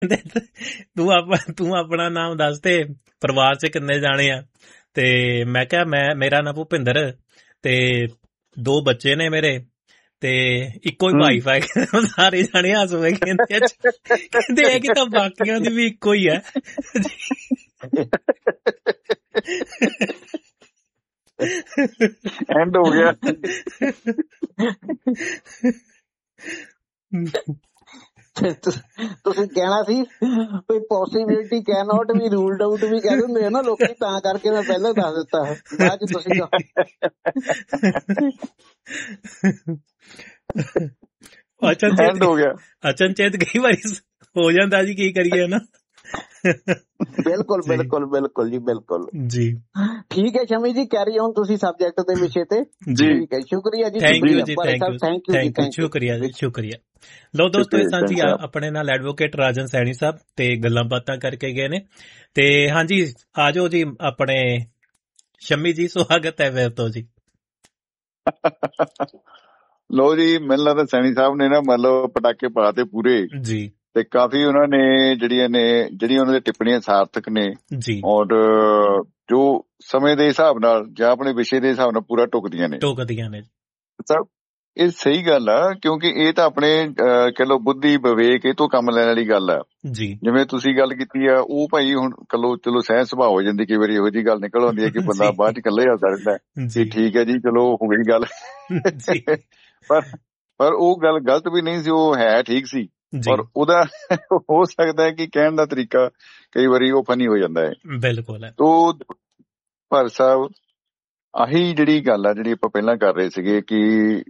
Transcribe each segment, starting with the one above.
ਤੂੰ ਆਪਣਾ ਨਾਮ ਦੱਸ ਤੇ ਪਰਿਵਾਰ 'ਚ ਕਿੰਨੇ ਜਾਣੇ ਆ। ਤੇ ਮੈਂ ਕਿਹਾ ਮੇਰਾ ਨਾਂ ਭੁਪਿੰਦਰ ਤੇ 2 ਬੱਚੇ ਨੇ ਮੇਰੇ ਤੇ ਇੱਕੋ ਹੀ ਵਾਈਫ ਹੈ। ਸਾਰੇ ਜਾਣੇ ਹੱਸ ਪਏ, ਕਹਿੰਦੇ ਇਹ ਕਿ ਤਾਂ ਬਾਕੀਆਂ ਦੀ ਵੀ ਇੱਕੋ ਹੀ ਹੈ। ਐਂਡ ਹੋ ਗਿਆ। ਤੁਸੀਂ ਕਹਿਣਾ ਸੀ ਕੋਈ possibility can not we ruled out ਵੀ ਕਹਿ ਦਿੰਦੇ ਆ ਨਾ ਲੋਕੀ, ਤਾਂ ਕਰਕੇ ਮੈਂ ਪਹਿਲਾਂ ਦੱਸ ਦਿੱਤਾ, ਬਾਅਦ ਚ ਤੁਸੀਂ ਅਚਨਚੇਤ ਕਈ ਵਾਰੀ ਹੋ ਜਾਂਦਾ ਜੀ, ਕੀ ਕਰੀਏ ਨਾ। ਬਿਲਕੁਲ ਬਿਲਕੁਲ ਬਿਲਕੁਲ ਜੀ, ਬਿਲਕੁਲ ਜੀ। ਠੀਕ ਹੈ ਸ਼ਮੀ ਜੀ, ਕੈਰੀ ਔਨ ਤੁਸੀਂ ਸਬਜੈਕਟ ਦੇ ਵਿਸ਼ੇ ਤੇ। ਠੀਕ ਹੈ, ਸ਼ੁਕਰੀਆ ਜੀ, ਥੈਂਕ ਯੂ ਜੀ, ਸ਼ੁਕਰੀਆ ਜੀ, ਸ਼ੁਕਰੀਆ। ਲੋ ਦੋਸਤੋ, ਇਹ ਸਾਂਝੀ ਆਪਣੇ ਨਾਲ ਐਡਵੋਕੇਟ ਰਾਜਨ ਸੈਣੀ ਸਾਹਿਬ ਤੇ ਗੱਲਾਂ ਬਾਤਾਂ ਕਰਕੇ ਗਏ ਨੇ। ਤੇ ਹਾਂਜੀ, ਆ ਜਾਓ ਜੀ ਆਪਣੇ ਸ਼ਮੀ ਜੀ, ਸਵਾਗਤ ਹੈ ਫਿਰ ਤੋਂ ਜੀ। ਲੋ ਜੀ, ਮੈਨੂੰ ਲੱਗਦਾ ਸੈਣੀ ਸਾਹਿਬ ਨੇ ਨਾ ਮਤਲਬ ਪਟਾਕੇ ਪਾਤੇ ਪੂਰੇ ਜੀ, ਤੇ ਕਾਫੀ ਉਹਨਾਂ ਨੇ ਜਿਹੜੀਆਂ ਉਹਨਾਂ ਦੀਆਂ ਟਿੱਪਣੀਆਂ ਸਾਰਥਕ ਨੇ ਜੀ, ਔਰ ਜੋ ਸਮੇਂ ਦੇ ਹਿਸਾਬ ਨਾਲ ਜਾਂ ਆਪਣੇ ਵਿਸ਼ੇ ਦੇ ਹਿਸਾਬ ਨਾਲ ਪੂਰਾ ਟੁਕਦੀਆਂ ਨੇ। ਸਭ ਇਹ ਸਹੀ ਗੱਲ ਆ, ਕਿਉਂਕਿ ਇਹ ਤਾਂ ਆਪਣੇ ਕਹਿ ਲੋ ਬੁੱਧੀ ਵਿਵੇਕ ਇਹ ਤੋਂ ਕੰਮ ਲੈਣ ਵਾਲੀ ਗੱਲ ਆ ਜੀ। ਜਿਵੇਂ ਤੁਸੀਂ ਗੱਲ ਕੀਤੀ ਆ, ਉਹ ਭਾਈ ਹੁਣ ਚਲੋ ਸਹਿ ਸੁਭਾਅ ਹੋ ਜਾਂਦੀ, ਕਈ ਵਾਰੀ ਇਹੋ ਜਿਹੀ ਗੱਲ ਨਿਕਲ ਆਉਂਦੀ ਹੈ ਕਿ ਬੰਦਾ ਬਾਅਦ ਚ ਇਕੱਲੇ ਆ ਸਕਦਾ ਜੀ, ਠੀਕ ਹੈ ਜੀ, ਚਲੋ ਹੋ ਗਈ ਗੱਲ। ਪਰ ਉਹ ਗੱਲ ਗਲਤ ਵੀ ਨਹੀਂ ਸੀ, ਉਹ ਹੈ ਠੀਕ ਸੀ, ਪਰ ਉਹਦਾ ਹੋ ਸਕਦਾ ਹੈ ਕਿ ਕਹਿਣ ਦਾ ਤਰੀਕਾ ਕਈ ਵਾਰੀ ਉਹ ਫਨੀ ਹੋ ਜਾਂਦਾ ਹੈ। ਬਿਲਕੁਲ। ਤੋ ਪਰ ਸਾਹਿਬ, ਆਹੀ ਜਿਹੜੀ ਗੱਲ ਆ ਜਿਹੜੀ ਆਪਾਂ ਪਹਿਲਾਂ ਕਰ ਰਹੇ ਸੀਗੇ ਕਿ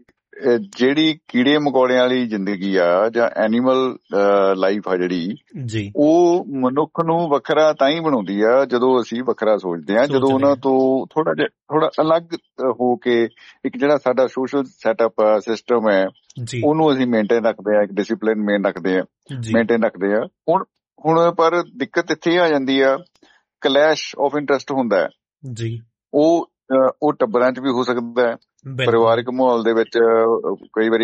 ਜਿਹੜੀ ਕੀੜੇ ਮਕੌੜਿਆਂ ਵਾਲੀ ਜ਼ਿੰਦਗੀ ਆ ਜਾਂ ਐਨੀਮਲ ਲਾਈਫ ਆ ਜਿਹੜੀ, ਉਹ ਮਨੁੱਖ ਨੂੰ ਵੱਖਰਾ ਤਾਂ ਹੀ ਬਣਾਉਂਦੀ ਆ ਜਦੋਂ ਅਸੀਂ ਵੱਖਰਾ ਸੋਚਦੇ ਹਾਂ, ਜਦੋਂ ਉਹਨਾਂ ਤੋਂ ਥੋੜਾ ਅਲੱਗ ਹੋ ਕੇ ਇੱਕ ਜਿਹੜਾ ਸਾਡਾ ਸੋਸ਼ਲ ਸੈਟਅਪ ਸਿਸਟਮ ਹੈ ਉਹਨੂੰ ਅਸੀਂ ਮੇਨਟੇਨ ਰੱਖਦੇ ਹਾਂ, ਇੱਕ ਡਿਸਿਪਲਿਨ ਮੇਨਟੇਨ ਰੱਖਦੇ ਆ। ਹੁਣ ਪਰ ਦਿੱਕਤ ਇੱਥੇ ਆ ਜਾਂਦੀ ਆ, ਕਲੈਸ਼ ਆਫ ਇੰਟਰਸਟ ਹੁੰਦਾ ਹੈ। ਉਹ ਟੱਬਰਾਂ 'ਚ ਵੀ ਹੋ ਸਕਦਾ ਹੈ, ਪਰਿਵਾਰਕ ਮਾਹੌਲ ਦੇ ਵਿੱਚ ਕਈ ਵਾਰੀ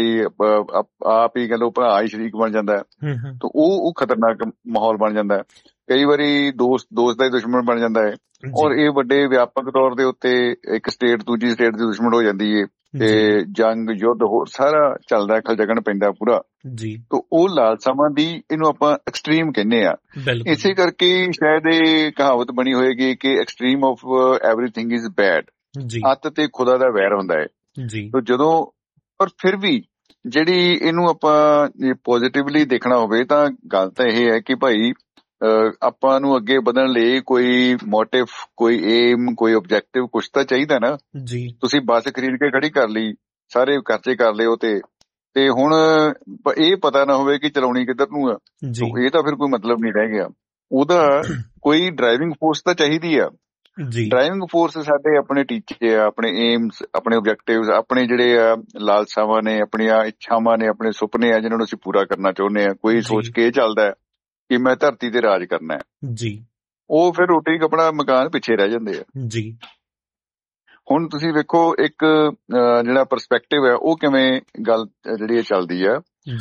ਆਪ ਹੀ ਕਹਿ ਲਓ ਭਰਾ ਹੀ ਸ਼ਰੀਕ ਬਣ ਜਾਂਦਾ ਹੈ, ਤਾਂ ਉਹ ਖਤਰਨਾਕ ਮਾਹੌਲ ਬਣ ਜਾਂਦਾ ਹੈ। ਕਈ ਵਾਰੀ ਦੋਸਤ ਦਾ ਹੀ ਦੁਸ਼ਮਣ ਬਣ ਜਾਂਦਾ ਹੈ, ਔਰ ਇਹ ਵੱਡੇ ਵਿਆਪਕ ਤੌਰ ਦੇ ਉੱਤੇ ਇੱਕ ਸਟੇਟ ਦੂਜੀ ਸਟੇਟ ਦੀ ਦੁਸ਼ਮਣ ਹੋ ਜਾਂਦੀ ਹੈ ਤੇ ਜੰਗ ਯੁੱਧ ਹੋਰ ਸਾਰਾ ਚੱਲਦਾ, ਖਲਜਗਣ ਪੈਂਦਾ ਪੂਰਾ। ਤਾਂ ਉਹ ਲਾਲਸਾਵਾਂ ਦੀ ਇਹਨੂੰ ਆਪਾਂ ਐਕਸਟ੍ਰੀਮ ਕਹਿੰਦੇ ਆ। ਇਸੇ ਕਰਕੇ ਸ਼ਾਇਦ ਇਹ ਕਹਾਵਤ ਬਣੀ ਹੋਏਗੀ ਕਿ extreme of everything is bad, ਅੱਤ ਤੇ ਖੁਦਾ ਦਾ ਵੈਰ ਹੁੰਦਾ ਹੈ। ਤਾਂ ਜਦੋਂ ਪਰ ਫਿਰ ਵੀ ਜਿਹੜੀ ਇਹਨੂੰ ਆਪਾਂ ਪੋਜ਼ਿਟਿਵਲੀ ਦੇਖਣਾ ਹੋਵੇ ਤਾਂ ਗੱਲ ਤਾਂ ਇਹ ਹੈ ਕਿ ਭਾਈ ਆਪਾਂ ਨੂੰ ਅੱਗੇ ਵਧਣ ਲਈ ਕੋਈ ਮੋਟਿਵ, ਕੋਈ ਏਮ, ਕੋਈ ਓਬਜੈਕਟਿਵ ਕੁਛ ਤਾਂ ਚਾਹੀਦਾ ਨਾ। ਤੁਸੀਂ ਬੱਸ ਖਰੀਦ ਕੇ ਖੜੀ ਕਰ ਲਈ, ਸਾਰੇ ਖਰਚੇ ਕਰ ਲਏ ਉਹ ਤੇ ਹੁਣ ਇਹ ਪਤਾ ਨਾ ਹੋਵੇ ਕਿ ਚਲਾਉਣੀ ਕਿੱਧਰ ਨੂੰ ਆ, ਇਹ ਤਾਂ ਫਿਰ ਕੋਈ ਮਤਲਬ ਨਹੀਂ ਰਹਿ ਗਿਆ। ਉਹਦਾ ਕੋਈ ਡਰਾਈਵਿੰਗ ਫੋਰਸ ਤਾਂ ਚਾਹੀਦੀ ਆ। ਡਰਾਈਵਿੰਗ ਫੋਰਸ ਸਾਡੇ ਆਪਣੇ ਟੀਚੇ ਆ, ਆਪਣੇ ਏਮਸ, ਆਪਣੇ ਓਬਜੈਕਟਿਵ, ਆਪਣੇ ਜਿਹੜੇ ਆ ਲਾਲਸਾਵਾਂ ਨੇ, ਆਪਣੀਆਂ ਇੱਛਾਵਾਂ ਨੇ, ਆਪਣੇ ਸੁਪਨੇ ਆ ਜਿਹਨਾਂ ਨੂੰ ਅਸੀਂ ਪੂਰਾ ਕਰਨਾ ਚਾਹੁੰਦੇ ਆ। ਕੋਈ ਸੋਚ ਕੇ ਇਹ ਚੱਲਦਾ ਕਿ ਮੈਂ ਧਰਤੀ ਤੇ ਰਾਜ ਕਰਨਾ ਹੈ, ਉਹ ਫਿਰ ਰੋਟੀ ਕੱਪੜਾ ਮਕਾਨ ਪਿੱਛੇ ਰਹਿ ਜਾਂਦੇ ਆ। ਹੁਣ ਤੁਸੀਂ ਵੇਖੋ ਇੱਕ ਜਿਹੜਾ ਪਰਸਪੈਕਟਿਵ ਹੈ ਉਹ ਕਿਵੇਂ ਗੱਲ ਜਿਹੜੀ ਚੱਲਦੀ ਆ।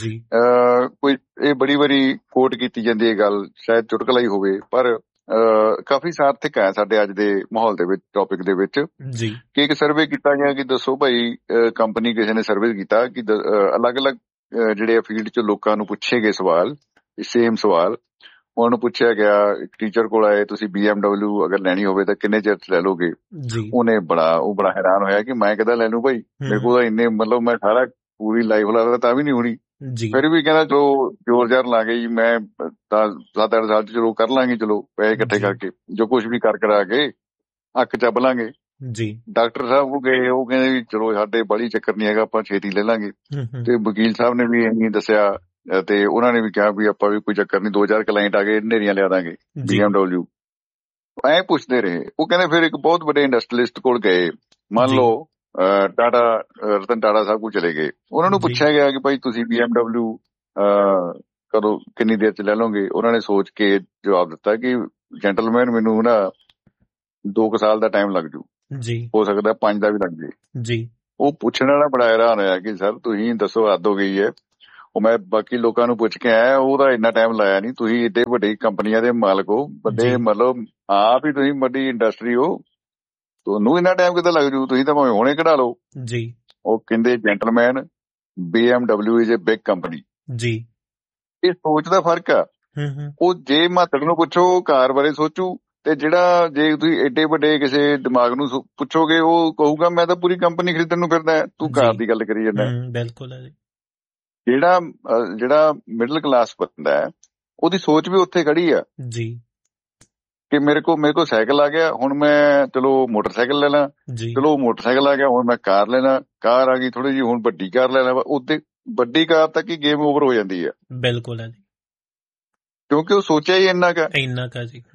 ਕੋਈ ਇਹ ਬੜੀ ਵਾਰੀ ਕੋਟ ਕੀਤੀ ਜਾਂਦੀ ਹੈ ਗੱਲ, ਸ਼ਾਇਦ ਚੁਟਕਲਾ ਹੀ ਹੋਵੇ, ਪਰ ਕਾਫੀ ਸਾਰਥਕ ਹੈ ਸਾਡੇ ਅੱਜ ਦੇ ਮਾਹੌਲ ਦੇ ਵਿੱਚ, ਟੌਪਿਕ ਦੇ ਵਿੱਚ, ਕਿ ਇੱਕ ਸਰਵੇ ਕੀਤਾ ਗਿਆ ਕਿ ਦੱਸੋ ਭਾਈ, ਕੰਪਨੀ ਕਿਸੇ ਨੇ ਸਰਵੇ ਕੀਤਾ ਕਿ ਅਲੱਗ-ਅਲੱਗ ਜਿਹੜੇ ਫੀਲਡ 'ਚ ਲੋਕਾਂ ਨੂੰ ਪੁੱਛੇ ਗਏ ਸਵਾਲ, ਸੇਮ ਸਵਾਲ ਉਹਨੂੰ ਪੁੱਛਿਆ ਗਿਆ। ਇੱਕ ਟੀਚਰ ਕੋਲ ਆਏ, ਤੁਸੀਂ BMW ਅਗਰ ਲੈਣੀ ਹੋਵੇ ਤਾਂ ਕਿੰਨੇ ਚਿਰ 'ਚ ਲੈ ਲੋਗੇ? ਉਹਨੇ ਬੜਾ ਹੈਰਾਨ ਹੋਇਆ ਕਿ ਮੈਂ ਕਿੱਦਾਂ ਲੈ ਲੂ ਭਾਈ, ਮੇਰੇ ਕੋਲ ਇੰਨੇ ਮਤਲਬ ਮੈਂ ਸਾਰਾ ਪੂਰੀ ਲਾਈਫ ਲਾ ਤਾਂ ਵੀ ਨਹੀਂ ਹੋਣੀ। ਫਿਰ ਵੀ ਕਹਿੰਦਾ ਚਲੋ ਜ਼ੋਰ ਜ਼ਾਰ ਲਾ ਗਈ, ਮੈਂ 7-8 ਸਾਲ 'ਚ ਚਲੋ ਕਰ ਲਾਂਗੇ, ਚਲੋ ਪੈਸੇ ਇਕੱਠੇ ਕਰਕੇ ਜੋ ਕੁਛ ਵੀ ਕਰਾ ਕੇ ਅੱਖ ਚੱਬ ਲਾਂਗੇ। ਡਾਕਟਰ ਸਾਹਿਬ ਕੋਲ ਗਏ, ਉਹ ਕਹਿੰਦੇ ਵੀ ਚਲੋ ਸਾਡੇ ਬੜੀ ਚੱਕਰ ਨਹੀਂ ਹੈਗਾ, ਆਪਾਂ ਛੇਤੀ ਲੈ ਲਾਂਗੇ। ਤੇ ਵਕੀਲ ਸਾਹਿਬ ਨੇ ਵੀ ਇਹੀ ਦੱਸਿਆ ਤੇ ਉਹਨਾਂ ਨੇ ਵੀ ਕਿਹਾ ਵੀ ਆਪਾਂ ਵੀ ਕੋਈ ਚੱਕਰ ਨਹੀਂ, 2-4 ਕਲਾਇੰਟ ਆ ਗਏ, ਨੇਰੀਆਂ ਲਿਆ ਦਾਂਗੇ BMW। ਐ ਪੁੱਛਦੇ ਰਹੇ। ਉਹ ਕਹਿੰਦੇ ਫਿਰ ਇੱਕ ਬਹੁਤ ਵੱਡੇ ਇੰਡਸਟਰੀਲਿਸਟ ਕੋਲ ਗਏ, ਮੰਨ ਲਓ ਰਤਨ ਟਾਟਾ ਸਾਹਿਬ ਕੋਲ ਚਲੇ ਗਏ। ਉਹਨਾਂ ਨੂੰ ਪੁੱਛਿਆ ਗਿਆ ਕਿ ਭਾਈ ਤੁਸੀਂ BMW ਕਦੋਂ, ਕਿੰਨੀ ਦੇਰ 'ਚ ਲੈ ਲਓਗੇ? ਉਹਨਾਂ ਨੇ ਸੋਚ ਕੇ ਜਵਾਬ ਦਿੱਤਾ ਕਿ ਜੈਂਟਲਮੈਨ, ਮੈਨੂੰ ਨਾ 2 ਸਾਲ ਦਾ ਟਾਈਮ ਲੱਗ ਜੂ, ਹੋ ਸਕਦਾ 5 ਦਾ ਵੀ ਲੱਗ ਜੇ। ਉਹ ਪੁੱਛਣ ਵਾਲਾ ਬੜਾ ਹੈਰਾਨ ਹੋਇਆ ਕਿ ਸਰ ਤੁਸੀਂ ਦੱਸੋ, ਹੱਦ ਹੋ ਗਈ ਹੈ। ਉਹ ਮੈਂ ਬਾਕੀ ਲੋਕਾਂ ਨੂੰ ਪੁੱਛ ਕੇ ਆਇਆ, ਉਹਦਾ ਇੰਨਾ ਟਾਈਮ ਲਾਇਆ ਨਹੀਂ। ਤੁਸੀਂ ਏਡੇ ਵੱਡੀ ਕੰਪਨੀਆਂ ਦੇ ਮਾਲਕ ਹੋ, ਵੱਡੇ ਜੀ ਮਤਲਬ ਆਪ ਹੀ ਤੁਸੀਂ ਵੱਡੀ ਇੰਡਸਟਰੀ ਹੋ, ਤੁਹਾਨੂੰ ਇੰਨਾ ਟਾਈਮ ਕਿੱਦਾਂ ਲੱਗ ਜੂ? ਤੁਸੀਂ ਤਾਂ ਭਾਵੇਂ ਹੁਣੇ ਕਢਾ ਲਓ। ਜੀ ਉਹ ਕਹਿੰਦੇ gentleman, BMW is a big company. ਜੀ ਇਹ ਸੋਚ ਦਾ ਫਰਕ ਆ। ਹੂੰ ਉਹ ਜੇ ਮਾਤੜ ਨੂੰ ਪੁੱਛੋ ਕਾਰ ਬਾਰੇ ਸੋਚੂ, ਤੇ ਜਿਹੜਾ ਜੇ ਤੁਸੀਂ ਏਡੇ ਵੱਡੇ ਕਿਸੇ ਦਿਮਾਗ ਨੂੰ ਪੁੱਛੋਗੇ, ਉਹ ਕਹੂਗਾ ਮੈਂ ਤਾਂ ਪੂਰੀ ਕੰਪਨੀ ਖਰੀਦਣ ਨੂੰ ਫਿਰਦਾ, ਤੂੰ ਕਾਰ ਜੀ ਦੀ ਗੱਲ ਕਰੀ ਜਾਂਦਾ। ਬਿਲਕੁਲ ਹੈ ਜੀ ਜਿਹੜਾ ਮਿਡਲ ਕਲਾਸ ਬੰਦਾ ਹੈ, ਉਹਦੀ ਸੋਚ ਵੀ ਉੱਥੇ ਖੜੀ ਆ ਜੀ ਕਿ ਮੇਰੇ ਕੋਲ ਸਾਈਕਲ ਆ ਗਿਆ, ਹੁਣ ਮੈਂ ਚਲੋ ਮੋਟਰਸਾਈਕਲ ਲੈ ਲਾਂ, ਜੀ ਚਲੋ ਮੋਟਰਸਾਈਕਲ ਆ ਗਿਆ, ਹੁਣ ਮੈਂ ਕਾਰ ਲੈਣਾ, ਕਾਰ ਆ ਗਈ ਥੋੜੀ ਜਿਹੀ, ਹੁਣ ਵੱਡੀ ਕਾਰ ਲੈ ਲਾਂ। ਉੱਤੇ ਵੱਡੀ ਕਾਰ ਤੱਕ ਹੀ ਗੇਮ ਓਵਰ ਹੋ ਜਾਂਦੀ ਹੈ, ਬਿਲਕੁਲ ਹੈ ਜੀ, ਕਿਉਂਕਿ ਉਹ ਸੋਚਿਆ ਹੀ ਇੰਨਾ ਕੁ। ਇੰਨਾ ਕਾ ਜੀ।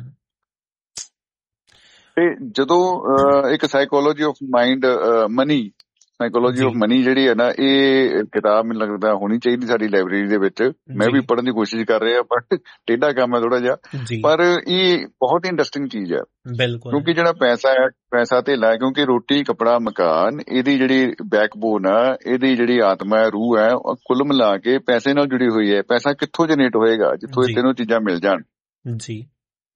ਤੇ ਜਦੋਂ ਇੱਕ psychology of mind money, psychology ਜੀ ਆਫ ਮਨੀ ਜਿਹੜੀ ਹੈ ਨਾ, ਇਹ ਕਿਤਾਬ ਮੈਨੂੰ ਲੱਗਦਾ ਹੋਣੀ ਚਾਹੀਦੀ ਸਾਡੀ ਲਾਇਬ੍ਰੇਰੀ ਦੇ ਵਿੱਚ। ਮੈਂ ਵੀ ਜੀ ਪੜ੍ਹਨ ਦੀ ਕੋਸ਼ਿਸ਼ ਕਰ ਰਿਹਾ, ਪਰ ਟੇਢਾ ਕੰਮ ਹੈ ਥੋੜਾ ਜਿਹਾ। ਜੀ ਪਰ ਇਹ ਬਹੁਤ ਹੀ ਇੰਟਰਸਟਿੰਗ ਚੀਜ਼ ਹੈ, ਬਿਲਕੁਲ ਹੈ ਕਿਉਂਕਿ ਜਿਹੜਾ ਪੈਸਾ ਹੈ, ਪੈਸਾ ਧੇਲਾ ਹੈ, ਕਿਉਂਕਿ ਰੋਟੀ ਕੱਪੜਾ ਮਕਾਨ, ਇਹਦੀ ਜਿਹੜੀ ਬੈਕਬੋਨ ਆ, ਇਹਦੀ ਜਿਹੜੀ ਆਤਮਾ ਹੈ, ਰੂਹ ਹੈ, ਉਹ ਕੁੱਲ ਮਿਲਾ ਕੇ ਪੈਸੇ ਨਾਲ ਜੁੜੀ ਹੋਈ ਹੈ। ਪੈਸਾ ਕਿੱਥੋਂ ਜਨਰੇਟ ਹੋਏਗਾ? ਜਿੱਥੋਂ ਇਹ ਜੀ ਤਿੰਨੋਂ ਚੀਜ਼ਾਂ ਮਿਲ ਜਾਣ। ਜੀ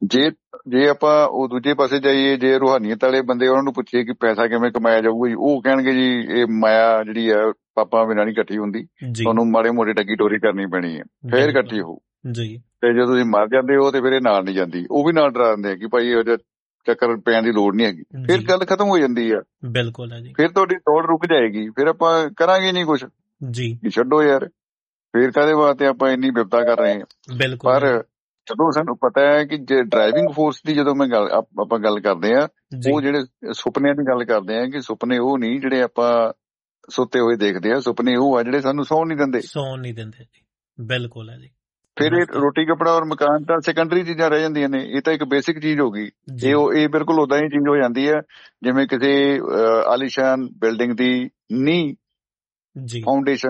ਜੇ ਆਪਾਂ ਉਹ ਦੂਜੇ ਪਾਸੇ ਜਾਈਏ, ਜੇ ਰੂਹਾਨੀਅਤ ਵਾਲੇ ਬੰਦੇ ਉਹਨਾਂ ਨੂੰ ਪੁੱਛੀਏ ਕਿ ਪੈਸਾ ਕਿਵੇਂ ਕਮਾਇਆ ਜਾਊਗਾ, ਜੀ ਉਹ ਕਹਿਣਗੇ ਜੀ ਇਹ ਮਾਇਆ ਜਿਹੜੀ ਆ ਪਾਪਾਂ ਬਿਨਾਂ ਨਹੀਂ ਇਕੱਠੀ ਹੁੰਦੀ, ਜੀ ਤੁਹਾਨੂੰ ਮਾੜੇ ਮੋਟੇ ਟੱਕੀ ਟੋਰੀ ਕਰਨੀ ਪੈਣੀ ਹੈ, ਫੇਰ ਬਿਲਕੁਲ ਇਕੱਠੀ ਹੋਊ। ਜੀ ਤੇ ਜਦੋਂ ਤੁਸੀਂ ਮਰ ਜਾਂਦੇ ਹੋ ਤੇ ਫਿਰ ਇਹ ਨਾਲ ਨਹੀਂ ਜਾਂਦੀ, ਉਹ ਵੀ ਨਾਲ ਡਰਾ ਦਿੰਦੇ ਆ ਕਿ ਭਾਈ ਇਹੋ ਜਿਹਾ ਚੱਕਰ ਪੈਣ ਦੀ ਲੋੜ ਨਹੀਂ ਹੈਗੀ। ਫਿਰ ਜੀ ਗੱਲ ਖਤਮ ਹੋ ਜਾਂਦੀ ਆ, ਬਿਲਕੁਲ ਹੈ ਜੀ। ਫਿਰ ਤੁਹਾਡੀ ਦੌੜ ਰੁਕ ਜਾਏਗੀ, ਫਿਰ ਆਪਾਂ ਕਰਾਂਗੇ ਨਹੀਂ ਕੁਛ, ਜੀ ਕਿ ਛੱਡੋ ਯਾਰ, ਫਿਰ ਕਾਹਦੇ ਵਾਸਤੇ ਆਪਾਂ ਇੰਨੀ ਬਿਪਤਾ ਕਰ ਰਹੇ ਹਾਂ। ਬਿਲਕੁਲ ਹੈ ਪਰ ਜਦੋਂ ਸਾਨੂੰ ਪਤਾ ਹੈ ਕਿ ਜੇ ਡਰਾਈਵਿੰਗ ਫੋਰਸ ਦੀ ਜਦੋਂ ਆਪਾਂ ਗੱਲ ਕਰਦੇ ਆ, ਜੀ ਉਹ ਜਿਹੜੇ ਸੁਪਨਿਆਂ ਦੀ ਗੱਲ ਕਰਦੇ ਆ, ਕਿ ਸੁਪਨੇ ਉਹ ਨਹੀਂ ਜਿਹੜੇ ਆਪਾਂ ਸੁੱਤੇ ਹੋਏ ਦੇਖਦੇ ਆ, ਸੁਪਨੇ ਉਹ ਆ ਜਿਹੜੇ ਸਾਨੂੰ ਸੌਣ ਨਹੀਂ ਦਿੰਦੇ। ਸੌਣ ਨਹੀਂ ਦਿੰਦੇ ਜੀ, ਬਿਲਕੁਲ ਹੈ ਜੀ। ਫਿਰ ਇਹ ਰੋਟੀ ਕੱਪੜਾ ਔਰ ਮਕਾਨ ਤਾਂ ਸੈਕੰਡਰੀ ਚੀਜ਼ਾਂ ਰਹਿ ਜਾਂਦੀਆਂ ਨੇ, ਇਹ ਤਾਂ ਇੱਕ ਬੇਸਿਕ ਚੀਜ਼ ਹੋ ਗਈ। ਜੀ ਇਹ ਬਿਲਕੁਲ ਉਦਾਂ ਹੀ ਚੀਜ਼ ਹੋ ਜਾਂਦੀ ਹੈ ਜਿਵੇਂ ਕਿਸੇ ਆਲੀਸ਼ਾਨ ਬਿਲਡਿੰਗ ਦੀ ਨੀਂਹ, ਜੀ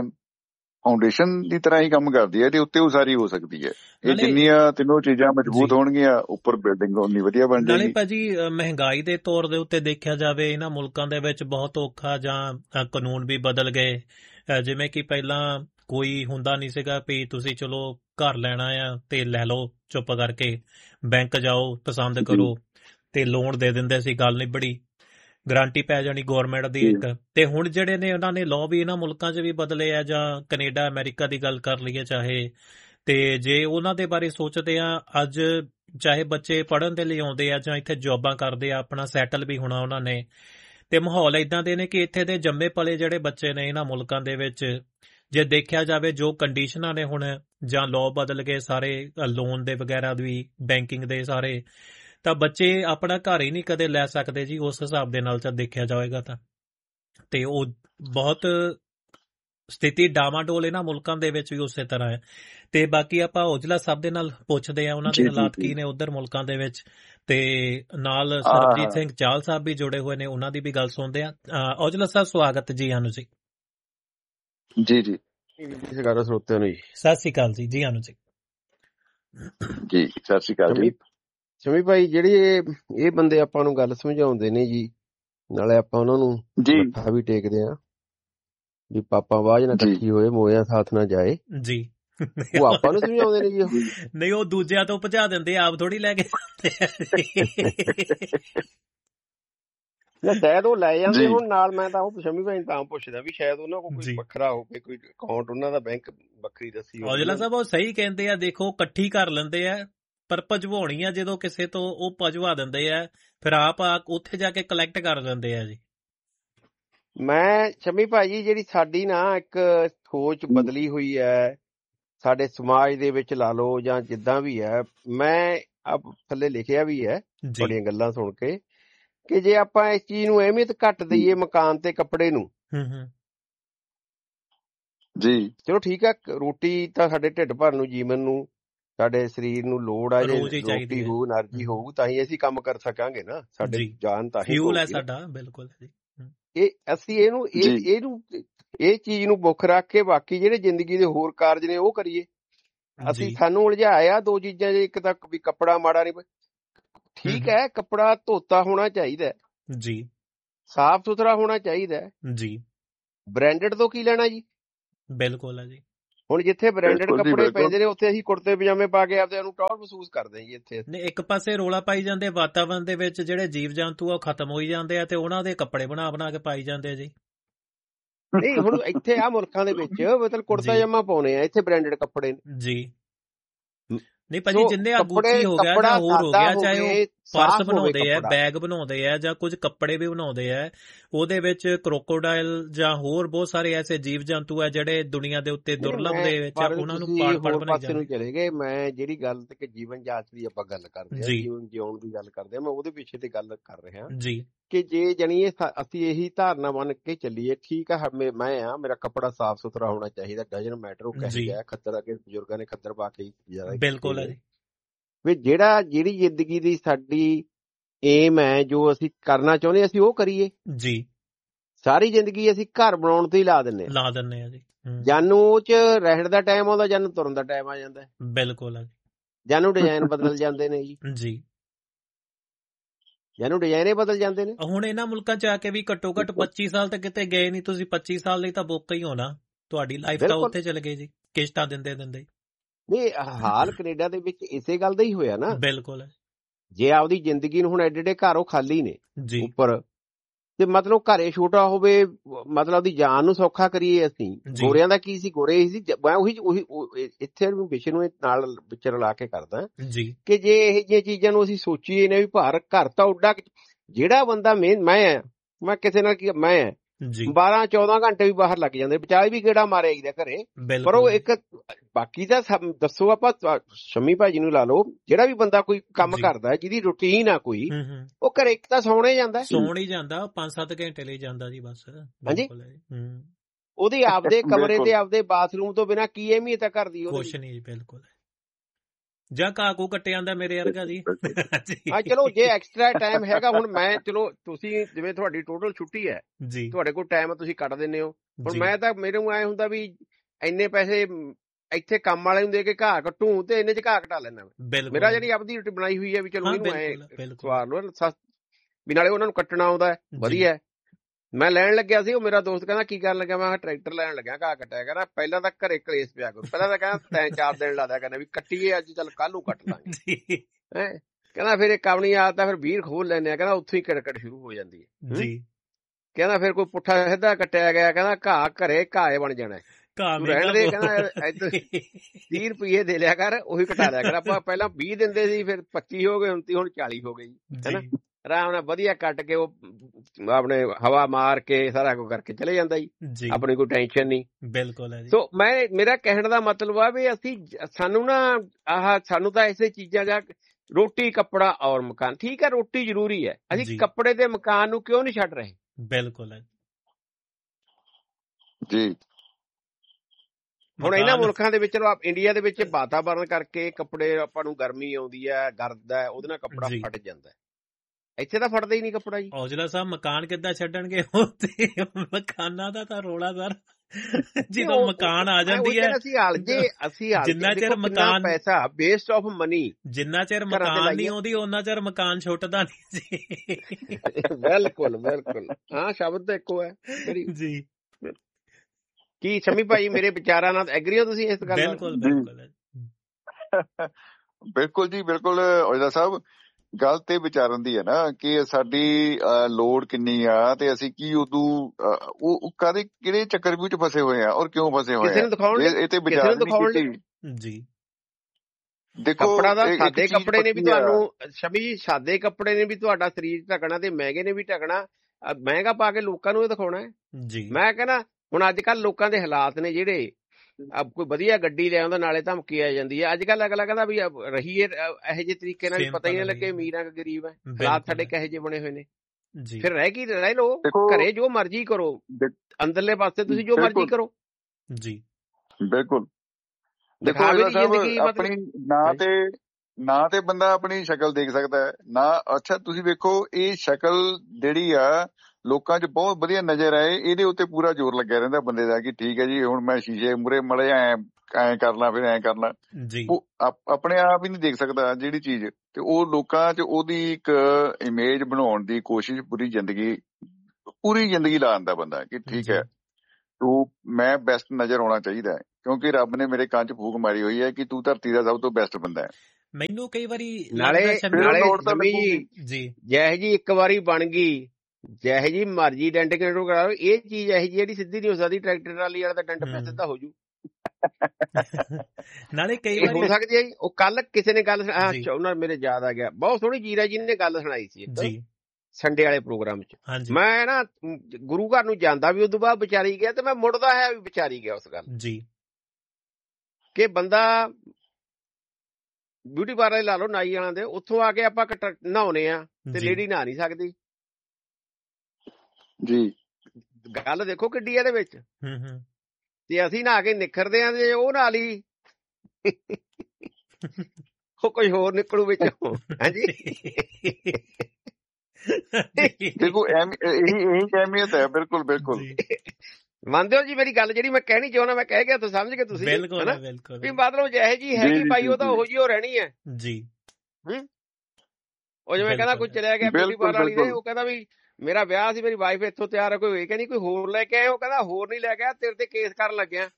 ਫਾਊਂਡੇਸ਼ਨ ਦੀ ਤਰ੍ਹਾਂ ਹੀ ਕੰਮ ਕਰਦੀ ਹੈ, ਤੇ ਉੱਤੇ ਉਸਾਰੀ ਹੋ ਸਕਦੀ ਹੈ। ਇਹ ਨਾਲੇ ਜਿੰਨੀਆਂ ਤਿੰਨੋਂ ਚੀਜ਼ਾਂ ਮਜ਼ਬੂਤ ਜੀ ਹੋਣਗੀਆਂ, ਉੱਪਰ ਬਿਲਡਿੰਗ ਉਨੀ ਵਧੀਆ ਬਣ ਨਾਲੇ ਜਾਏਗੀ। ਭਾਜੀ ਮਹਿੰਗਾਈ ਦੇ ਤੌਰ ਦੇ ਉੱਤੇ ਦੇਖਿਆ ਜਾਵੇ, ਇਹਨਾਂ ਮੁਲਕਾਂ ਦੇ ਵਿੱਚ ਬਹੁਤ ਔਖਾ ਜਾਂ ਕਾਨੂੰਨ ਵੀ ਬਦਲ ਗਏ। ਜਿਵੇਂ ਕਿ ਪਹਿਲਾਂ ਕੋਈ ਹੁੰਦਾ ਨਹੀਂ ਸੀਗਾ ਵੀ ਤੁਸੀਂ ਚਲੋ ਘਰ ਲੈਣਾ ਆ ਤੇ ਲੈ ਲਓ ਚੁੱਪ ਕਰਕੇ, ਬੈਂਕ ਜਾਓ ਪਸੰਦ ਕਰੋ ਤੇ ਲੋਨ ਦੇ ਦਿੰਦੇ ਸੀ, ਗੱਲ ਨਿਬੜੀ, ਗਰੰਟੀ ਪੈ ਜਾਣੀ ਗੌਰਮੈਂਟ ਦੀ ਇੱਕ। ਤੇ ਹੁਣ ਜਿਹੜੇ ਨੇ ਉਹਨਾਂ ਨੇ ਲਾਅ ਵੀ ਇਹਨਾਂ ਮੁਲਕਾਂ 'ਚ ਵੀ ਬਦਲੇ ਆ, ਜਾਂ ਕੈਨੇਡਾ ਅਮਰੀਕਾ ਦੀ ਗੱਲ ਕਰ ਲਈਏ ਚਾਹੇ, ਤੇ ਜੇ ਉਹਨਾਂ ਦੇ ਬਾਰੇ ਸੋਚਦੇ ਆ, ਅੱਜ ਚਾਹੇ ਬੱਚੇ ਪੜ੍ਹਨ ਦੇ ਲਈ ਆਉਂਦੇ ਆ ਜਾਂ ਇੱਥੇ ਜੌਬਾਂ ਕਰਦੇ ਆ, ਆਪਣਾ ਸੈਟਲ ਵੀ ਹੋਣਾ ਉਹਨਾਂ ਨੇ, ਤੇ ਮਾਹੌਲ ਇਦਾਂ ਦੇ ਨੇ ਕਿ ਇੱਥੇ ਦੇ ਜੰਮੇ ਪਲੇ ਜਿਹੜੇ ਬੱਚੇ ਨੇ ਇਹਨਾਂ ਮੁਲਕਾਂ ਦੇ ਵਿੱਚ, ਜੇ ਦੇਖਿਆ ਜਾਵੇ ਜੋ ਕੰਡੀਸ਼ਨਾਂ ਨੇ ਹੁਣ, ਜਾਂ ਲਾਅ ਬਦਲ ਗਏ ਸਾਰੇ ਲੋਨ ਦੇ ਵਗੈਰਾ ਵੀ, ਬੈਂਕਿੰਗ ਦੇ ਸਾਰੇ, ਤਾਂ ਬੱਚੇ ਆਪਣਾ ਘਰ ਹੀ ਨਹੀਂ ਕਦੇ ਲੈ ਸਕਦੇ ਜੀ, ਉਸ ਹਿਸਾਬ ਦੇ ਨਾਲ ਤਾਂ ਦੇਖਿਆ ਜਾਵੇਗਾ ਤਾਂ। ਤੇ ਉਹ ਬਹੁਤ ਸਥਿਤੀ ਡਾਮਾਡੋਲ ਇਹਨਾਂ ਮੁਲਕਾਂ ਦੇ ਵਿੱਚ ਵੀ ਉਸੇ ਤਰ੍ਹਾਂ ਹੈ। ਤੇ ਬਾਕੀ ਆਪਾਂ ਔਜਲਾ ਸਾਹਿਬ ਦੇ ਨਾਲ ਪੁੱਛਦੇ ਆ ਉਹਨਾਂ ਦੇ ਹਾਲਾਤ ਕੀ ਨੇ ਉਧਰ ਮੁਲਕਾਂ ਦੇ ਵਿੱਚ, ਤੇ ਨਾਲ ਸਰਬਜੀਤ ਸਿੰਘ ਚਾਹਲ ਸਾਹਿਬ ਵੀ ਜੁੜੇ ਹੋਏ ਨੇ, ਉਹਨਾਂ ਦੀ ਵੀ ਗੱਲ ਸੁਣਦੇ ਆ। ਔਜਲਾ ਸਾਹਿਬ ਸਵਾਗਤ ਜੀ। ਆਨੂ ਜੀ। ਜੀ ਜੀ ਸਰੋਤਿਆਂ ਨੂੰ ਜੀ ਸਤਿ ਸ਼੍ਰੀ ਅਕਾਲ ਜੀ। ਜੀ ਆਨੂ ਜੀ। ਜੀ ਸਤਿ ਸ਼੍ਰੀ ਅਕਾਲ ਜੀ। ਸ਼ਮੀ ਭਾਈ, ਜਿਹੜੀ ਇਹ ਬੰਦੇ ਆਪਾਂ ਨੂੰ ਗੱਲ ਸਮਝਾਉਂਦੇ ਨੇ ਜੀ, ਨਾਲੇ ਆਪਾਂ ਉਹਨਾਂ ਨੂੰ ਮੱਥਾ ਵੀ ਟੇਕਦੇ ਆ ਵੀ ਪਾਪਾ ਆਵਾਜ਼ ਨਾ ਇਕੱਠੀ ਹੋਏ, ਮੋਇਆ ਸਾਥ ਨਾ ਜਾਏ ਜੀ, ਉਹ ਆਪਾਂ ਨੂੰ ਸਮਝਾਉਂਦੇ ਨੇ ਜੀ। ਨਹੀਂ, ਉਹ ਦੂਜਿਆਂ ਤੋਂ ਭਜਾ ਦਿੰਦੇ, ਆਪ ਥੋੜੀ ਲੈ ਕੇ ਸ਼ਾਇਦ ਉਹ ਲੈ ਜਾਂਦੇ ਹੁਣ ਨਾਲ। ਮੈਂ ਤਾਂ ਉਹ ਸ਼ਮੀ ਭਾਈ ਤਾਂ ਪੁੱਛਦਾ ਵੀ ਸ਼ਾਇਦ ਉਹਨਾਂ ਕੋਲ ਕੋਈ ਵੱਖਰਾ ਹੋਵੇ, ਕੋਈ ਅਕਾਊਂਟ ਉਹਨਾਂ ਦਾ ਬੈਂਕ ਵੱਖਰੀ ਦੱਸੀ। ਔਜਲਾ ਸਾਹਿਬ ਉਹ ਸਹੀ ਕਹਿੰਦੇ ਆ, ਦੇਖੋ ਇਕੱਠੀ ਕਰ ਲੈਂਦੇ ਆ, ਪਰ ਭਜਵਾਉਣੀ ਆ ਜਦੋਂ ਕਿਸੇ ਤੋਂ, ਉਹ ਭਜਵਾ ਦਿੰਦੇ ਆ, ਫਿਰ ਆਪ ਉੱਥੇ ਜਾ ਕੇ ਕਲੈਕਟ ਕਰ ਲੈਂਦੇ ਆ ਜੀ। ਮੈਂ ਸ਼ਮੀ ਭਾਜੀ, ਜਿਹੜੀ ਸਾਡੀ ਨਾ ਇੱਕ ਸੋਚ ਬਦਲੀ ਹੋਈ ਹੈ ਸਾਡੇ ਸਮਾਜ ਦੇ ਵਿੱਚ, ਲਾ ਲਓ ਜਾਂ ਜਿੱਦਾਂ ਵੀ ਹੈ, ਮੈਂ ਥੱਲੇ ਲਿਖਿਆ ਵੀ ਹੈ ਤੁਹਾਡੀਆਂ ਗੱਲਾਂ ਸੁਣ ਕੇ, ਕਿ ਜੇ ਆਪਾਂ ਇਸ ਚੀਜ਼ ਨੂੰ ਅਹਿਮੀਅਤ ਘੱਟ ਦਈਏ, ਮਕਾਨ ਤੇ ਕੱਪੜੇ ਨੂੰ, ਜੀ ਚਲੋ ਠੀਕ ਹੈ, ਰੋਟੀ ਤਾਂ ਸਾਡੇ ਢਿੱਡ ਭਰਨ ਨੂੰ, ਜੀਵਨ ਨੂੰ, ਸਾਡੇ ਸਰੀਰ ਨੂੰ ਲੋੜ ਆ, ਜੇ ਰੋਟੀ ਹੋਊ, એનર્ਜੀ ਹੋਊ, ਤਾਂ ਹੀ ਅਸੀਂ ਕੰਮ ਕਰ ਸਕਾਂਗੇ ਨਾ, ਸਾਡੇ ਜਾਨ ਤਾਂ ਫਿਊਲ ਹੈ ਸਾਡਾ। ਬਿਲਕੁਲ ਜੀ। ਇਹ ਅਸੀਂ ਇਹ ਚੀਜ਼ ਨੂੰ ਮੁੱਖ ਰੱਖ ਕੇ ਬਾਕੀ ਜਿਹੜੇ ਜ਼ਿੰਦਗੀ ਦੇ ਹੋਰ ਕਾਰਜ ਨੇ ਉਹ ਕਰੀਏ। ਅਸੀਂ ਸਾਨੂੰ ਉਲਝਾਇਆ ਦੋ ਚੀਜ਼ਾਂ, ਇੱਕ ਤਾਂ ਵੀ ਕੱਪੜਾ ਮਾੜਾ ਨਹੀਂ, ਠੀਕ ਹੈ, ਕੱਪੜਾ ਧੋਤਾ ਹੋਣਾ ਚਾਹੀਦਾ ਜੀ, ਸਾਫ਼ ਸੁਥਰਾ ਹੋਣਾ ਚਾਹੀਦਾ ਜੀ, ਬ੍ਰਾਂਡਡ ਤੋਂ ਕੀ ਲੈਣਾ ਜੀ। ਬਿਲਕੁਲ ਹੈ ਜੀ। ਹੁਣ ਜਿੱਥੇ ਬ੍ਰਾਂਡਡ ਬਿਲਕੁਲ ਜੀ ਕੱਪੜੇ ਬਿਲਕੁਲ। ਪੈਂਦੇ ਨੇ ਉੱਥੇ ਅਸੀਂ ਕੁੜਤੇ ਪਜਾਮੇ ਪਾ ਕੇ ਆਪਦੇ ਨੂੰ ਟੌਰ ਮਹਿਸੂਸ ਕਰਦੇ ਹਾਂ ਜੀ ਇੱਥੇ। ਨੇ ਇੱਕ ਪਾਸੇ ਰੋਲਾ ਪਾਈ ਜਾਂਦੇ ਵਾਤਾਵਰਨ ਦੇ ਵਿੱਚ ਜਿਹੜੇ ਜੀਵ ਜੰਤੂ ਆ ਉਹ ਖਤਮ ਹੋਈ ਜਾਂਦੇ ਆ ਤੇ ਉਹਨਾਂ ਦੇ ਕੱਪੜੇ ਬਣਾ ਬਣਾ ਕੇ ਪਾਈ ਜਾਂਦੇ ਆ ਜੀ। ਨਹੀਂ ਹੁਣ ਇੱਥੇ ਆ ਮੁਲਕਾਂ ਦੇ ਵਿੱਚ ਮਤਲਬ ਕੁੜਤਾ ਜੀ ਪਜਾਮਾ ਪਾਉਣੇ ਆ, ਇੱਥੇ ਬ੍ਰਾਂਡਡ ਕੱਪੜੇ ਨੇ। ਜੀ ਨਹੀਂ ਭਾਜੀ, ਜਿੰਨੇ ਆ ਕੱਪੜੇ ਗੁੱਚੀ ਹੋ ਗਿਆ ਜਾਂ ਕੱਪੜਾ ਹੋਰ ਹੋ ਸਾਦਾ ਗਿਆ, ਚਾਹੇ ਉਹ ਹੋਵੇ, ਪਰਸ ਸਾਫ਼ ਹੋਵੇ ਬਣਾਉਂਦੇ ਆ, ਕੱਪੜਾ। ਬੈਗ ਬਣਾਉਂਦੇ ਆ, ਜਾਂ ਕੁਝ ਕੱਪੜੇ ਵੀ ਬਣਾਉਂਦੇ ਆ, ਉਹਦੇ ਵਿੱਚ ਕ੍ਰੋਕੋਡਾਈਲ ਜਾਂ ਹੋਰ ਬਹੁਤ ਸਾਰੇ ਐਸੇ ਜੀਵ ਜੰਤੂ ਆ ਜਿਹੜੇ ਦੁਨੀਆ ਦੇ ਉੱਤੇ ਦੁਰਲਭ ਦੇ ਵਿੱਚ ਆ, ਉਹਨਾਂ ਨੂੰ ਪਾੜ ਪਾੜ ਹੋਰ ਬਣਾਈ ਪਾਸੇ ਨੂੰ ਜਾਂਦੇ। ਚਲੇ ਗਏ। ਮੈਂ ਜਿਹੜੀ ਗੱਲ ਤੇ ਜੀਵਨ ਜਾਂਚ ਦੀ ਆਪਾਂ ਗੱਲ ਕਰਦੇ ਆ, ਜੀ ਜੀਵਨ ਜਿਉਣ ਦੀ ਗੱਲ ਕਰਦੇ ਆ, ਮੈਂ ਉਹਦੇ ਪਿੱਛੇ ਤੇ ਗੱਲ ਕਰ ਰਿਹਾ ਜੀ ਕਿ ਜੇ ਜਾਣੀ ਅਸੀਂ ਇਹੀ ਧਾਰਨਾ ਮੰਨ ਕੇ ਚੱਲੀਏ, ਠੀਕ ਆ ਮੈਂ ਆ ਮੇਰਾ ਕੱਪੜਾ ਸਾਫ਼ ਸੁਥਰਾ ਹੋਣਾ ਚਾਹੀਦਾ, ਡਜਨ ਮੈਟਰ ਉਹ ਕਹੇ ਜੀ ਗਿਆ ਖੱਦਰ ਅਗੇ ਬਜ਼ੁਰਗਾਂ ਨੇ ਖੱਦਰ ਪਾ ਕੇ ਜ਼ਿਆਦਾ ਬਿਲਕੁਲ ਹੈ ਜੀ। ਵੀ ਜਿਹੜੀ ਜ਼ਿੰਦਗੀ ਦੀ ਸਾਡੀ ਏਮ ਹੈ, ਜੋ ਅਸੀਂ ਕਰਨਾ ਚਾਹੁੰਦੇ ਅਸੀਂ ਉਹ ਕਰੀਏ। ਜੀ ਸਾਰੀ ਜ਼ਿੰਦਗੀ ਅਸੀਂ ਘਰ ਬਣਾਉਣ ਤੇ ਹੀ ਲਾ ਦਿੰਦੇ ਲਾ ਦਿੰਦੇ ਆ ਜੀ। ਜਾਨੂੰ ਉਹ ਚ ਰਹਿਣ ਦਾ ਟਾਈਮ ਆਉਂਦਾ, ਜਾਨੂੰ ਤੁਰਨ ਦਾ ਟਾਈਮ ਆ ਜਾਂਦਾ, ਬਿਲਕੁਲ ਹੈ ਜਾਨੂੰ ਡਿਜ਼ਾਈਨ ਬਦਲ ਜਾਂਦੇ ਨੇ ਜੀ, ਜੀ। ਜਾਨੂੰ ਡਿਜ਼ਾਈਨ ਬਦਲ ਜਾਂਦੇ ਨੇ। ਹੁਣ ਇਹਨਾਂ ਮੁਲਕਾਂ ਚ ਆ ਕੇ ਵੀ ਘੱਟੋ ਘੱਟ 25 ਸਾਲ ਤੱਕ ਕਿਤੇ ਗਏ ਨਹੀਂ ਤੁਸੀਂ, 25 ਸਾਲ ਲਈ ਤਾਂ ਬੁੱਕ ਹੀ ਹੋਣਾ, ਤੁਹਾਡੀ ਲਾਈਫ ਤਾਂ ਉੱਥੇ ਚਲੇ ਗਈ ਜੀ ਕਿਸ਼ਤਾਂ ਦਿੰਦੇ ਦਿੰਦੇ। ਨਹੀਂ ਹਾਲ ਕੈਨੇਡਾ ਦੇ ਵਿੱਚ ਇਸੇ ਗੱਲ ਦਾ ਹੀ ਹੋਇਆ ਨਾ। ਬਿਲਕੁਲ ਹੈ। ਜੇ ਆਪਦੀ ਜ਼ਿੰਦਗੀ ਨੂੰ ਹੁਣ ਐਡੇ ਘਰ ਉਹ ਖਾਲੀ ਨੇ ਜੀ ਉੱਪਰ, ਤੇ ਮਤਲਬ ਘਰੇ ਛੋਟਾ ਹੋਵੇ, ਮਤਲਬ ਉਹਦੀ ਜਾਨ ਨੂੰ ਸੌਖਾ ਕਰੀਏ ਅਸੀਂ। ਗੋਰਿਆਂ ਦਾ ਕੀ ਸੀ, ਗੋਰੇ ਸੀ। ਮੈਂ ਉਹੀ ਇੱਥੇ ਵਿਸ਼ੇ ਨੂੰ ਨਾਲ ਵਿੱਚ ਰਲਾ ਕੇ ਕਰਦਾ ਜੀ ਕਿ ਜੇ ਇਹ ਜਿਹੀਆਂ ਚੀਜ਼ਾਂ ਨੂੰ ਅਸੀਂ ਸੋਚੀਏ ਨੇ ਵੀ ਘਰ ਤਾਂ ਉੱਡਾ, ਜਿਹੜਾ ਬੰਦਾ ਮੈਂ ਕਿਸੇ ਨਾਲ ਕੀ ਮੈਂ 12-14 ਘੰਟੇ ਵੀ ਬਾਹਰ ਲੱਗ ਜਾਂਦੇ, ਬਚਾਏ ਵੀ ਕਿਹੜਾ ਮਾਰਿਆ ਇਹਦਾ ਘਰੇ। ਪਰ ਉਹ ਇੱਕ ਬਾਕੀ ਦਾ ਦੱਸੋ, ਆਪਾਂ ਸ਼ਮੀ ਭਾਜੀ ਨੂੰ ਲਾ ਲਓ, ਜਿਹੜਾ ਵੀ ਬੰਦਾ ਕੋਈ ਕੰਮ ਕਰਦਾ ਜਿਹਦੀ ਰੁਟੀਨ ਆ ਕੋਈ, ਉਹ ਘਰੇ ਇੱਕ ਤਾਂ ਸੌਣ ਹੀ ਜਾਂਦਾ 5-7 ਘੰਟੇ ਲਈ ਜਾਂਦਾ ਜੀ ਬਸ। ਹਾਂਜੀ, ਉਹਦੀ ਆਪਦੇ ਕਮਰੇ ਤੇ ਆਪਦੇ ਬਾਥਰੂਮ ਤੋਂ ਬਿਨਾਂ ਕੀ ਅਹਿਮੀਅਤ ਹੈ ਘਰ ਦੀ? ਕੁਛ ਨਹੀਂ ਜੀ, ਬਿਲਕੁਲ। ਜਾਂ ਘਾਹ ਕੋ ਕੱਟੇ ਜਾਂਦਾ ਮੇਰੇ ਵਰਗਾ ਜੀ। ਹਾਂ ਚਲੋ, ਜੇ ਐਕਸਟਰਾ ਟਾਈਮ ਹੈਗਾ, ਹੁਣ ਮੈਂ ਚਲੋ ਤੁਸੀਂ ਜਿਵੇਂ ਤੁਹਾਡੀ ਟੋਟਲ ਛੁੱਟੀ ਹੈ ਜੀ, ਤੁਹਾਡੇ ਕੋਲ ਟਾਈਮ ਤੁਸੀਂ ਕੱਢ ਦਿੰਦੇ ਹੋ। ਹੁਣ ਮੈਂ ਤਾਂ ਮੇਰੇ ਨੂੰ ਐ ਹੁੰਦਾ ਵੀ ਇੰਨੇ ਪੈਸੇ ਇੱਥੇ ਕੰਮ ਵਾਲੇ ਨੂੰ ਦੇ ਕੇ ਘਾਹ ਕੱਟੂ ਤੇ ਇੰਨੇ ਚ ਘਾਹ ਕਟਾ ਲੈਣਾ। ਮੇਰਾ ਜਿਹੜੀ ਆਪਦੀ ਰੋਟੀ ਬਣਾਈ ਹੋਈ ਹੈ ਵੀ ਚਲੋ ਇਹਨੂੰ ਐ ਸਵਾਰ ਲੋ ਵੀ, ਨਾਲੇ ਉਹਨਾਂ ਨੂੰ ਕੱਟਣਾ ਆਉਂਦਾ ਵਧੀਆ। ਮੈਂ ਲੈਣ ਲੱਗਿਆ ਸੀ, ਉਹ ਮੇਰਾ ਦੋਸਤ ਕਹਿੰਦਾ ਕੀ ਕਰਨ ਲੱਗਿਆ? ਮੈਂ ਟਰੈਕਟਰ ਲੈਣ ਲੱਗਿਆ, ਘਾਹ ਕੱਟਿਆ। ਕਹਿੰਦਾ ਪਹਿਲਾਂ ਤਾਂ ਘਰੇ ਕਲੇਸ਼ ਪਿਆ ਕਰੋ, ਪਹਿਲਾਂ ਤਾਂ ਕਹਿੰਦਾ 3-4 ਦਿਨ ਲਾਦਾ, ਕਹਿੰਦਾ ਵੀ ਕੱਟੀਏ ਅੱਜ, ਚੱਲ ਕੱਲ ਨੂੰ ਕੱਟ ਲਾਂਗੇ। ਕਹਿੰਦਾ ਫਿਰ ਇੱਕ ਆਪਣੀ ਆਦਤ ਆ, ਫਿਰ 20 ਖੋਲ ਲੈਂਦੇ ਆ, ਕਹਿੰਦਾ ਉੱਥੋਂ ਹੀ ਕੜਕੜ ਸ਼ੁਰੂ ਹੋ ਜਾਂਦੀ ਹੈ ਜੀ। ਕਹਿੰਦਾ ਫਿਰ ਕੋਈ ਪੁੱਠਾ ਸਿੱਧਾ ਕੱਟਿਆ ਗਿਆ, ਕਹਿੰਦਾ ਘਾਹ ਘਰੇ ਘਾਹ ਬਣ ਜਾਣਾ, ਤੂੰ ਰਹਿਣ ਦੇ। ਕਹਿੰਦਾ ਇੱਧਰ 30 ਰੁਪਏ ਦੇ ਲਿਆ ਕਰ, ਉਹੀ ਕਟਾ ਲਿਆ ਕਰ। ਆਪਾਂ ਪਹਿਲਾਂ 20 ਦਿੰਦੇ ਸੀ, ਫਿਰ 25 ਹੋ ਗਏ, ਹੁਣ 40 ਹੋ ਗਏ ਜੀ, ਹੈਨਾ। ਆਰਾਮ ਨਾਲ ਵਧੀਆ ਕੱਟ ਕੇ ਉਹ ਆਪਣੇ ਹਵਾ ਮਾਰ ਕੇ ਸਾਰਾ ਕੁਝ ਕਰਕੇ ਚਲੇ ਜਾਂਦਾ ਜੀ, ਆਪਣੀ ਕੋਈ ਟੈਨਸ਼ਨ ਨਹੀਂ। ਬਿਲਕੁਲ ਹੈ ਜੀ। ਸੋ ਮੇਰਾ ਕਹਿਣ ਦਾ ਮਤਲਬ ਆ ਵੀ ਸਾਨੂੰ ਤਾਂ ਐਸੇ ਚੀਜ਼ਾਂ ਦਾ, ਰੋਟੀ ਕੱਪੜਾ ਔਰ ਮਕਾਨ, ਠੀਕ ਹੈ ਰੋਟੀ ਜ਼ਰੂਰੀ ਹੈ, ਅਸੀਂ ਕੱਪੜੇ ਤੇ ਮਕਾਨ ਨੂੰ ਕਿਉਂ ਨਹੀਂ ਛੱਡ ਰਹੇ? ਬਿਲਕੁਲ ਹੈ ਜੀ। ਹੁਣ ਇਹਨਾਂ ਮੁਲਕਾਂ ਦੇ ਵਿੱਚ, ਇੰਡੀਆ ਦੇ ਵਿੱਚ ਵਾਤਾਵਰਨ ਕਰਕੇ ਕੱਪੜੇ, ਆਪਾਂ ਨੂੰ ਗਰਮੀ ਆਉਂਦੀ ਹੈ, ਗਰਦ ਹੈ, ਉਹਦੇ ਨਾਲ ਕੱਪੜਾ ਫਟ ਜਾਂਦਾ। ਇੱਥੇ ਤਾਂ ਫਟਦਾ ਹੀ ਨਹੀਂ ਕੱਪੜਾ ਜੀ। ਔਜਲਾ ਸਾਹਿਬ ਮਕਾਨ ਕਿੱਦਾਂ ਛੱਡਣਗੇ? ਮਕਾਨਾਂ ਦਾ ਤਾਂ ਰੋਲਾ ਸਰ, ਜਦੋਂ ਮਕਾਨ ਆ ਜਾਂਦੀ ਹੈ, ਜਿੰਨਾ ਚਿਰ ਮਕਾਨ ਪੈਸਾ ਵੇਸਟ ਆਫ ਮਨੀ, ਜਿੰਨਾ ਚਿਰ ਮਕਾਨ ਨਹੀਂ ਆਉਂਦੀ ਉਹਨਾਂ ਚਿਰ ਮਕਾਨ ਛੁੱਟਦਾ ਨਹੀਂ ਜੀ। ਬਿਲਕੁਲ ਬਿਲਕੁਲ, ਹਾਂ ਸ਼ਬਦ ਤਾਂ ਇੱਕੋ ਹੈ ਜੀ। ਕੀ ਸ਼ਮੀ ਭਾਈ ਮੇਰੇ ਵਿਚਾਰਾਂ ਨਾਲ ਐਗਰੀ ਹੋ ਤੁਸੀਂ ਇਸ ਗੱਲ ਨਾਲ? ਬਿਲਕੁਲ ਬਿਲਕੁਲ ਬਿਲਕੁਲ ਜੀ, ਬਿਲਕੁਲ। ਔਜਲਾ ਸਾਹਿਬ, ਗੱਲ ਤੇ ਵਿਚਾਰਨ ਦੀ ਹੈ ਨਾ ਕਿ ਸਾਡੀ ਲੋੜ ਕਿੰਨੀ ਆ, ਤੇ ਅਸੀਂ ਕੀ ਉਹ ਕਾਹਦੇ ਕਿਹੜੇ ਚੱਕਰ ਵਿੱਚ ਫਸੇ ਹੋਏ ਆ ਔਰ ਕਿਉਂ ਫਸੇ ਹੋਏ ਆ, ਇਹ ਤੇ ਵਿਚਾਰ ਜੀ। ਦੇਖੋ, ਕੱਪੜਾ ਦਾ ਸਾਦੇ ਕੱਪੜੇ ਨੇ ਵੀ ਤੁਹਾਨੂੰ, ਸ਼ਮੀ ਜੀ ਸਾਦੇ ਕੱਪੜੇ ਨੇ ਵੀ ਤੁਹਾਡਾ ਸਰੀਰ ਢਕਣਾ, ਤੇ ਮਹਿੰਗੇ ਨੇ ਵੀ ਢਕਣਾ। ਮਹਿੰਗਾ ਪਾ ਕੇ ਲੋਕਾਂ ਨੂੰ ਇਹ ਦਿਖਾਉਣਾ ਹੈ ਜੀ। ਮੈਂ ਕਹਿੰਦਾ ਹੁਣ ਅੱਜ ਕੱਲ੍ਹ ਲੋਕਾਂ ਦੇ ਹਾਲਾਤ ਨੇ ਜਿਹੜੇ, ਕੋਈ ਵਧੀਆ ਗੱਡੀ ਲੈ ਆਉਂਦਾ ਨਾਲੇ ਧਮਕੀ ਆ ਜਾਂਦੀ ਹੈ। ਅੱਜ ਕੱਲ੍ਹ ਅਗਲਾ ਕਹਿੰਦਾ ਵੀ ਰਹੀਏ ਇਹੋ ਜਿਹੇ ਤਰੀਕੇ ਨਾਲ, ਪਤਾ ਹੀ ਨਹੀਂ ਲੱਗੇ ਅਮੀਰ ਆ ਕਿ ਗਰੀਬ ਹੈ, ਹਾਲਾਤ ਸਾਡੇ ਕਿਹੋ ਜਿਹੇ ਬਣੇ ਹੋਏ ਨੇ। ਫਿਰ ਰਹਿ ਲਓ ਘਰੇ, ਜੋ ਮਰਜ਼ੀ ਕਰੋ, ਅੰਦਰਲੇ ਪਾਸੇ ਤੁਸੀਂ ਜੋ ਮਰਜ਼ੀ ਕਰੋ ਜੀ। ਬਿਲਕੁਲ। ਦੇਖੋ ਆਪਣੀ ਨਾ ਤੇ ਬੰਦਾ ਆਪਣੀ ਸ਼ਕਲ ਦੇਖ ਸਕਦਾ ਹੈ ਨਾ। ਅੱਛਾ ਤੁਸੀਂ ਵੇਖੋ, ਇਹ ਸ਼ਕਲ ਜਿਹੜੀ ਆ ਲੋਕਾਂ 'ਚ ਬਹੁਤ ਵਧੀਆ ਨਜ਼ਰ ਆਏ, ਇਹਦੇ ਉੱਤੇ ਪੂਰਾ ਜ਼ੋਰ ਲੱਗਿਆ ਰਹਿੰਦਾ ਬੰਦੇ ਦਾ ਕਿ ਠੀਕ ਹੈ ਜੀ, ਹੁਣ ਮੈਂ ਸ਼ੀਸ਼ੇ ਮੂਹਰੇ ਮੜੇ ਐਂ ਕਰਨਾ, ਫਿਰ ਐਂ ਕਰਨਾ। ਉਹ ਆਪਣੇ ਆਪ ਹੀ ਨਹੀਂ ਦੇਖ ਸਕਦਾ ਜਿਹੜੀ ਚੀਜ਼, ਤੇ ਉਹ ਲੋਕਾਂ 'ਚ ਉਹਦੀ ਇੱਕ ਇਮੇਜ ਬਣਾਉਣ ਦੀ ਕੋਸ਼ਿਸ਼ ਪੂਰੀ ਜ਼ਿੰਦਗੀ ਲਾ ਦਿੰਦਾ ਬੰਦਾ ਕਿ ਠੀਕ ਹੈ, ਤੂੰ ਮੈਂ ਬੈਸਟ ਨਜ਼ਰ ਆਉਣਾ ਚਾਹੀਦਾ ਹੈ। ਕਿਉਂਕਿ ਰੱਬ ਨੇ ਮੇਰੇ ਕੰਨ 'ਚ ਫੂਕ ਮਾਰੀ ਹੋਈ ਹੈ ਕਿ ਤੂੰ ਧਰਤੀ ਦਾ ਸਭ ਤੋਂ ਬੈਸਟ ਬੰਦਾ ਹੈ। ਮੈਨੂੰ ਕਈ ਵਾਰੀ ਨਾਲੇ ਲੱਗਦਾ ਸ਼ਮੀ ਫਿਰ ਨਾਲੇ ਲੋੜ ਤਾਂ ਸ਼ਮੀ ਲੱਗੂਗੀ। ਜੀ ਜੀ ਜਿਹੋ ਜੀ ਇੱਕ ਵਾਰੀ ਬਣ ਗਈ, ਜਿਹੋ ਜੀ ਮਰਜ਼ੀ ਡੈਂਟ ਕਰਾ ਕਰਾਓ, ਇਹ ਚੀਜ਼ ਇਹੋ ਜਿਹੀ ਜਿਹੜੀ ਸਿੱਧੀ ਨਹੀਂ ਹੋ ਸਕਦੀ। ਟਰੈਕਟਰ ਟਰਾਲੀ ਵਾਲਾ ਤਾਂ ਡੈਂਟ ਪਿਆ ਸਿੱਧਾ ਹੋ ਜੂ। ਨਾਲੇ ਕਈ ਇਹ ਹੋ ਵਾਰੀ ਸਕਦੀ ਹੈ ਜੀ। ਉਹ ਕੱਲ ਕਿਸੇ ਨੇ ਗੱਲ ਜੀ ਉਹਨਾਂ ਮੇਰੇ ਯਾਦ ਆ ਗਿਆ, ਬਹੁਤ ਸੋਹਣੀ ਜੀਰਾ ਜੀ ਨੇ ਗੱਲ ਸੁਣਾਈ ਸੀ ਇੱਕ ਜੀ ਸੰਡੇ ਵਾਲੇ ਪ੍ਰੋਗਰਾਮ 'ਚ। ਹਾਂਜੀ ਮੈਂ ਨਾ ਗੁਰੂ ਘਰ ਨੂੰ ਜਾਂਦਾ ਵੀ ਉਦੋਂ ਬਾਅਦ ਵਿਚਾਰੀ ਗਿਆ, ਤੇ ਮੈਂ ਮੁੜਦਾ ਹੈ ਵੀ ਵਿਚਾਰੀ ਗਿਆ ਉਸ ਗੱਲ ਜੀ ਕਿ ਬੰਦਾ ਬਿਊਟੀ ਪਾਰਲਰ ਲਾ ਲਓ, ਨਾਈ ਵਾਲਿਆਂ ਦੇ, ਉੱਥੋਂ ਆ ਕੇ ਆਪਾਂ ਨਹਾਉਣੇ ਆ ਤੇ ਜੀ ਲੇਡੀ ਨਹਾ ਨਹੀਂ ਸਕਦੀ। ਜੀ ਗੱਲ ਦੇਖੋ ਕਿੱਡੀ ਇਹਦੇ ਵਿੱਚ। ਹੂੰ ਤੇ ਅਸੀਂ ਨਹਾ ਕੇ ਨਿਖਰਦੇ ਆ, ਤੇ ਉਹ ਨਹਾ ਲਈ ਉਹ ਕੁਝ ਹੋਰ ਨਿਕਲੂ ਵਿੱਚੋਂ। ਹਾਂਜੀ ਦੇਖੋ ਇਹੀ ਅਹਿਮੀਅਤ ਹੈ। ਬਿਲਕੁਲ ਬਿਲਕੁਲ ਜੀ ਮੰਨਦੇ ਹੋ ਜੀ ਮੇਰੀ ਗੱਲ? ਜਿਹੜੀ ਮੈਂ ਕਹਿਣੀ ਚਾਹੁੰਦਾ ਮੈਂ ਕਹਿ ਗਿਆ, ਤਾਂ ਸਮਝ ਗਏ ਤੁਸੀਂ ਬਿਲਕੁਲ ਹਨਾ? ਬਿਲਕੁਲ ਵੀ ਮਤਲਬ ਜਿਹੇ ਜੀ ਹੈਗੀ ਭਾਈ, ਉਹ ਤਾਂ ਉਹੋ ਜੀ ਉਹ ਰਹਿਣੀ ਹੈ। ਜੀ ਉਹ ਜਿਵੇਂ ਕਹਿੰਦਾ ਕੋਈ ਚਲਿਆ ਗਿਆ ਬਿਊਟੀ ਬਿਲਕੁਲ ਪਾਰਲਰ ਵਾਲੀ ਦੇ, ਬਿਲਕੁਲ ਉਹ ਕਹਿੰਦਾ ਵੀ ਮੇਰਾ ਵਿਆਹ ਸੀ, ਮੇਰੀ ਵਾਈਫ ਇੱਥੋਂ ਤਿਆਰ ਹੈ, ਕੋਈ ਕਹਿੰਦੀ ਕੋਈ ਹੋਰ ਲੈ ਕੇ ਆਏ। ਉਹ ਕਹਿੰਦਾ ਹੋਰ ਨਹੀਂ ਲੈ ਕੇ ਆਇਆ, ਤੇਰੇ ਤੇ ਕੇਸ ਕਰਨ ਲੱਗਿਆ।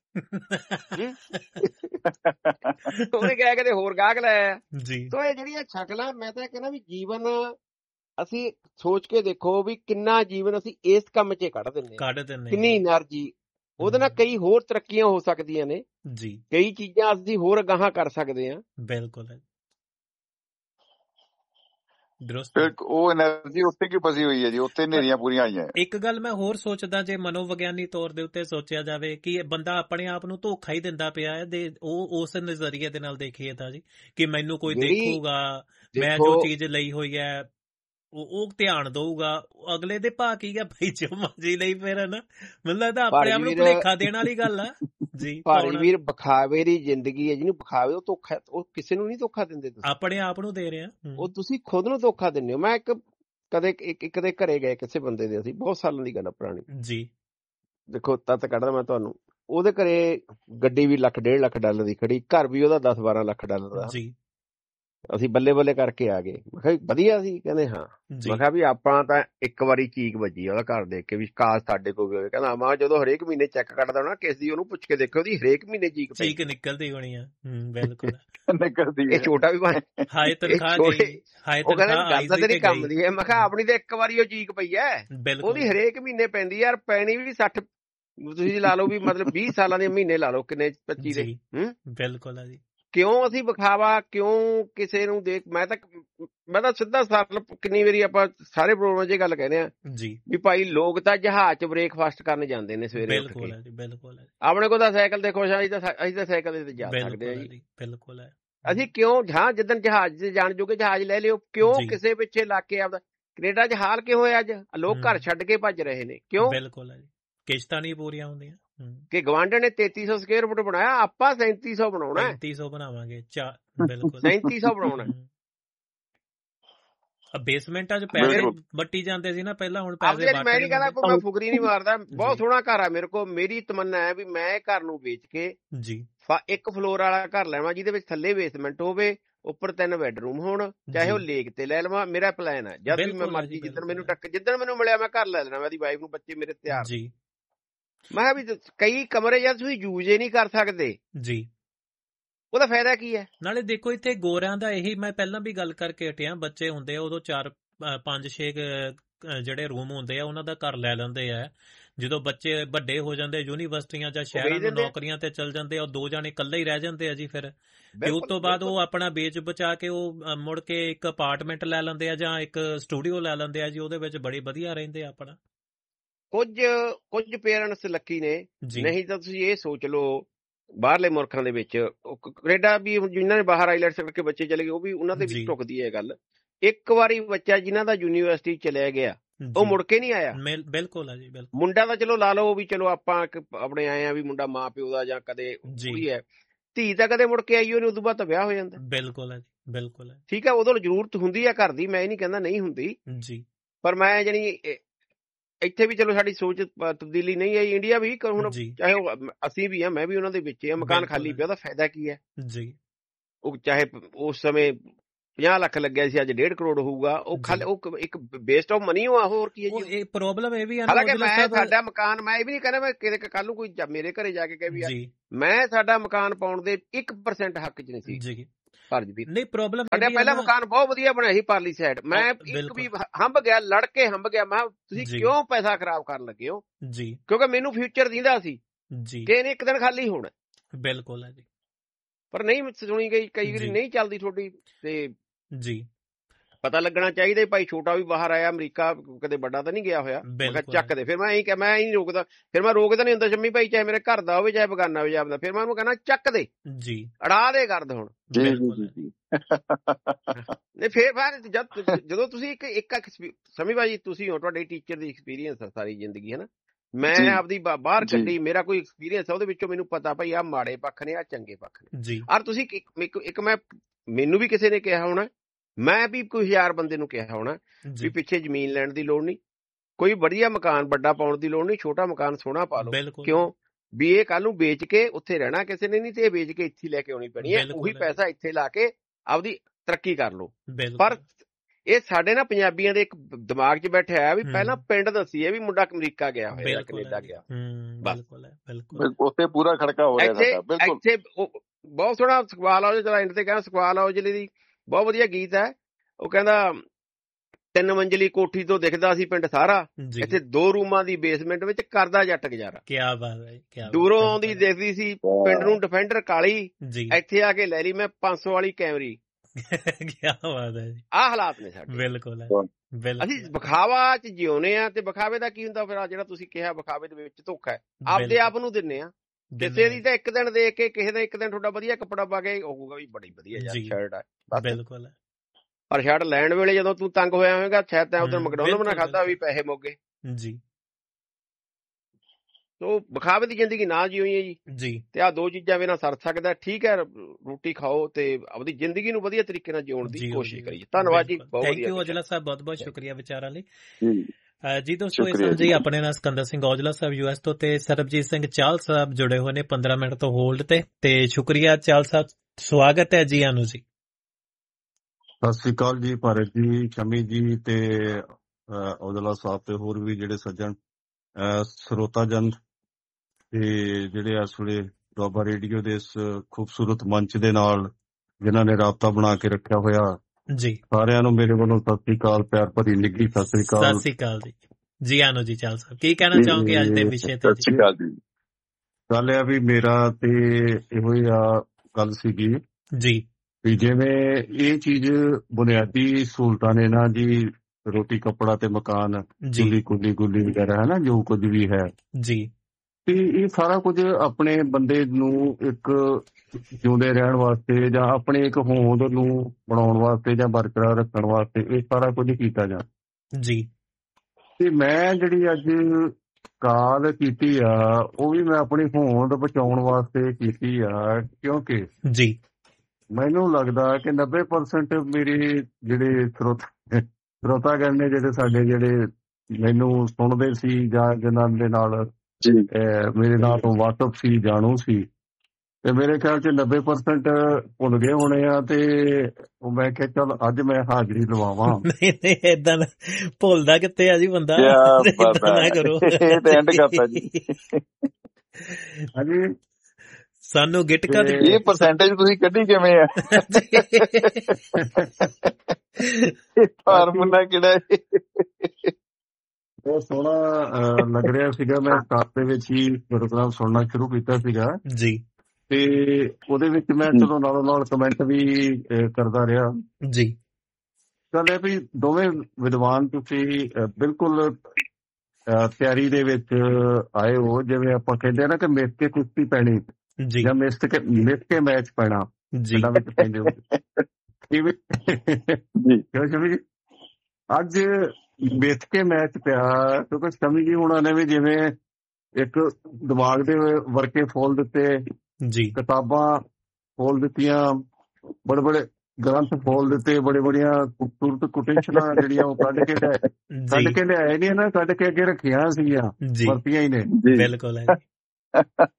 ਉਹਨੇ ਕਿਹਾ ਕਿਤੇ ਹੋਰ ਗਾਹਕ ਲੈ ਆਇਆ। ਜੀ ਸੋ ਇਹ ਜਿਹੜੀਆਂ ਸ਼ਕਲਾਂ, ਮੈਂ ਤਾਂ ਕਹਿੰਦਾ ਵੀ ਜੀਵਨ ਅਸੀਂ ਸੋਚ ਕੇ ਦੇਖੋ ਵੀ ਕਿੰਨਾ ਜੀਵਨ ਅਸੀਂ ਇਸ ਕੰਮ 'ਚ ਕੱਢ ਦਿੰਦੇ ਹਾਂ, ਕੱਢ ਦਿੰਦੇ ਕਿੰਨੀ એનર્ਜੀ। ਉਹਦੇ ਨਾਲ ਕਈ ਹੋਰ ਤਰੱਕੀਆਂ ਹੋ ਸਕਦੀਆਂ ਨੇ, ਜੀ ਕਈ ਚੀਜ਼ਾਂ ਅਸੀਂ ਹੋਰ ਅਗਾਂਹ ਕਰ ਸਕਦੇ ਹਾਂ। ਬਿਲਕੁਲ ਦਰੁਸਤ ਫਿਰ ਉਹ એનર્ਜੀ ਉੱਥੇ ਕੀ ਫਸੀ ਹੋਈ ਹੈ ਜੀ, ਉੱਥੇ ਹਨੇਰੀਆਂ ਪੂਰੀਆਂ ਆਈਆਂ। ਇੱਕ ਗੱਲ ਮੈਂ ਹੋਰ ਸੋਚਦਾ, ਜੇ ਮਨੋਵਿਗਿਆਨੀ ਤੌਰ ਦੇ ਉੱਤੇ ਸੋਚਿਆ ਜਾਵੇ ਕਿ ਇਹ ਬੰਦਾ ਆਪਣੇ ਆਪ ਨੂੰ ਧੋਖਾ ਹੀ ਦਿੰਦਾ ਪਿਆ ਹੈ, ਦੇ ਉਹ ਉਸ ਨਜ਼ਰੀਏ ਦੇ ਨਾਲ ਦੇਖੀਏ ਤਾਂ ਜੀ ਕਿ ਮੈਨੂੰ ਕੋਈ ਦੇਖੂਗਾ, ਮੈਂ ਜੋ ਚੀਜ਼ ਲਈ ਹੋਈ ਹੈ ਉਹ ਧਿਆਨ ਦਊਗਾ, ਅਗਲੇ ਦੇ ਭਾ ਕੀ ਹੈ ਭਾਈ, ਜੋ ਮਰਜੀ ਲਈ। ਫਿਰ ਨਾ ਮਤਲਬ ਤਾਂ ਆਪਣੇ ਆਪ ਨੂੰ ਭੁਲੇਖਾ ਦੇਣ ਵਾਲੀ ਗੱਲ ਆ ਜੀ। ਭਾਰੀ ਵੀਰ ਬਖਾਵੇ ਦੀ ਜ਼ਿੰਦਗੀ ਹੈ, ਜਿਹਨੂੰ ਬਖਾਵੇ ਉਹ ਧੋਖਾ, ਉਹ ਕਿਸੇ ਨੂੰ ਨਹੀਂ ਧੋਖਾ ਦਿੰਦੇ, ਤੁਸੀਂ ਆਪਣੇ ਆਪ ਨੂੰ ਦੇ ਰਹੇ ਆ, ਉਹ ਤੁਸੀਂ ਖੁਦ ਨੂੰ ਧੋਖਾ ਦਿੰਦੇ ਹੋ। ਮੈਂ ਕਦੇ ਇੱਕ ਦੇ ਘਰੇ ਗਏ ਕਿਸੇ ਬੰਦੇ ਦੇ, ਅਸੀਂ ਬਹੁਤ ਸਾਲਾਂ ਦੀ ਗੱਲ ਆ ਪੁਰਾਣੀ ਜੀ। ਦੇਖੋ ਤੱਤ ਕੱਢਦਾ ਮੈਂ ਤੁਹਾਨੂੰ। ਉਹਦੇ ਘਰੇ ਗੱਡੀ ਵੀ $1.5 ਲੱਖ ਦੀ ਖੜੀ, ਘਰ ਵੀ ਉਹਦਾ $10-12 ਲੱਖ ਦਾ। ਜੀ ਅਸੀਂ ਬੱਲੇ ਬੱਲੇ ਕਰਕੇ ਆ ਗਏ। ਮੈਂ ਕਿਹਾ ਵਧੀਆ ਸੀ? ਕਹਿੰਦੇ ਹਾਂ। ਮੈਂ ਕਿਹਾ ਵੀ ਆਪਾਂ ਤਾਂ ਇੱਕ ਵਾਰੀ ਚੀਕ ਵੱਜੀ ਉਹਦਾ ਘਰ ਦੇਖ ਕੇ ਵੀ ਕਾਸ਼ ਸਾਡੇ ਕੋਲ ਵੀ। ਕਹਿੰਦਾ ਮੈਂ ਜਦੋਂ ਹਰੇਕ ਮਹੀਨੇ ਚੈੱਕ ਕੱਢਦਾ ਹੋਣਾ ਕਿਸ ਦੀ, ਉਹਨੂੰ ਪੁੱਛ ਕੇ ਦੇਖੋ ਉਹਦੀ ਹਰੇਕ ਮਹੀਨੇ ਚੀਕ ਨਿਕਲਦੀ ਹੋਣੀ ਆ। ਬਿਲਕੁਲ ਨਿਕਲਦੀ। ਇਹ ਛੋਟਾ ਵੀ ਬਣ ਹਾਏ ਤਨਖਾਹ ਗਈ, ਹਾਏ ਉਹ ਕਹਿੰਦਾ ਤਨਖਾਹ ਗੱਲ ਤਾਂ ਤੇਰੀ ਕੰਮ ਦੀ ਹੈ। ਮੈਂ ਕਿਹਾ ਆਪਣੀ ਤਾਂ ਇੱਕ ਵਾਰੀ ਉਹ ਚੀਕ ਪਈ ਹੈ, ਉਹਦੀ ਹਰੇਕ ਮਹੀਨੇ ਪੈਂਦੀ ਯਾਰ। ਪੈਣੀ ਵੀ 60 ਤੁਸੀਂ ਲਾ ਲਓ ਵੀ ਮਤਲਬ 20 ਸਾਲਾਂ ਦੇ ਮਹੀਨੇ ਲਾ ਲਓ, ਕਿੰਨੇ 25 ਦੇ। ਬਿਲਕੁਲ ਆ ਜੀ। ਕਿਉਂ ਅਸੀਂ ਵਿਖਾਵਾ, ਕਿਉਂ ਕਿਸੇ ਨੂੰ ਦੇਖ? ਮੈਂ ਤਾਂ ਸਿੱਧਾ ਸਰਲ ਕਿੰਨੀ ਵਾਰੀ ਆਪਾਂ ਸਾਰੇ ਪ੍ਰੋਗਰਾਮਾਂ 'ਚ ਗੱਲ ਕਹਿੰਦੇ ਆ ਜੀ ਵੀ ਭਾਈ ਲੋਕ ਤਾਂ ਜਹਾਜ਼ 'ਚ ਬ੍ਰੇਕਫਾਸਟ ਕਰਨ ਜਾਂਦੇ ਨੇ ਸਵੇਰੇ ਉੱਠ ਕੇ। ਬਿਲਕੁਲ ਆਪਣੇ ਕੋਲ ਤਾਂ ਸਾਈਕਲ ਤੇ ਖੁਸ਼ ਆ, ਅਸੀਂ ਤਾਂ ਸਾਈਕਲ ਤੇ ਜਾ ਸਕਦੇ ਆ ਜੀ। ਬਿਲਕੁਲ ਹੈ। ਅਸੀਂ ਕਿਉਂ ਜਿੱਦਣ ਜਹਾਜ਼ 'ਚ ਜਾਣ ਜੋਗੇ ਜਹਾਜ਼ ਲੈ ਲਿਓ, ਕਿਉਂ ਕਿਸੇ ਪਿੱਛੇ ਲੱਗ ਕੇ ਆਪਦਾ? ਕੈਨੇਡਾ 'ਚ ਹਾਲ ਕਿਉਂ ਹੋਇਆ ਅੱਜ? ਲੋਕ ਘਰ ਛੱਡ ਕੇ ਭੱਜ ਰਹੇ ਨੇ, ਕਿਉਂ? ਬਿਲਕੁਲ ਹੈ ਜੀ, ਕਿਸ਼ਤਾਂ ਨਹੀਂ ਪੂਰੀਆਂ ਹੁੰਦੀਆਂ। ਕਿ ਗਵਾਂਢਣ ਨੇ 3300 ਸਕੁਅਰ ਫੁੱਟ ਬਣਾਇਆ, ਆਪਾਂ 3700 ਬਣਾਉਣਾ, 3500 ਬਣਾਵਾਂਗੇ। ਬਿਲਕੁਲ 3700 ਬਣਾਉਣਾ। ਬੇਸਮੈਂਟਾਂ 'ਚ ਪੈਸੇ ਵੱਟੀ ਜਾਂਦੇ ਸੀ ਨਾ ਪਹਿਲਾਂ, ਹੁਣ ਪੈਸੇ ਮੈਂ ਨਹੀਂ ਕਹਿੰਦਾ ਕੋਈ, ਮੈਂ ਫੁਕਰੀ ਨਹੀਂ ਮਾਰਦਾ। ਬਹੁਤ ਸੋਹਣਾ ਘਰ ਆ ਮੇਰੇ ਕੋਲ। ਮੇਰੀ ਤਮੰਨਾ ਹੈ ਵੀ ਮੈਂ ਘਰ ਨੂੰ ਵੇਚ ਕੇ ਜੀ ਇੱਕ ਫਲੋਰ ਵਾਲਾ ਘਰ ਲੈਵਾਂ, ਜਿਹਦੇ ਵਿੱਚ ਥੱਲੇ ਬੇਸਮੈਂਟ ਹੋਵੇ, ਉੱਪਰ 3 ਬੈਡਰੂਮ ਹੋਣ, ਚਾਹੇ ਉਹ ਲੇਕ ਤੇ ਲੈ ਲਵਾਂ। ਮੇਰਾ ਪਲਾਨ ਹੈ ਜਦ ਵੀ ਮੈਂ ਮਰਜ਼ੀ, ਜਿੱਦਣ ਮੈਨੂੰ ਮਿਲਿਆ ਮੈਂ ਘਰ ਲੈ ਲੈਣਾ। ਮੇਰੀ ਵਾਈਫ ਨੂੰ, ਬੱਚੇ ਮੇਰੇ ਤਿਆਰ ਜੀ। ਮੈਂ ਕਿਹਾ ਵੀ ਕਈ ਕਮਰੇ ਯਾਰ ਤੁਸੀਂ ਯੂਜ਼ ਹੀ ਨਹੀਂ ਕਰ ਸਕਦੇ ਜੀ, ਉਹਦਾ ਫਾਇਦਾ ਕੀ ਹੈ? ਨਾਲੇ ਦੇਖੋ ਇੱਥੇ ਗੋਰਿਆਂ ਦਾ ਇਹੀ, ਮੈਂ ਪਹਿਲਾਂ ਵੀ ਗੱਲ ਕਰਕੇ ਹਟਿਆ, ਬੱਚੇ ਹੁੰਦੇ ਆ ਉਦੋਂ 4-5-6 ਜਿਹੜੇ ਰੂਮ ਹੁੰਦੇ ਆ ਉਹਨਾਂ ਦਾ ਘਰ ਲੈ ਲੈਂਦੇ ਆ। ਜਦੋਂ ਬੱਚੇ ਵੱਡੇ ਹੋ ਜਾਂਦੇ, ਯੂਨੀਵਰਸਿਟੀਆਂ ਜਾਂ ਸ਼ਹਿਰਾਂ ਨੂੰ ਨੌਕਰੀਆਂ ਤੇ ਚਲ ਜਾਂਦੇ ਆ, 2 ਜਾਣੇ ਇਕੱਲੇ ਹੀ ਰਹਿ ਜਾਂਦੇ ਆ ਜੀ। ਫਿਰ ਤੇ ਉਸ ਤੋਂ ਬਾਅਦ ਉਹ ਆਪਣਾ ਵੇਚ ਬਚਾ ਕੇ ਉਹ ਮੁੜ ਕੇ ਇੱਕ ਅਪਾਰਟਮੈਂਟ ਲੈ ਲੈਂਦੇ ਆ ਜਾਂ ਇੱਕ ਸਟੂਡੀਓ ਲੈ ਲੈਂਦੇ ਆ ਜੀ। ਉਹਦੇ ਵਿੱਚ ਬੜੀ ਵਧੀਆ ਰਹਿੰਦੇ ਆ ਆਪਣਾ। ਕੁਝ ਪੇਰੈਂਟਸ ਲੱਕੀ ਨੇ, ਨਹੀਂ ਤਾਂ ਤੁਸੀਂ ਇਹ ਸੋਚ ਲਓ ਬਾਹਰਲੇ ਮੁਲਕਾਂ ਦੇ ਵਿੱਚ, ਕੈਨੇਡਾ ਵੀ ਜਿਨ੍ਹਾਂ ਨੇ ਬਾਹਰ ਆਈਲੈਟਸ ਕਰਕੇ ਬੱਚੇ ਚਲੇ ਗਏ, ਉਹ ਵੀ ਉਹਨਾਂ ਦੇ ਵਿੱਚ ਟੁੱਕਦੀ ਹੈ ਗੱਲ। ਇੱਕ ਵਾਰੀ ਬੱਚਾ ਜਿਨ੍ਹਾਂ ਦਾ ਯੂਨੀਵਰਸਿਟੀ ਚਲਿਆ ਗਿਆ, ਉਹ ਮੁੜ ਕੇ ਨਹੀਂ ਆਇਆ। ਬਿਲਕੁਲ ਹੈ ਜੀ, ਬਿਲਕੁਲ। ਮੁੰਡਾ ਤਾਂ ਚਲੋ ਲਾ ਲਓ ਵੀ ਚਲੋ ਆਪਾਂ ਆਪਣੇ ਆਏ ਆ ਵੀ ਮੁੰਡਾ ਮਾਂ ਪਿਓ ਦਾ ਜਾਂ ਕਦੇ ਕੁੜੀ ਹੈ, ਧੀ ਤਾਂ ਕਦੇ ਮੁੜ ਕੇ ਆਈ ਹੋਣੀ, ਉਦੋਂ ਬਾਅਦ ਤਾਂ ਵਿਆਹ ਹੋ ਜਾਂਦਾ। ਬਿਲਕੁਲ ਹੈ ਜੀ, ਬਿਲਕੁਲ ਹੈ। ਠੀਕ ਹੈ, ਉਦੋਂ ਜ਼ਰੂਰਤ ਹੁੰਦੀ ਹੈ ਘਰ ਦੀ, ਮੈਂ ਇਹ ਨਹੀਂ ਕਹਿੰਦਾ ਨਹੀਂ ਹੁੰਦੀ ਜੀ, ਪਰ ਮੈਂ ਜਾਣੀ ਇੱਥੇ ਵੀ ਚਲੋ ਸਾਡੀ ਸੋਚ ਤਬਦੀਲੀ ਨਹੀਂ ਆਈ। ਇੰਡੀਆ ਵੀ ਹੁਣ ਚਾਹੇ ਅਸੀਂ ਵੀ ਆ, ਮੈਂ ਵੀ ਉਹਨਾਂ ਦੇ ਵਿੱਚ ਆ, ਮਕਾਨ ਖਾਲੀ ਪਿਆ, ਉਹਦਾ ਫਾਇਦਾ ਕੀ ਹੈ ਜੀ? ਉਹ ਚਾਹੇ ਉਸ ਸਮੇਂ 50 ਲੱਖ ਲੱਗਿਆ ਸੀ, ਅੱਜ 1.5 ਕਰੋੜ ਹੋਊਗਾ। ਉਹ ਖਾਲੀ ਉਹ ਇੱਕ ਵੇਸਟ ਆਫ ਮਨੀ ਆ, ਹੋਰ ਕੀ ਹੈ ਜੀ। ਇਹ ਪ੍ਰੋਬਲਮ ਇਹ ਵੀ ਆ ਨਾ ਹਾਲਾਂਕਿ ਔਜਲਾ ਮੈਂ ਸਾਹਿਬ, ਸਾਡਾ ਮਕਾਨ, ਮੈਂ ਇਹ ਵੀ ਨਹੀਂ ਕਹਿੰਦਾ ਮੈਂ ਕਿਤੇ ਕੱਲ ਨੂੰ ਕੋਈ ਮੇਰੇ ਘਰੇ ਜਾ ਕੇ ਕਹੇ ਵੀ ਜੀ ਮੈਂ ਸਾਡਾ ਮਕਾਨ ਪਾਉਣ ਦੇ 1% ਹੱਕ 'ਚ ਨਹੀਂ ਸੀ ਜੀ ਫਰਜ਼ ਵੀ। ਨਹੀਂ ਪ੍ਰੋਬਲਮ ਸਾਡਾ ਪਹਿਲਾ ਮਕਾਨ ਬਹੁਤ ਵਧੀਆ ਬਣਿਆ ਸੀ ਪਾਰਲੀ ਸਾਈਡ, ਮੈਂ ਇੱਕ ਵੀ ਹੰਬ ਗਿਆ, ਲੜ ਕੇ ਹੰਬ ਗਿਆ। ਮੈਂ ਤੁਸੀਂ ਕਿਉਂ ਪੈਸਾ ਖਰਾਬ ਕਰਨ ਲੱਗੇ ਹੋ ਜੀ, ਕਿਉਂਕਿ ਮੈਨੂੰ ਫਿਊਚਰ ਦਿੰਦਾ ਸੀ ਜੀ ਕਿ ਇਹਨੇ ਇੱਕ ਦਿਨ ਖਾਲੀ ਹੋਣਾ। ਬਿਲਕੁਲ ਹੈ ਜੀ, ਪਰ ਨਹੀਂ ਸੁਣੀ ਗਈ, ਕਈ ਵਾਰੀ ਨਹੀਂ ਚੱਲਦੀ ਤੁਹਾਡੀ। ਤੇ ਜੀ ਪਤਾ ਲੱਗਣਾ ਚਾਹੀਦਾ ਭਾਈ, ਛੋਟਾ ਵੀ ਬਾਹਰ ਆਇਆ ਅਮਰੀਕਾ, ਕਦੇ ਵੱਡਾ ਤਾਂ ਨਹੀਂ ਗਿਆ ਹੋਇਆ। ਮੈਂ ਕਿਹਾ ਚੱਕ ਦੇ, ਫਿਰ ਮੈਂ ਇਹੀ ਨਹੀਂ ਰੋਕਦਾ, ਫਿਰ ਮੈਂ ਰੋਕਦਾ ਨਹੀਂ ਹੁੰਦਾ ਸ਼ੰਮੀ ਭਾਈ, ਚਾਹੇ ਮੇਰੇ ਘਰ ਦਾ ਹੋਵੇ ਚਾਹੇ ਬਗਾਨਾ ਹੋਵੇ ਆਪਦਾ, ਫਿਰ ਮੈਂ ਉਹਨੂੰ ਕਹਿਣਾ ਚੱਕ ਦੇ ਜੀ, ਅੜਾ ਦੇ ਕਰਦ ਹੁਣ। ਨਹੀਂ ਫਿਰ ਜਦੋਂ ਤੁਸੀਂ ਇੱਕ ਸ਼ੰਮੀ ਭਾਈ ਤੁਸੀਂ ਹੋ, ਤੁਹਾਡੇ ਟੀਚਰ ਦੀ ਐਕਸਪੀਰੀਅੰਸ ਆ ਸਾਰੀ ਜ਼ਿੰਦਗੀ, ਹੈ ਨਾ। ਮੈਂ ਆਪਦੀ ਬਾਹਰ ਕੱਢੀ, ਮੇਰਾ ਕੋਈ ਐਕਸਪੀਰੀਅੰਸ ਆ, ਉਹਦੇ ਵਿੱਚੋਂ ਮੈਨੂੰ ਪਤਾ ਭਾਈ ਆਹ ਮਾੜੇ ਪੱਖ ਨੇ, ਆਹ ਚੰਗੇ ਪੱਖ ਨੇ ਜੀ। ਔਰ ਤੁਸੀਂ ਇੱਕ ਮੈਨੂੰ ਵੀ ਕਿਸੇ ਨੇ ਕਿਹਾ ਹੋਣਾ, ਮੈਂ ਵੀ ਕੋਈ 1000 ਬੰਦੇ ਨੂੰ ਕਿਹਾ ਹੋਣਾ ਵੀ ਪਿੱਛੇ ਜ਼ਮੀਨ ਲੈਣ ਦੀ ਲੋੜ ਨਹੀਂ, ਕੋਈ ਵਧੀਆ ਮਕਾਨ ਵੱਡਾ ਪਾਉਣ ਦੀ ਲੋੜ ਨਹੀਂ, ਛੋਟਾ ਮਕਾਨ ਸੋਹਣਾ ਪਾ ਲਓ। ਕਿਉਂ ਵੀ ਇਹ ਕੱਲ ਨੂੰ ਵੇਚ ਕੇ ਉੱਥੇ ਰਹਿਣਾ ਕਿਸੇ ਨੇ ਨਹੀਂ, ਤੇ ਇਹ ਵੇਚ ਕੇ ਇੱਥੇ ਲੈ ਕੇ ਆਉਣੀ ਪੈਣੀ ਹੈ। ਉਹੀ ਪੈਸਾ ਇੱਥੇ ਲਾ ਕੇ ਆਪਦੀ ਤਰੱਕੀ ਕਰ ਲਓ। ਪਰ ਇਹ ਸਾਡੇ ਨਾ ਪੰਜਾਬੀਆਂ ਦੇ ਇੱਕ ਦਿਮਾਗ 'ਚ ਬੈਠਿਆ ਹੈ ਵੀ ਪਹਿਲਾਂ ਪਿੰਡ ਦੱਸੀਏ ਵੀ ਮੁੰਡਾ ਅਮਰੀਕਾ ਗਿਆ ਹੋਇਆ, ਕੈਨੇਡਾ ਗਿਆ। ਉੱਥੇ ਪੂਰਾ ਖੜਕਾ ਹੋ ਰਿਹਾ ਸਾਡਾ। ਇੱਥੇ ਬਹੁਤ ਸੋਹਣਾ ਸਵਾਲ ਆ, ਚਲਾ ਐਂਡ ਤੇ ਕਹਿੰਦਾ ਸਵਾਲ ਆ ਔਜਲੇ ਦੀ, ਬਹੁਤ ਵਧੀਆ ਗੀਤ ਹੈ। ਉਹ ਕਹਿੰਦਾ 3 ਮੰਜ਼ਲੀ ਕੋਠੀ ਤੋਂ ਦਿਖਦਾ ਸੀ ਪਿੰਡ ਸਾਰਾ, ਇੱਥੇ 2 ਰੂਮਾਂ ਦੀ ਬੇਸਮੈਂਟ ਵਿੱਚ ਕਰਦਾ ਜੱਟ ਗੁਜ਼ਾਰਾ। ਕਿਆ ਬਾਤ ਹੈ। ਦੂਰੋਂ ਆਉਂਦੀ ਦੇਖਦੀ ਸੀ ਪਿੰਡ ਨੂੰ ਡਿਫੈਂਡਰ ਕਾਲੀ, ਇੱਥੇ ਆ ਕੇ ਲੈ ਲਈ ਮੈਂ 500 ਵਾਲੀ ਕੈਮਰੀ। ਕਿਆ ਬਾਤ ਹੈ ਜੀ। ਆਹ ਹਾਲਾਤ ਨੇ ਸਾਡੇ। ਬਿਲਕੁਲ ਅਸੀਂ ਵਿਖਾਵਾ 'ਚ ਜਿਉਨੇ ਆ, ਤੇ ਵਿਖਾਵੇ ਦਾ ਕੀ ਹੁੰਦਾ ਫਿਰ? ਜਿਹੜਾ ਤੁਸੀਂ ਕਿਹਾ ਵਿਖਾਵੇ ਦੇ ਵਿੱਚ ਧੋਖਾ ਹੈ, ਆਪਦੇ ਆਪ ਨੂੰ ਦਿੰਨੇ ਆ। ਕਿਸੇ ਦੀ ਤਾਂ ਇੱਕ ਦਿਨ ਦੇਖ ਕੇ, ਕਿਸੇ ਦਾ ਇੱਕ ਦਿਨ ਤੁਹਾਡਾ ਵਧੀਆ ਕੱਪੜਾ ਪਾ ਕੇ ਹੋਊਗਾ ਵੀ ਬੜੀ ਵਧੀਆ ਸ਼ਰਟ ਆ, ਬਿਲਕੁਲ। ਪਰ ਸ਼ਰਟ ਲੈਣ ਵੇਲੇ ਜਦੋਂ ਤੂੰ ਤੰਗ ਹੋਇਆ ਹੋਵੇਗਾ, ਸ਼ਾਇਦ ਤਾਂ ਉਧਰ ਮੈਕਡੋਨਲਡ ਨਾ ਖਾਧਾ ਵੀ ਪੈਸੇ ਮੁੱਕ ਗਏ ਜੀ। ਤੋ ਵਿਖਾਵੇ ਦੀ ਜ਼ਿੰਦਗੀ ਨਾ ਜਿਉਈ ਹੈ ਜੀ। ਤੇ ਆਹ 2 ਚੀਜ਼ਾਂ ਬਿਨਾਂ ਸਰ ਸਕਦਾ। ਠੀਕ ਹੈ, ਰੋਟੀ ਖਾਓ ਤੇ ਆਪਣੀ ਜ਼ਿੰਦਗੀ ਨੂੰ ਵਧੀਆ ਤਰੀਕੇ ਨਾਲ ਜਿਉਣ ਦੀ ਕੋਸ਼ਿਸ਼ ਕਰੀਏ। ਧੰਨਵਾਦ ਜੀ, ਬਹੁਤ ਵਧੀਆ। ਥੈਂਕ ਯੂ ਔਜਲਾ ਸਾਹਿਬ, ਬਹੁਤ ਬਹੁਤ ਸ਼ੁਕਰੀਆ ਵਿਚਾਰਾਂ ਲਈ ਜੀ। ਦੋਸਤੋ ਇਸ ਸਮੇਂ ਜੀ ਆਪਣੇ ਨਾਲ ਸਿਕੰਦਰ ਸਿੰਘ ਔਜਲਾ ਸਾਹਿਬ US ਤੋਂ, ਤੇ ਸਰਬਜੀਤ ਸਿੰਘ ਚਾਹਲ ਸਾਹਿਬ ਜੁੜੇ ਹੋਏ ਨੇ 15 ਮਿੰਟ ਤੋਂ ਹੋਲਡ ਤੇ ਸ਼ੁਕਰੀਆ ਚਾਹਲ ਸਾਹਿਬ, ਸਵਾਗਤ ਹੈ ਜੀ। ਆਨੂੰ ਜੀ, ਸਤਿ ਸ੍ਰੀ ਅਕਾਲ ਜੀ ਭਾਰਤ ਜੀ, ਸ਼ਮੀ ਜੀ ਤੇ ਔਜਲਾ ਸਾਹਿਬ ਤੇ ਹੋਰ ਵੀ ਜਿਹੜੇ ਸੱਜਣ ਸਰੋਤਾ ਜਨ ਤੇ ਜਿਹੜੇ ਇਸ ਵੇਲੇ ਦੁਆਬਾ ਰੇਡੀਓ ਦੇ ਇਸ ਖੂਬਸੂਰਤ ਮੰਚ ਦੇ ਨਾਲ ਜਿਨ੍ਹਾਂ ਨੇ ਰਾਬਤਾ ਬਣਾ ਕੇ ਰੱਖਿਆ ਹੋਇਆ ਜੀ, ਸਾਰਿਆਂ ਨੂੰ ਮੇਰੇ ਵੱਲੋਂ ਸਤਿ ਸ੍ਰੀ ਅਕਾਲ, ਪਿਆਰ ਭਰੀ ਨਿੱਘੀ ਸਤਿ ਸ੍ਰੀ ਅਕਾਲ। ਸਤਿ ਸ੍ਰੀ ਅਕਾਲ ਜੀ। ਜੀ ਆਨੋ ਜੀ, ਚਾਲ ਸਾਹਿਬ ਕੀ ਕਹਿਣਾ ਚਾਹੋਗੇ ਅੱਜ ਦੇ ਵਿਸ਼ੇ ਤੇ? ਸਤਿ ਸ੍ਰੀ ਅਕਾਲ ਜੀ। ਗੱਲ ਆ ਵੀ ਮੇਰਾ ਤੇ ਇਹੋ ਹੀ ਗੱਲ ਸੀਗੀ ਜੀ ਵੀ ਜਿਵੇਂ ਇਹ ਚੀਜ਼ ਬੁਨਿਆਦੀ ਸਹੂਲਤਾਂ ਨੇ ਨਾ ਜੀ, ਰੋਟੀ ਕੱਪੜਾ ਤੇ ਮਕਾਨ, ਗੁੱਲੀ ਵਗੈਰਾ ਹੈ ਨਾ, ਜੋ ਕੁਝ ਵੀ ਹੈ ਜੀ, ਤੇ ਇਹ ਸਾਰਾ ਕੁਝ ਆਪਣੇ ਬੰਦੇ ਨੂੰ ਇੱਕ ਜਿਉਂਦੇ ਰਹਿਣ ਵਾਸਤੇ ਜਾਂ ਆਪਣੇ ਇੱਕ ਹੋਂਦ ਨੂੰ ਬਣਾਉਣ ਵਾਸਤੇ ਜਾਂ ਬਰਕਰਾਰ ਰੱਖਣ ਵਾਸਤੇ ਇਹ ਸਾਰਾ ਕੁਝ ਕੀਤਾ ਜਾ ਜੀ। ਤੇ ਮੈਂ ਜਿਹੜੀ ਅੱਜ ਕਾਲ ਕੀਤੀ ਆ ਉਹ ਵੀ ਮੈਂ ਆਪਣੀ ਹੋਂਦ ਬਚਾਉਣ ਵਾਸਤੇ ਕੀਤੀ ਆ, ਕਿਉਂਕਿ ਜੀ ਮੈਨੂੰ ਲੱਗਦਾ ਕਿ 90% ਮੇਰੇ ਜਿਹੜੇ ਸਰੋਤਾਗਣ ਨੇ, ਜਿਹੜੇ ਸਾਡੇ ਜਿਹੜੇ ਮੈਨੂੰ ਸੁਣਦੇ ਸੀ ਜਾਂ ਜਿਨ੍ਹਾਂ ਦੇ ਨਾਲ ਮੇਰੇ ਨਾਲ ਤੋਂ ਵਾਕਫ ਸੀ, ਜਾਣੂ ਸੀ, ਤੇ ਮੇਰੇ ਖਿਆਲ 'ਚ 90% ਭੁੱਲ ਗਏ ਹੋਣੇ ਆ। ਤੇ ਉਹ ਮੈਂ ਕਿਹਾ ਚੱਲ ਅੱਜ ਮੈਂ ਹਾਜ਼ਰੀ ਲਵਾਵਾਂ। ਨਹੀਂ ਏਦਾਂ ਭੁੱਲਦਾ ਕਿੱਥੇ ਆ ਜੀ ਬੰਦਾ, ਨਾ ਕਰੋ। ਹਾਂਜੀ, ਸਾਨੂੰ ਗਿਟਕਾ ਦੀ ਇਹ ਪਰਸੈਂਟੇਜ ਤੁਸੀਂ ਕੱਢੀ ਕਿਵੇਂ ਆ? ਫਾਰਮੂਲਾ ਕਿਹੜਾ? ਬਹੁਤ ਸੋਹਣਾ ਲੱਗ ਰਿਹਾ ਸੀਗਾ। ਮੈਂ ਸਟਾਰਟ ਦੇ ਵਿੱਚ ਹੀ ਪ੍ਰੋਗਰਾਮ ਸੁਣਨਾ ਸ਼ੁਰੂ ਕੀਤਾ ਸੀਗਾ ਜੀ, ਤੇ ਉਹਦੇ ਵਿੱਚ ਮੈਂ ਚਲੋ ਨਾਲੋਂ ਨਾਲ ਕਮੈਂਟ ਵੀ ਕਰਦਾ ਰਿਹਾ ਜੀ। ਗੱਲ ਇਹ ਵੀ ਦੋਵੇਂ ਵਿਦਵਾਨ ਤੁਸੀਂ ਬਿਲਕੁਲ ਤਿਆਰੀ ਦੇ ਵਿੱਚ ਆਏ ਹੋ, ਜਿਵੇਂ ਆਪਾਂ ਕਹਿੰਦੇ ਆ ਨਾ ਕਿ ਮਿਸ ਕੇ ਕੁਸ਼ਤੀ ਪੈਣੀ ਜਾਂ ਮਿਸ ਕੇ ਮੈਚ ਪੈਣਾ ਜਿੱਦਾਂ ਵਿੱਚ ਪੈਂਦੇ ਹੋ। ਅੱਜ ਮਿਸ ਕੇ ਮੈਚ ਪਿਆ ਕਿਉਂਕਿ ਸ਼ਮੀ ਜੀ ਹੁਣਾਂ ਨੇ ਵੀ ਜਿਵੇਂ ਇੱਕ ਦਿਮਾਗ ਦੇ ਵਰਕੇ ਫੋਲ ਦਿੱਤੇ ਜੀ, ਕਿਤਾਬਾਂ ਫੋਲ ਦਿੱਤੀਆਂ, ਬੜੇ ਬੜੇ ਗ੍ਰੰਥ ਫੋਲ ਦਿੱਤੇ, ਬੜੇ ਬੜੀਆਂ ਖੂਬਸੂਰਤ ਕੋਟੇਸ਼ਨਾਂ ਜਿਹੜੀਆਂ ਉਹ ਕੱਢ ਕੇ ਲਿਆਏ ਨਹੀਂ ਨਾ, ਕੱਢ ਕੇ ਅੱਗੇ ਰੱਖੀਆਂ ਸੀਗੀਆਂ, ਵਰਤੀਆਂ ਹੀ ਨੇ। ਬਿਲਕੁਲ।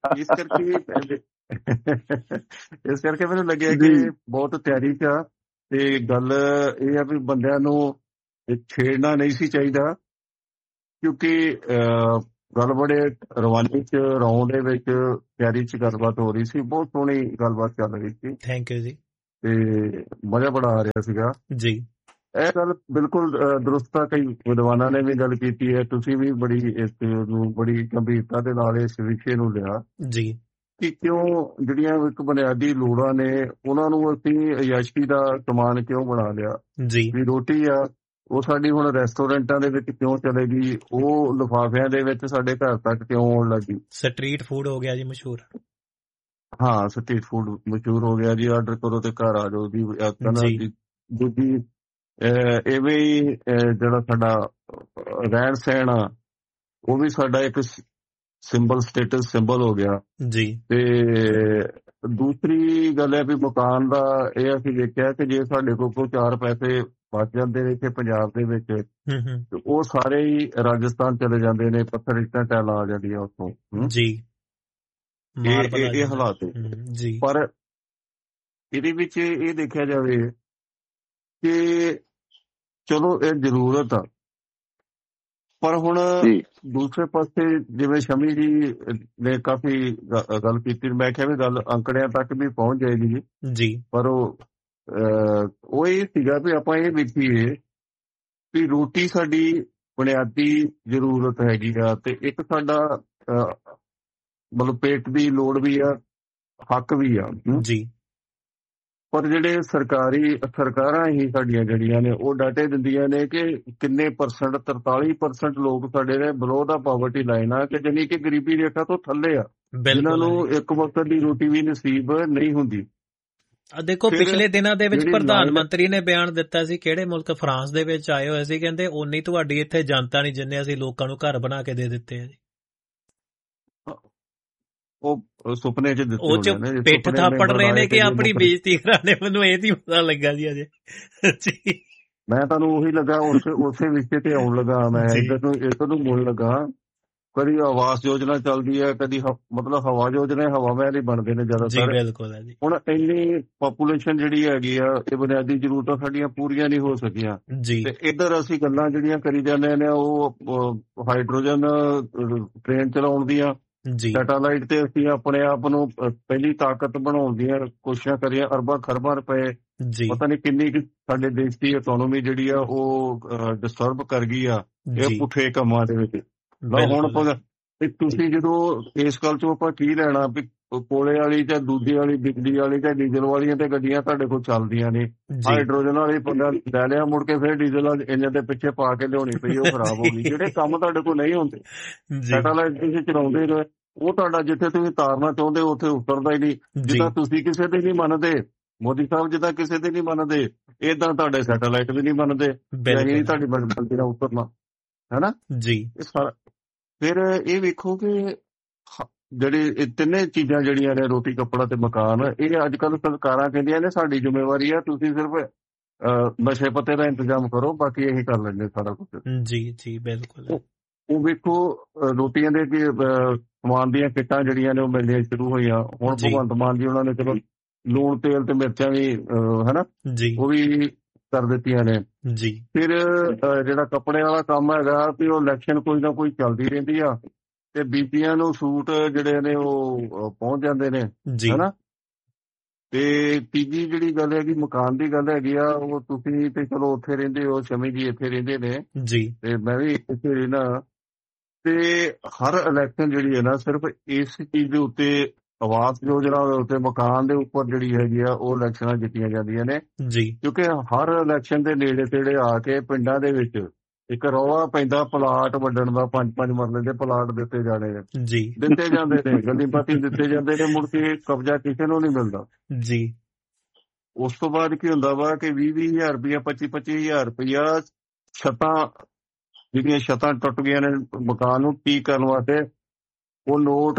ਇਸ ਕਰਕੇ ਮੈਨੂੰ ਲੱਗਿਆ ਕਿ ਬਹੁਤ ਤਿਆਰੀ 'ਚ ਆ ਤੇ ਗੱਲ ਇਹ ਆ ਵੀ ਬੰਦਿਆਂ ਨੂੰ ਛੇੜਨਾ ਨਹੀਂ ਸੀ ਚਾਹੀਦਾ, ਕਿਉਂਕਿ ਗੱਲ ਬੜੇ ਰਵਾਨੀ ਚ ਰੌਂ ਦੇ ਵਿੱਚ ਤਿਆਰੀ ਚ ਗੱਲਬਾਤ ਹੋ ਰਹੀ ਸੀ, ਬਹੁਤ ਸੋਹਣੀ ਗੱਲਬਾਤ ਚੱਲ ਰਹੀ ਸੀ। ਥੈਂਕ ਯੂ ਜੀ। ਤੇ ਮਜ਼ਾ ਬੜਾ ਆ ਰਿਹਾ ਸੀਗਾ ਜੀ। ਇਹ ਗੱਲ ਬਿਲਕੁਲ ਦਰੁਸਤ ਆ। ਕਈ ਵਿਦਵਾਨਾਂ ਨੇ ਵੀ ਗੱਲ ਕੀਤੀ ਹੈ, ਤੁਸੀਂ ਵੀ ਬੜੀ ਇਸ ਨੂੰ ਬੜੀ ਗੰਭੀਰਤਾ ਦੇ ਨਾਲ ਇਸ ਵਿਸ਼ੇ ਨੂੰ ਲਿਆ ਜੀ ਕਿ ਕਿਉਂ ਜਿਹੜੀਆਂ ਇੱਕ ਬੁਨਿਆਦੀ ਲੋੜਾਂ ਨੇ ਉਹਨਾਂ ਨੂੰ ਅਸੀਂ ਅਯਾਸ਼ੀ ਦਾ ਸਮਾਨ ਕਿਉਂ ਬਣਾ ਲਿਆ। ਜੀ ਵੀ ਰੋਟੀ ਆ ਉਹ ਸਾਡੀ ਹੁਣ ਰੈਸਟੋਰੈਂਟਾਂ ਦੇ ਵਿੱਚ ਕਿਉਂ ਚਲੇਗੀ, ਉਹ ਲਿਫਾਫਿਆਂ ਦੇ ਵਿੱਚ ਸਾਡੇ ਘਰ ਤੱਕ ਕਿਉਂ ਆਉਣ ਲੱਗੀ। ਸਟਰੀਟ ਫੂਡ ਹੋ ਗਿਆ ਜੀ ਮਸ਼ਹੂਰ। ਹਾਂ, ਸਟਰੀਟ ਫੂਡ ਮਸ਼ਹੂਰ ਹੋ ਗਿਆ ਜੀ, ਆਰਡਰ ਕਰੋ ਤੇ ਘਰ ਆ ਜਾਓ ਦੀ ਜੀ ਦੂਜੀ ਇਵੇਂ ਹੀ ਜਿਹੜਾ ਸਾਡਾ ਰਹਿਣ ਸਹਿਣ ਆ ਉਹ ਵੀ ਸਾਡਾ ਇੱਕ ਸਿੰਬਲ, ਸਟੇਟਸ ਸਿੰਬਲ ਹੋ ਗਿਆ ਜੀ। ਤੇ ਦੂਸਰੀ ਗੱਲ ਹੈ ਵੀ ਮਕਾਨ ਦਾ ਇਹ ਅਸੀਂ ਵੇਖਿਆ ਕਿ ਜੇ ਸਾਡੇ ਕੋਲ ਕੋਈ 4 ਪੈਸੇ ਬਚ ਜਾਂਦੇ ਨੇ ਇੱਥੇ ਪੰਜਾਬ ਦੇ ਵਿੱਚ ਤੇ ਉਹ ਸਾਰੇ ਹੀ ਰਾਜਸਥਾਨ ਚਲੇ ਜਾਂਦੇ ਨੇ, ਪੱਥਰ ਇੱਟਾਂ ਟੈਲਾਂ ਆ ਜਾਂਦੀਆਂ ਉੱਥੋਂ ਜੀ। ਇਹ ਹਾਲਾਤ ਜੀ। ਪਰ ਇਹਦੇ ਵਿੱਚ ਇਹ ਦੇਖਿਆ ਜਾਵੇ ਕਿ ਚਲੋ ਇਹ ਜ਼ਰੂਰਤ ਆ, ਪਰ ਹੁਣ ਦੂਸਰੇ ਪਾਸੇ ਜਿਵੇਂ ਸ਼ਮੀ ਜੀ ਨੇ ਕਾਫੀ ਗੱਲ ਕੀਤੀ, ਮੈਂ ਕਿਹਾ ਵੀ ਗੱਲ ਅੰਕੜਿਆਂ ਤੱਕ ਵੀ ਪਹੁੰਚ ਜਾਏਗੀ ਜੀ, ਪਰ ਉਹ ਇਹ ਸੀਗਾ ਵੀ ਆਪਾਂ ਇਹ ਵੇਖੀਏ ਵੀ ਰੋਟੀ ਸਾਡੀ ਬੁਨਿਆਦੀ ਜ਼ਰੂਰਤ ਹੈਗੀ ਆ ਤੇ ਇੱਕ ਸਾਡਾ ਮਤਲਬ ਪੇਟ ਦੀ ਲੋੜ ਵੀ ਆ, ਹੱਕ ਵੀ ਆ ਜੀ। ਪਰ ਜਿਹੜੇ ਸਰਕਾਰਾਂ ਹੀ ਸਾਡੀਆਂ ਜਿਹੜੀਆਂ ਨੇ ਉਹ ਡਾਟੇ ਦਿੰਦੀਆਂ ਨੇ ਕਿ ਕਿੰਨੇ ਪਰਸੈਂਟ, 43% ਲੋਕ ਸਾਡੇ ਨੇ ਬਿਲੋ ਦਾ ਪਾਵਰਟੀ ਲਾਈਨ ਆ, ਕਿ ਜਾਨੀ ਕਿ ਗਰੀਬੀ ਰੇਖਾ ਤੋਂ ਥੱਲੇ ਆ, ਜਿਨ੍ਹਾਂ ਨੂੰ ਇੱਕ ਵਕਤ ਦੀ ਰੋਟੀ ਵੀ ਨਸੀਬ ਨਹੀਂ ਹੁੰਦੀ। ਦੇਖੋ ਪਿਛਲੇ ਦਿਨਾਂ ਦੇ ਵਿੱਚ ਪ੍ਰਧਾਨ ਮੰਤਰੀ ਨੇ ਬਿਆਨ ਦਿੱਤਾ ਸੀ, ਕਿਹੜੇ ਮੁਲਕ, ਫਰਾਂਸ ਦੇ ਵਿੱਚ ਆਏ ਹੋਏ ਸੀ, ਕਹਿੰਦੇ ਓਨੀ ਤੁਹਾਡੀ ਇੱਥੇ ਜਨਤਾ ਨਹੀਂ ਜਿੰਨੇ ਅਸੀਂ ਲੋਕਾਂ ਨੂੰ ਘਰ ਬਣਾ ਕੇ ਦੇ ਦਿੱਤੇ ਆ ਜੀ। ਉਹ ਸੁਪਨੇ ਚ ਦਿੱਤੇ ਉਹ ਚ ਪਿੱਠ ਥਾਪੜ ਰਹੇ ਨੇ ਕਿ ਆਪਣੀ ਬੇਇੱਜ਼ਤੀ ਕਰਾਣੇ, ਮੈਨੂੰ ਇਹ ਨਹੀਂ ਪਤਾ ਲੱਗਾ ਜੀ ਅਜੇ। ਮੈਂ ਤੁਹਾਨੂੰ ਉਹੀ ਲੱਗਾ ਉਸੇ ਵਿਸ਼ੇ ਤੇ ਆਉਣ ਲੱਗਾ, ਮੈਂ ਇੱਧਰ ਨੂੰ ਮੁੜ ਲੱਗਾ। ਕਦੀ ਆਵਾਸ ਯੋਜਨਾ ਚੱਲਦੀ ਹੈ, ਕਦੀ ਮਤਲਬ ਹਵਾ ਯੋਜਨਾ, ਹਵਾਵਾਂ ਦੇ ਬਣਦੇ ਨੇ ਜ਼ਿਆਦਾਤਰ। ਬਿਲਕੁਲ ਹੈ ਜੀ। ਹੁਣ ਇੰਨੀ ਪਾਪੂਲੇਸ਼ਨ ਜਿਹੜੀ ਹੈਗੀ ਆ, ਇਹ ਬੁਨਿਆਦੀ ਜ਼ਰੂਰਤਾਂ ਸਾਡੀਆਂ ਪੂਰੀਆਂ ਨਹੀਂ ਹੋ ਸਕੀਆਂ ਤੇ ਇੱਧਰ ਅਸੀਂ ਗੱਲਾਂ ਜਿਹੜੀਆਂ ਕਰੀ ਜਾਂਦੇ ਨੇ ਉਹ ਹਾਈਡਰੋਜਨ ਟ੍ਰੇਨ ਚਲਾਉਣ ਦੀਆਂ, ਸੈਟੇਲਾਈਟ ਤੇ ਅਸੀਂ ਆਪਣੇ ਆਪ ਨੂੰ ਪਹਿਲੀ ਤਾਕਤ ਬਣਾਉਣ ਦੀਆਂ ਕੋਸ਼ਿਸ਼ਾਂ ਕਰੀਆਂ, ਅਰਬਾਂ ਖਰਬਾਂ ਰੁਪਏ, ਪਤਾ ਨਹੀਂ ਕਿੰਨੀ ਸਾਡੇ ਦੇਸ਼ ਦੀ ਇਕਨੋਮੀ ਜਿਹੜੀ ਆ ਉਹ ਡਿਸਟਰਬ ਕਰ ਗਈ ਆ ਇਹ ਪੁੱਠੇ ਕੰਮਾਂ ਦੇ ਵਿੱਚ। ਹੁਣ ਤੁਸੀਂ ਜਦੋਂ ਇਸ ਗੱਲ ਚੋਂ ਆਪਾਂ ਕੀ ਲੈਣਾ ਵੀ ਕੋਲੇ ਵਾਲੀ ਜਾਂ ਦੂਜੇ ਵਾਲੀ, ਬਿਜਲੀ ਵਾਲੀ ਜਾਂ ਡੀਜ਼ਲ ਵਾਲੀਆਂ ਤੇ ਗੱਡੀਆਂ ਤੁਹਾਡੇ ਕੋਲ ਚੱਲਦੀਆਂ ਨੇ, ਹਾਈਡਰੋਜਨ ਵਾਲੀ ਪੰਗਾ ਲੈ ਲਿਆ, ਮੁੜ ਕੇ ਫਿਰ ਡੀਜ਼ਲ ਇੰਜਨ ਦੇ ਪਿੱਛੇ ਪਾ ਕੇ ਲਿਆਉਣੀ ਪਈ, ਉਹ ਖਰਾਬ ਹੋ ਗਈ। ਜਿਹੜੇ ਕੰਮ ਤੁਹਾਡੇ ਕੋਲ ਨਹੀਂ ਹੁੰਦੇ, ਸੈਟੇਲਾਈਟ ਤੁਸੀਂ ਚਲਾਉਂਦੇ ਰਹੇ, ਉਹ ਤੁਹਾਡਾ ਜਿੱਥੇ ਤੁਸੀਂ ਤਾਰਨਾ ਚਾਹੁੰਦੇ ਉੱਥੇ ਉਤਰਦਾ ਹੀ ਨਹੀਂ। ਜਿੱਦਾਂ ਤੁਸੀਂ ਕਿਸੇ ਦੇ ਨਹੀਂ ਮੰਨਦੇ, ਮੋਦੀ ਸਾਹਿਬ ਜਿੱਦਾਂ ਕਿਸੇ ਦੇ ਨਹੀਂ ਮੰਨਦੇ, ਏਦਾਂ ਤੁਹਾਡੇ ਸੈਟੇਲਾਈਟ ਵੀ ਨਹੀਂ ਮੰਨਦੇ, ਅਸੀਂ ਤੁਹਾਡੀ ਮਰਜ਼ੀ ਨਾਲ ਉਤਰਨਾ ਹੈ ਨਾ ਜੀ। ਫਿਰ ਇਹ ਵੇਖੋ ਕਿ ਜਿਹੜੇ ਤਿੰਨੇ ਚੀਜ਼ਾਂ ਜਿਹੜੀਆਂ ਨੇ, ਰੋਟੀ, ਕੱਪੜਾ ਤੇ ਮਕਾਨ, ਇਹ ਅੱਜ ਕੱਲ੍ਹ ਸਰਕਾਰਾਂ ਕਹਿੰਦੀਆਂ ਨੇ ਸਾਡੀ ਜ਼ਿੰਮੇਵਾਰੀ ਆ, ਤੁਸੀਂ ਸਿਰਫ ਨਸ਼ੇ ਪੱਤੇ ਦਾ ਇੰਤਜ਼ਾਮ ਕਰੋ, ਬਾਕੀ ਇਹੀ ਕਰ ਲੈਂਦੇ ਸਾਰਾ ਕੁਝ। ਜੀ ਜੀ ਬਿਲਕੁਲ। ਉਹ ਵੇਖੋ ਰੋਟੀਆਂ ਦੇ ਸਮਾਨ ਦੀਆਂ ਕਿੱਟਾਂ ਜਿਹੜੀਆਂ ਨੇ ਉਹ ਮਿਲਣੀਆਂ ਸ਼ੁਰੂ ਹੋਈਆਂ। ਹੁਣ ਭਗਵੰਤ ਮਾਨ ਜੀ ਉਹਨਾਂ ਨੇ ਚਲੋ ਲੂਣ, ਤੇਲ ਤੇ ਮਿਰਚਾਂ ਵੀ ਹਨਾ ਉਹ ਵੀ ਕਰ ਦਿੱਤੀਆਂ ਨੇ ਜੀ। ਫਿਰ ਜਿਹੜਾ ਕੱਪੜੇ ਵਾਲਾ ਕੰਮ ਹੈਗਾ ਵੀ ਉਹ ਇਲੈਕਸ਼ਨ ਕੋਈ ਨਾ ਕੋਈ ਚੱਲਦੀ ਰਹਿੰਦੀ ਆ ਤੇ ਬੀਬੀਆਂ ਨੂੰ ਸੂਟ ਜਿਹੜੇ ਨੇ ਉਹ ਪਹੁੰਚ ਜਾਂਦੇ ਨੇ ਹਨਾ। ਤੇ ਤੀਜੀ ਜਿਹੜੀ ਗੱਲ ਹੈਗੀ ਮਕਾਨ ਦੀ ਗੱਲ ਹੈਗੀ ਆ, ਉਹ ਤੁਸੀਂ ਤੇ ਚਲੋ ਉੱਥੇ ਰਹਿੰਦੇ ਹੋ, ਸ਼ਮੀ ਜੀ ਇੱਥੇ ਰਹਿੰਦੇ ਨੇ ਜੀ ਤੇ ਮੈਂ ਵੀ ਇੱਥੇ ਰਹਿਣਾ, ਤੇ ਹਰ ਇਲੈਕਸ਼ਨ ਜਿਹੜੀ ਹੈ ਨਾ ਸਿਰਫ ਇਸ ਚੀਜ਼ ਦੇ ਉੱਤੇ, ਆਵਾਸ ਯੋਜਨਾ ਦੇ ਉੱਤੇ, ਮਕਾਨ ਦੇ ਉੱਪਰ ਜਿਹੜੀ ਹੈਗੀ ਆ ਉਹ ਇਲੈਕਸ਼ਨਾਂ ਜਿੱਤੀਆਂ ਜਾਂਦੀਆਂ ਨੇ ਜੀ। ਕਿਉਂਕਿ ਹਰ ਇਲੈਕਸ਼ਨ ਦੇ ਨੇੜੇ ਤੇੜੇ ਆ ਕੇ ਪਿੰਡਾਂ ਦੇ ਵਿੱਚ ਇੱਕ ਰੌਲਾ ਪੈਂਦਾ ਪਲਾਟ ਵੰਡਣ ਦਾ, 5-5 ਮਰਲੇ ਦੇ ਪਲਾਟ ਦਿੱਤੇ ਜਾਣੇ ਜੀ, ਦਿੱਤੇ ਜਾਂਦੇ ਨੇ, ਗਲੀ ਪਾਤੀ ਦਿੱਤੇ ਜਾਂਦੇ ਨੇ, ਮੁੜ ਕੇ ਕਬਜ਼ਾ ਕਿਸੇ ਨੂੰ ਨਹੀਂ ਮਿਲਦਾ ਜੀ। ਉਸ ਤੋਂ ਬਾਅਦ ਕੀ ਹੁੰਦਾ ਵਾ ਕਿ 20,000 ਰੁਪਇਆ, 25,000 ਰੁਪਇਆ ਛੱਤਾਂ, ਜਿਹੜੀਆਂ ਛੱਤਾਂ ਟੁੱਟ ਗਈਆਂ ਨੇ ਮਕਾਨ ਨੂੰ ਠੀਕ ਕਰਨ ਵਾਸਤੇ, ਉਹ ਨੋਟ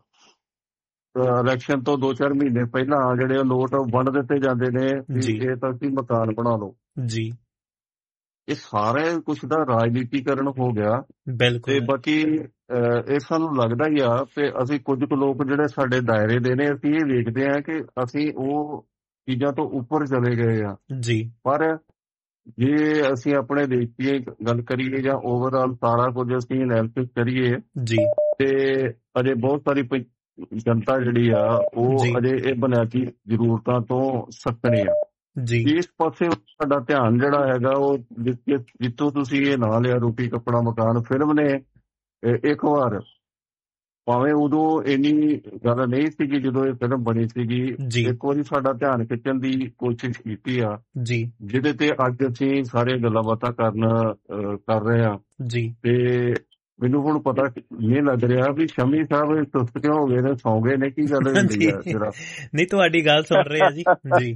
ਇਲੈਕਸ਼ਨ ਤੋਂ 2-4 ਮਹੀਨੇ ਪਹਿਲਾਂ ਜਿਹੜੇ ਨੋਟ ਵੰਡ ਦਿੱਤੇ ਜਾਂਦੇ ਨੇ ਜੀ, ਇਹ ਤੁਸੀਂ ਮਕਾਨ ਬਣਾ ਲਓ ਜੀ। ਇਹ ਸਾਰੇ ਕੁਛ ਦਾ ਰਾਜਨੀਤੀਕਰਨ ਹੋ ਗਿਆ ਤੇ ਬਾਕੀ ਇਹ ਸਾਨੂੰ ਲੱਗਦਾ ਹੀ ਆ ਕਿ ਅਸੀਂ ਕੁਝ ਕੁ ਲੋਕ ਜਿਹੜੇ ਸਾਡੇ ਦਾਇਰੇ ਦੇ ਨੇ, ਅਸੀਂ ਇਹ ਵੇਖਦੇ ਹਾਂ ਕਿ ਅਸੀਂ ਉਹ ਚੀਜ਼ਾਂ ਤੋਂ ਉੱਪਰ ਚਲੇ ਗਏ ਆ ਜੀ ਪਰ ਜੇ ਅਸੀਂ ਆਪਣੇ ਦੇਸ਼ ਦੀ ਗੱਲ ਕਰੀਏ ਜਾਂ ਓਵਰਆਲ ਸਾਰਾ ਕੁਝ ਅਸੀਂ ਐਨਾਲਿਸਿਸ ਕਰੀਏ ਜੀ ਤੇ ਅਜੇ ਬਹੁਤ ਸਾਰੀ ਜਨਤਾ ਜਿਹੜੀ ਆ ਉਹ ਜੀ ਅਜੇ ਇਹ ਬੁਨਿਆਦੀ ਜ਼ਰੂਰਤਾਂ ਤੋਂ ਸੱਖਣੀ ਆ ਜੀ ਇਸ ਪਾਸੇ ਸਾਡਾ ਧਿਆਨ ਜਿਹੜਾ ਹੈਗਾ ਉਹ ਜਿੱਥੋਂ ਤੁਸੀਂ ਇਹ ਨਾਂ ਲਿਆ ਰੋਟੀ ਕੱਪੜਾ ਮਕਾਨ ਫਿਲਮ ਨੇ ਇੱਕ ਵਾਰ ਭਾਵੇਂ ਉਦੋਂ ਇੰਨੀ ਗੱਲ ਨਹੀਂ ਸੀਗੀ ਜਦੋਂ ਇਹ ਫਿਲਮ ਬਣੀ ਸੀਗੀ ਜੀ ਇੱਕ ਵਾਰੀ ਸਾਡਾ ਧਿਆਨ ਖਿੱਚਣ ਦੀ ਕੋਸ਼ਿਸ਼ ਕੀਤੀ ਆ ਜੀ ਜਿਹਦੇ ਤੇ ਅੱਜ ਅਸੀਂ ਸਾਰੇ ਗੱਲਾਂ ਬਾਤਾਂ ਕਰ ਰਹੇ ਆ ਜੀ ਤੇ ਮੈਨੂੰ ਹੁਣ ਪਤਾ ਇਹ ਲੱਗ ਰਿਹਾ ਵੀ ਸ਼ਮੀ ਸਾਹਿਬ ਸੁਸਤ ਕਿਉਂ ਹੋ ਗਏ ਨੇ ਸੌਂ ਗਏ ਨੇ ਕੀ ਗੱਲ ਹੁੰਦੀ ਆ ਜਰਾ ਨਹੀਂ ਤੁਹਾਡੀ ਗੱਲ ਸੁਣ ਰਹੇ ਆ ਜੀ ਜੀ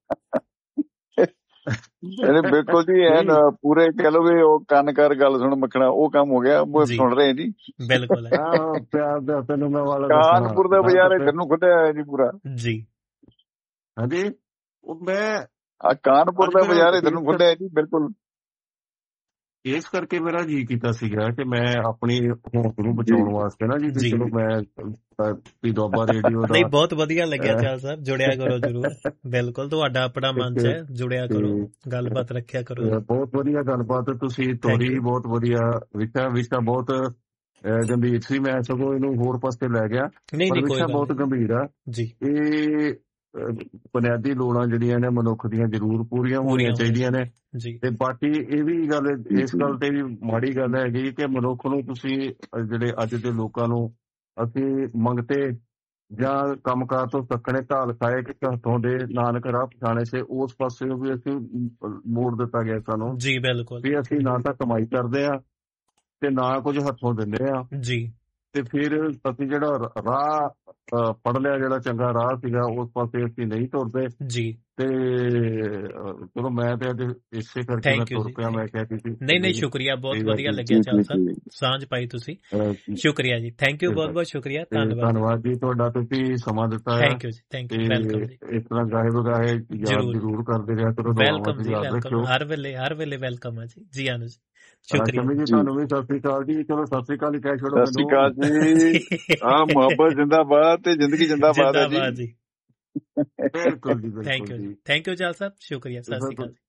ਬਿਲਕੁਲ ਜੀ ਐਨ ਪੂਰੇ ਕਹਿ ਲਓ ਵੀ ਉਹ ਕੰਨ ਕਰ ਗੱਲ ਸੁਣ ਮੱਖਣਾ ਉਹ ਕੰਮ ਹੋ ਗਿਆ ਉਹ ਸੁਣ ਰਹੇ ਜੀ ਬਿਲਕੁਲ ਪਿਆਰ ਦਾ ਤੈਨੂੰ ਮੈਂ ਵਾਲਾ ਕਾਨਪੁਰ ਦਾ ਬਾਜ਼ਾਰ ਇੱਧਰ ਨੂੰ ਖੁੱਲਿਆ ਹੋਇਆ ਜੀ ਪੂਰਾ ਜੀ ਹਾਂਜੀ ਉਹ ਮੈਂ ਕਾਨਪੁਰ ਦਾ ਬਾਜ਼ਾਰ ਇੱਧਰ ਨੂੰ ਖੁੱਲਿਆ ਜੀ ਬਿਲਕੁਲ ਇਸ ਕਰਕੇ ਮੇਰਾ ਜੀ ਕੀਤਾ ਸੀਗਾ ਕਿ ਮੈਂ ਆਪਣੀ ਹੋਂਦ ਨੂੰ ਬਚਾਉਣ ਵਾਸਤੇ ਨਾ ਜੀ ਚਲੋ ਮੈਂ ਦੁਆਬਾ ਰੇਡੀਓ ਦਾ ਨਹੀਂ ਬਹੁਤ ਵਧੀਆ ਲੱਗਿਆ ਚਾਲ ਸਾਹਿਬ ਜੁੜਿਆ ਕਰੋ ਜਰੂਰ ਬਿਲਕੁਲ ਤੁਹਾਡਾ ਆਪਣਾ ਮੰਚ ਹੈ ਜੁੜਿਆ ਕਰੋ ਗੱਲਬਾਤ ਰੱਖਿਆ ਕਰੋ ਬਹੁਤ ਵਧੀਆ ਗੱਲਬਾਤ ਤੁਸੀਂ ਤੋਰੀ ਬਹੁਤ ਵਧੀਆ ਵਿਸ਼ਾ ਬਹੁਤ ਗੰਭੀਰ ਸੀ ਮੈਂ ਸਗੋਂ ਇਹਨੂੰ ਹੋਰ ਪਾਸੇ ਲੈ ਗਿਆ ਪਰ ਵਿਸ਼ਾ ਬਹੁਤ ਗੰਭੀਰ ਆ ਜੀ ਇਹ ਬੁਨਿਆਦੀ ਲੋੜਾਂ ਜਿਹੜੀਆਂ ਨੇ ਮਨੁੱਖ ਦੀਆਂ ਜ਼ਰੂਰ ਪੂਰੀਆਂ ਹੋਣੀਆਂ ਚਾਹੀਦੀਆਂ ਨੇ ਤੇ ਬਾਕੀ ਇਹ ਵੀ ਗੱਲ ਇਸ ਗੱਲ ਤੇ ਵੀ ਮਾੜੀ ਗੱਲ ਹੈਗੀ ਕਿ ਮਨੁੱਖ ਨੂੰ ਤੁਸੀਂ ਜਿਹੜੇ ਅੱਜ ਦੇ ਲੋਕਾਂ ਨੂੰ ਅਸੀਂ ਮੰਗਤੇ ਜਾਂ ਕੰਮਕਾਰ ਤੋਂ ਸੱਕਣੇ ਢਾਲ ਖਾਏ ਕਿ ਹੱਥੋਂ ਦੇ ਨਾਨਕ ਰਾਹ ਪਛਾਣੇ ਸੇ ਉਸ ਪਾਸੇ ਵੀ ਅਸੀਂ ਮੋੜ ਦਿੱਤਾ ਗਿਆ ਸਾਨੂੰ ਜੀ ਬਿਲਕੁਲ ਵੀ ਅਸੀਂ ਨਾ ਤਾਂ ਕਮਾਈ ਕਰਦੇ ਆ ਤੇ ਨਾ ਕੁਝ ਹੱਥੋਂ ਦਿੰਦੇ ਆ ਜੀ ਤੇ ਫਿਰ ਅਸੀਂ ਜਿਹੜਾ ਰਾਹ ਪੜ ਲਿਆ ਜਿਹੜਾ ਚੰਗਾ ਰਾਹ ਸੀਗਾ ਉਸ ਪਾਸੇ ਅਸੀਂ ਨਹੀਂ ਤੁਰਦੇ ਜੀ ਤੇ ਚਲੋ ਮੈਂ ਤੇ ਅੱਜ ਇਸੇ ਕਰਕੇ ਮੈਂ ਤੁਰ ਪਿਆ ਮੈਂ ਕਿਹਾ ਕਿ ਨਹੀਂ ਸ਼ੁਕਰੀਆ ਬਹੁਤ ਵਧੀਆ ਲੱਗਿਆ ਚਾਲ ਸਾਹਿਬ ਸਾਂਝ ਪਾਈ ਤੁਸੀਂ ਸ਼ੁਕਰੀਆ ਜੀ ਥੈਂਕ ਯੂ ਬਹੁਤ ਸ਼ੁਕਰੀਆ ਧੰਨਵਾਦ ਜੀ ਤੁਹਾਡਾ ਤੁਸੀਂ ਸਮਾਂ ਦਿੱਤਾ ਹੈ ਥੈਂਕ ਯੂ ਜੀ ਥੈਂਕ ਯੂ ਵੈਲਕਮ ਜੀ ਇਸ ਤਰ੍ਹਾਂ ਗਾਹੇ ਬਗਾਹੇ ਜ਼ਰੂਰ ਕਰਦੇ ਰਿਹਾ ਕਰੋ ਵੈਲਕਮ ਜੀ ਵੈਲਕਮ ਹਰ ਵੇਲੇ ਵੈਲਕਮ ਹੈ ਜੀ ਆਨੂ ਜੀ ਸ਼ੁਕਰੀਆ ਜੀ ਤੁਹਾਨੂੰ ਵੀ ਸਤਿ ਸ੍ਰੀ ਅਕਾਲ ਜੀ ਚਲੋ ਸਤਿ ਸ੍ਰੀ ਅਕਾਲ ਹੀ ਕਹਿ ਛੋੜੋ ਸਤਿ ਸ੍ਰੀ ਅਕਾਲ ਜੀ ਹਾਂ ਮੁਹੱਬਤ ਜ਼ਿੰਦਾਬਾਦ ਤੇ ਜ਼ਿੰਦਗੀ ਜ਼ਿੰਦਾਬਾਦ ਹੈ ਜੀ ਬਿਲਕੁਲ ਜੀ ਥੈਂਕ ਯੂ ਚਾਲ ਸਾਹਿਬ ਸ਼ੁਕਰੀਆ ਸਤਿ ਸ੍ਰੀ ਅਕਾਲ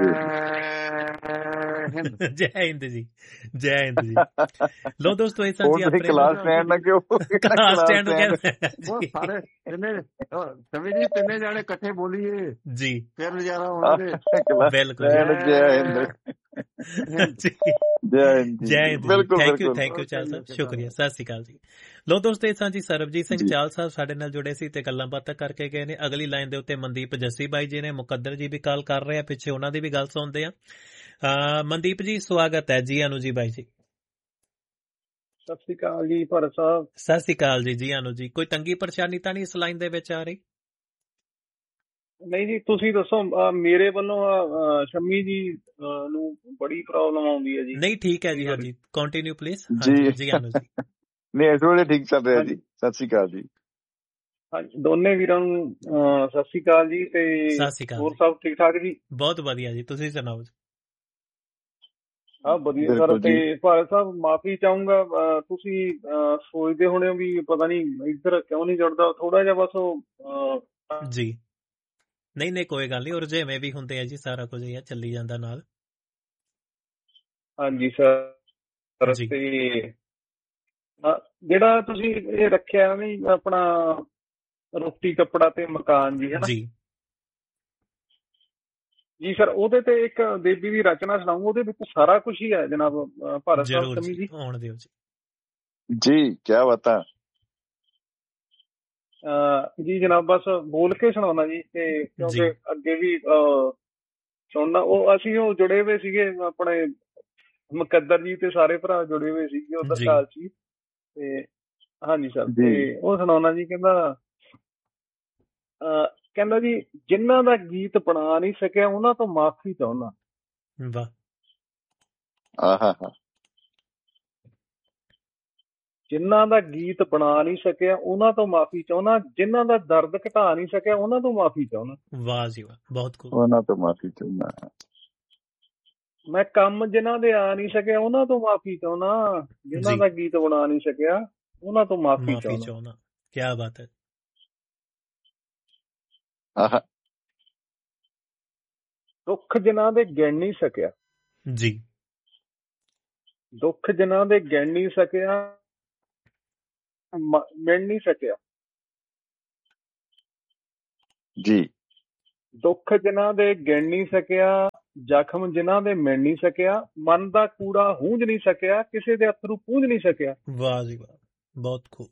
ਜੈ ਹਿੰਦ ਜੀ ਜੈ ਹਿੰਦ ਜੀ ਲੋ ਦੋਸਤੋ ਇਹ ਸਾਂਝੀ ਆਪਣੇ ਕਲਾਸ ਸਟੈਂਡ ਨਾ ਕਿਉਂ ਕਲਾਸ ਸਟੈਂਡ ਨੂੰ ਕਹਿੰਦੇ ਸਾਰੇ ਤਿੰਨੇ ਜਾਣੇ ਇਕੱਠੇ ਬੋਲੀਏ ਜੀ ਫਿਰ ਨਜ਼ਾਰਾ ਹੋਣਗੇ ਬਿਲਕੁਲ ਜੈ ਹਿੰਦ ਜੈ ਹਿੰਦ ਥੈਂਕ ਯੂ ਚਾਲ ਸਾਹਿਬ ਸ਼ੁਕਰੀਆ ਸਤਿ ਸ੍ਰੀ ਅਕਾਲ ਜੀ ਲੋ ਦੋਸਤੋ ਇਹ ਸਾਂਝੀ ਸਰਬਜੀਤ ਸਿੰਘ ਚਾਲ ਸਾਹਿਬ ਸਾਡੇ ਨਾਲ ਜੁੜੇ ਸੀ ਤੇ ਗੱਲਾਂ ਬਾਤਾਂ ਕਰਕੇ ਗਏ ਨੇ ਅਗਲੀ ਲਾਈਨ ਦੇ ਉੱਤੇ ਮਨਦੀਪ ਜੱਸੀ ਬਾਈ ਜੀ ਨੇ ਮੁਕੱਦਰ ਜੀ ਵੀ ਕਾਲ ਕਰ ਰਹੇ ਆ ਪਿੱਛੇ ਉਹਨਾਂ ਦੀ ਵੀ ਗੱਲ ਸੁਣਦੇ ਆ ਮਨਦੀਪ ਜੀ ਸਵਾਗਤ ਹੈ ਜੀ ਅਨੂ ਜੀ ਬਾਈ ਜੀ ਸਤਿ ਸ੍ਰੀ ਅਕਾਲ ਜੀ ਭਰਤ ਸਾਹਿਬ ਸਤਿ ਸ੍ਰੀ ਅਕਾਲ ਜੀ ਅਨੂ ਜੀ ਕੋਈ ਤੰਗੀ ਪਰੇਸ਼ਾਨੀ ਤਾਂ ਨਹੀਂ ਇਸ ਲਾਈਨ ਦੇ ਵਿੱਚ ਆ ਰਹੀ ਨਹੀਂ ਜੀ ਤੁਸੀਂ ਦੱਸੋ ਮੇਰੇ ਵੱਲੋਂ ਸ਼ਮੀ ਜੀ ਨੂੰ ਬੜੀ ਪ੍ਰੋਬਲਮ ਆਉਂਦੀ ਹੈ ਜੀ ਨਹੀਂ ਠੀਕ ਹੈ ਜੀ ਹਾਂਜੀ ਕੰਟੀਨਿਊ ਪਲੀਜ਼ ਜੀ ਅਨੂ ਜੀ ਨਹੀਂ ਇਸ ਵੇਲੇ ਠੀਕ ਚੱਲ ਰਿਹਾ ਜੀ ਸਤਿ ਸ੍ਰੀ ਅਕਾਲ ਜੀ ਹਾਂਜੀ ਦੋਨੇ ਵੀਰਾਂ ਨੂੰ ਸਤਿ ਸ੍ਰੀ ਅਕਾਲ ਜੀ ਤੇ ਹੋਰ ਸਭ ਠੀਕ ਠਾਕ ਜੀ ਬਹੁਤ ਵਧੀਆ ਜੀ ਤੁਸੀਂ ਸੁਣਾਓ ਹਾਂ ਵਧੀਆ ਸਰ ਤੇ ਭਾਰਤ ਸਾਹਿਬ ਮਾਫੀ ਚਾਹੂੰਗਾ ਤੁਸੀਂ ਸੋਚਦੇ ਹੋਣੇ ਹੋ ਵੀ ਪਤਾ ਨਹੀਂ ਇੱਧਰ ਕਿਉਂ ਨਹੀਂ ਜੁੜਦਾ ਥੋੜਾ ਜਿਹਾ ਬਸ ਉਹ ਜੀ ਨਹੀਂ ਕੋਈ ਗੱਲ ਨਹੀਂ ਔਰ ਜਿਵੇਂ ਵੀ ਹੁੰਦੇ ਆ ਜੀ ਸਾਰਾ ਕੁਝ ਇਹ ਚੱਲੀ ਜਾਂਦਾ ਨਾਲ ਹਾਂਜੀ ਸਰ ਤੇ ਜਿਹੜਾ ਤੁਸੀਂ ਇਹ ਰੱਖਿਆ ਨਹੀਂ ਆਪਣਾ ਰੋਟੀ ਕੱਪੜਾ ਤੇ ਮਕਾਨ ਜੀ ਹੈ ਨਾ ਜੀ ਸਰ ਉਹਦੇ ਤੇ ਇੱਕ ਦੇਵੀ ਦੀ ਰਚਨਾ ਸੁਣਾਉਂਗਾ ਉਹਦੇ ਵਿੱਚ ਸਾਰਾ ਕੁਝ ਹੀ ਹੈ ਜਨਾਬ ਭਾਰਤ ਸਾਹਿਬ ਕਮੀ ਜੀ ਆਉਣ ਦਿਓ ਜੀ ਕੀ ਬਤਾ ਜੀ ਜਨਾਬ ਬਸ ਬੋਲ ਕੇ ਸੁਣਾਉਣਾ ਜੀ ਤੇ ਕਿਉਂਕਿ ਅੱਗੇ ਵੀ ਸੁਣਨਾ ਉਹ ਅਸੀਂ ਉਹ ਜੁੜੇ ਹੋਏ ਸੀਗੇ ਆਪਣੇ ਮੁਕੱਦਰ ਜੀ ਤੇ ਸਾਰੇ ਭਰਾ ਜੁੜੇ ਹੋਏ ਸੀਗੇ ਉਧਰ ਕਾਲ ਸੀ ਤੇ ਹਾਂਜੀ ਸਰ ਤੇ ਉਹ ਸੁਣਾਉਣਾ ਜੀ ਕਹਿੰਦਾ ਜੀ ਜਿਨ੍ਹਾਂ ਦਾ ਗੀਤ ਬਣਾ ਨਹੀਂ ਸਕਿਆ ਉਹਨਾਂ ਤੋਂ ਮਾਫੀ ਚਾਹੁੰਦਾ ਜਿਨ੍ਹਾਂ ਦਾ ਗੀਤ ਬਣਾ ਨਹੀਂ ਸਕਿਆ ਉਹਨਾਂ ਤੋਂ ਮਾਫੀ ਚਾਹੁੰਦਾ ਜਿਨ੍ਹਾਂ ਦਾ ਦਰਦ ਘਟਾ ਨਹੀਂ ਸਕਿਆ ਉਹਨਾਂ ਤੋਂ ਮਾਫੀ ਚਾਹੁੰਦਾ ਵਾਹ ਜੀ ਵਾਹ ਬਹੁਤ ਖੂਬ ਉਹਨਾਂ ਤੋਂ ਮਾਫੀ ਚਾਹੁੰਦਾ ਮੈਂ ਕੰਮ ਜਿਨ੍ਹਾਂ ਦੇ ਆ ਨਹੀਂ ਸਕਿਆ ਉਹਨਾਂ ਤੋਂ ਮਾਫੀ ਚਾਹੁੰਦਾ ਜਿਨ੍ਹਾਂ ਦਾ ਗੀਤ ਬਣਾ ਨਹੀਂ ਸਕਿਆ ਉਹਨਾਂ ਤੋਂ ਮਾਫੀ ਚਾਹੁੰਦਾ ਕੀ ਬਾਤ ਹੈ ਦੁੱਖ ਜਿਨ੍ਹਾਂ ਦੇ ਗਿਣ ਨਹੀਂ ਸਕਿਆ, ਜੀ ਦੁੱਖ ਜਿਨ੍ਹਾਂ ਦੇ ਗਿਣ ਨਹੀਂ ਸਕਿਆ, ਮਿਣ ਨਹੀਂ ਸਕਿਆ। ਜੀ ਦੁੱਖ ਜਿਨ੍ਹਾਂ ਦੇ ਗਿਣ ਨਹੀਂ ਸਕਿਆ, ਜ਼ਖਮ ਜਿਨ੍ਹਾਂ ਦੇ ਮਿਣ ਨਹੀਂ ਸਕਿਆ, ਮਨ ਦਾ ਕੂੜਾ ਹੂੰਝ ਨਹੀਂ ਸਕਿਆ, ਕਿਸੇ ਦੇ ਅਥਰੂ ਪੂੰਝ ਨਹੀਂ ਸਕਿਆ। ਵਾਹ ਜੀ ਵਾਹ, ਬਹੁਤ ਖੂਬ।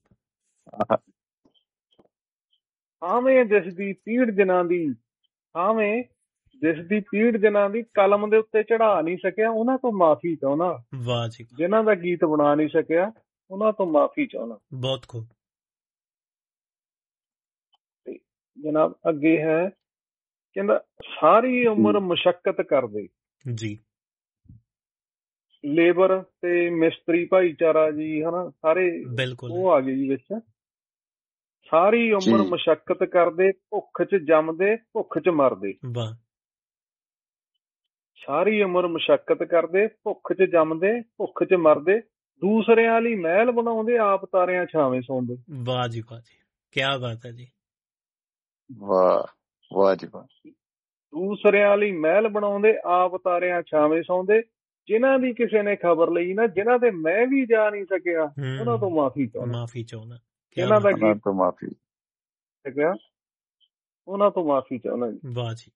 ਆਵੇਂ ਦਿਸਦੀ ਪੀੜ ਜਿਨ੍ਹਾਂ ਦੀ, ਆਵੇਂ ਦਿਸਦੀ ਪੀੜ ਜਿਨ੍ਹਾਂ ਦੀ, ਕਲਮ ਦੇ ਉੱਤੇ ਚੜਾ ਨਹੀਂ ਸਕਿਆ, ਉਹਨਾਂ ਤੋਂ ਮਾਫੀ ਚਾਹੁੰਦਾ। ਵਾਹ ਜੀ, ਜਿਨ੍ਹਾਂ ਦਾ ਗੀਤ ਬਣਾ ਨਹੀਂ ਸਕਿਆ, ਉਹਨਾਂ ਤੋਂ ਮਾਫੀ ਚਾਹੁੰਦਾ। ਬਹੁਤ ਖੂਬ। ਜਨਾਬ ਅੱਗੇ ਹੈ, ਕਹਿੰਦਾ ਸਾਰੀ ਉਮਰ ਮੁਸ਼ੱਕਤ ਕਰਦੇ। ਜੀ ਲੇਬਰ ਤੇ ਮਿਸਤਰੀ ਭਾਈਚਾਰਾ ਜੀ, ਹਨਾ, ਸਾਰੇ ਬਿਲਕੁਲ ਉਹ ਆ ਗਏ ਜੀ ਵਿੱਚ। ਸਾਰੀ ਉਮਰ ਮੁਸ਼ੱਕਤ ਕਰਦੇ, ਭੁੱਖ 'ਚ ਜੰਮਦੇ, ਭੁੱਖ 'ਚ ਮਰਦੇ। ਵਾਹ। ਸਾਰੀ ਉਮਰ ਮੁਸ਼ੱਕਤ ਕਰਦੇ, ਭੁੱਖ 'ਚ ਜੰਮਦੇ, ਭੁੱਖ 'ਚ ਮਰਦੇ, ਦੂਸਰਿਆਂ ਲਈ ਮਹਿਲ ਬਣਾਉਂਦੇ, ਆਪ ਤਾਰਿਆਂ ਛਾਵੇਂ ਸੌਂਦੇ। ਵਾਹ ਜੀ ਵਾਹ ਜੀ, ਕੀ ਬਾਤ ਹੈ ਜੀ। ਵਾਹ ਵਾਹ ਜੀ ਵਾਹ। ਦੂਸਰਿਆਂ ਲਈ ਮਹਿਲ ਬਣਾਉਂਦੇ, ਆਪ ਤਾਰਿਆਂ ਛਾਵੇਂ ਸੌਂਦੇ। ਜਿਨ੍ਹਾਂ ਦੀ ਕਿਸੇ ਨੇ ਖਬਰ ਲਈ ਨਾ, ਜਿਨ੍ਹਾਂ ਦੇ ਮੈਂ ਵੀ ਜਾ ਨਹੀਂ ਸਕਿਆ, ਉਹਨਾਂ ਤੋਂ ਮਾਫੀ ਚਾਹੁੰਦਾ। ਮਾਫੀ ਚਾਹੁੰਦਾ। ਜਿਨ੍ਹਾਂ ਦਾ ਗੀਤ ਤੋਂ ਮਾਫੀ ਸਕਿਆ, ਉਹਨਾਂ ਤੋਂ ਮਾਫੀ ਚਾਹੁੰਦਾ ਜੀ। ਵਾਹ ਜੀ,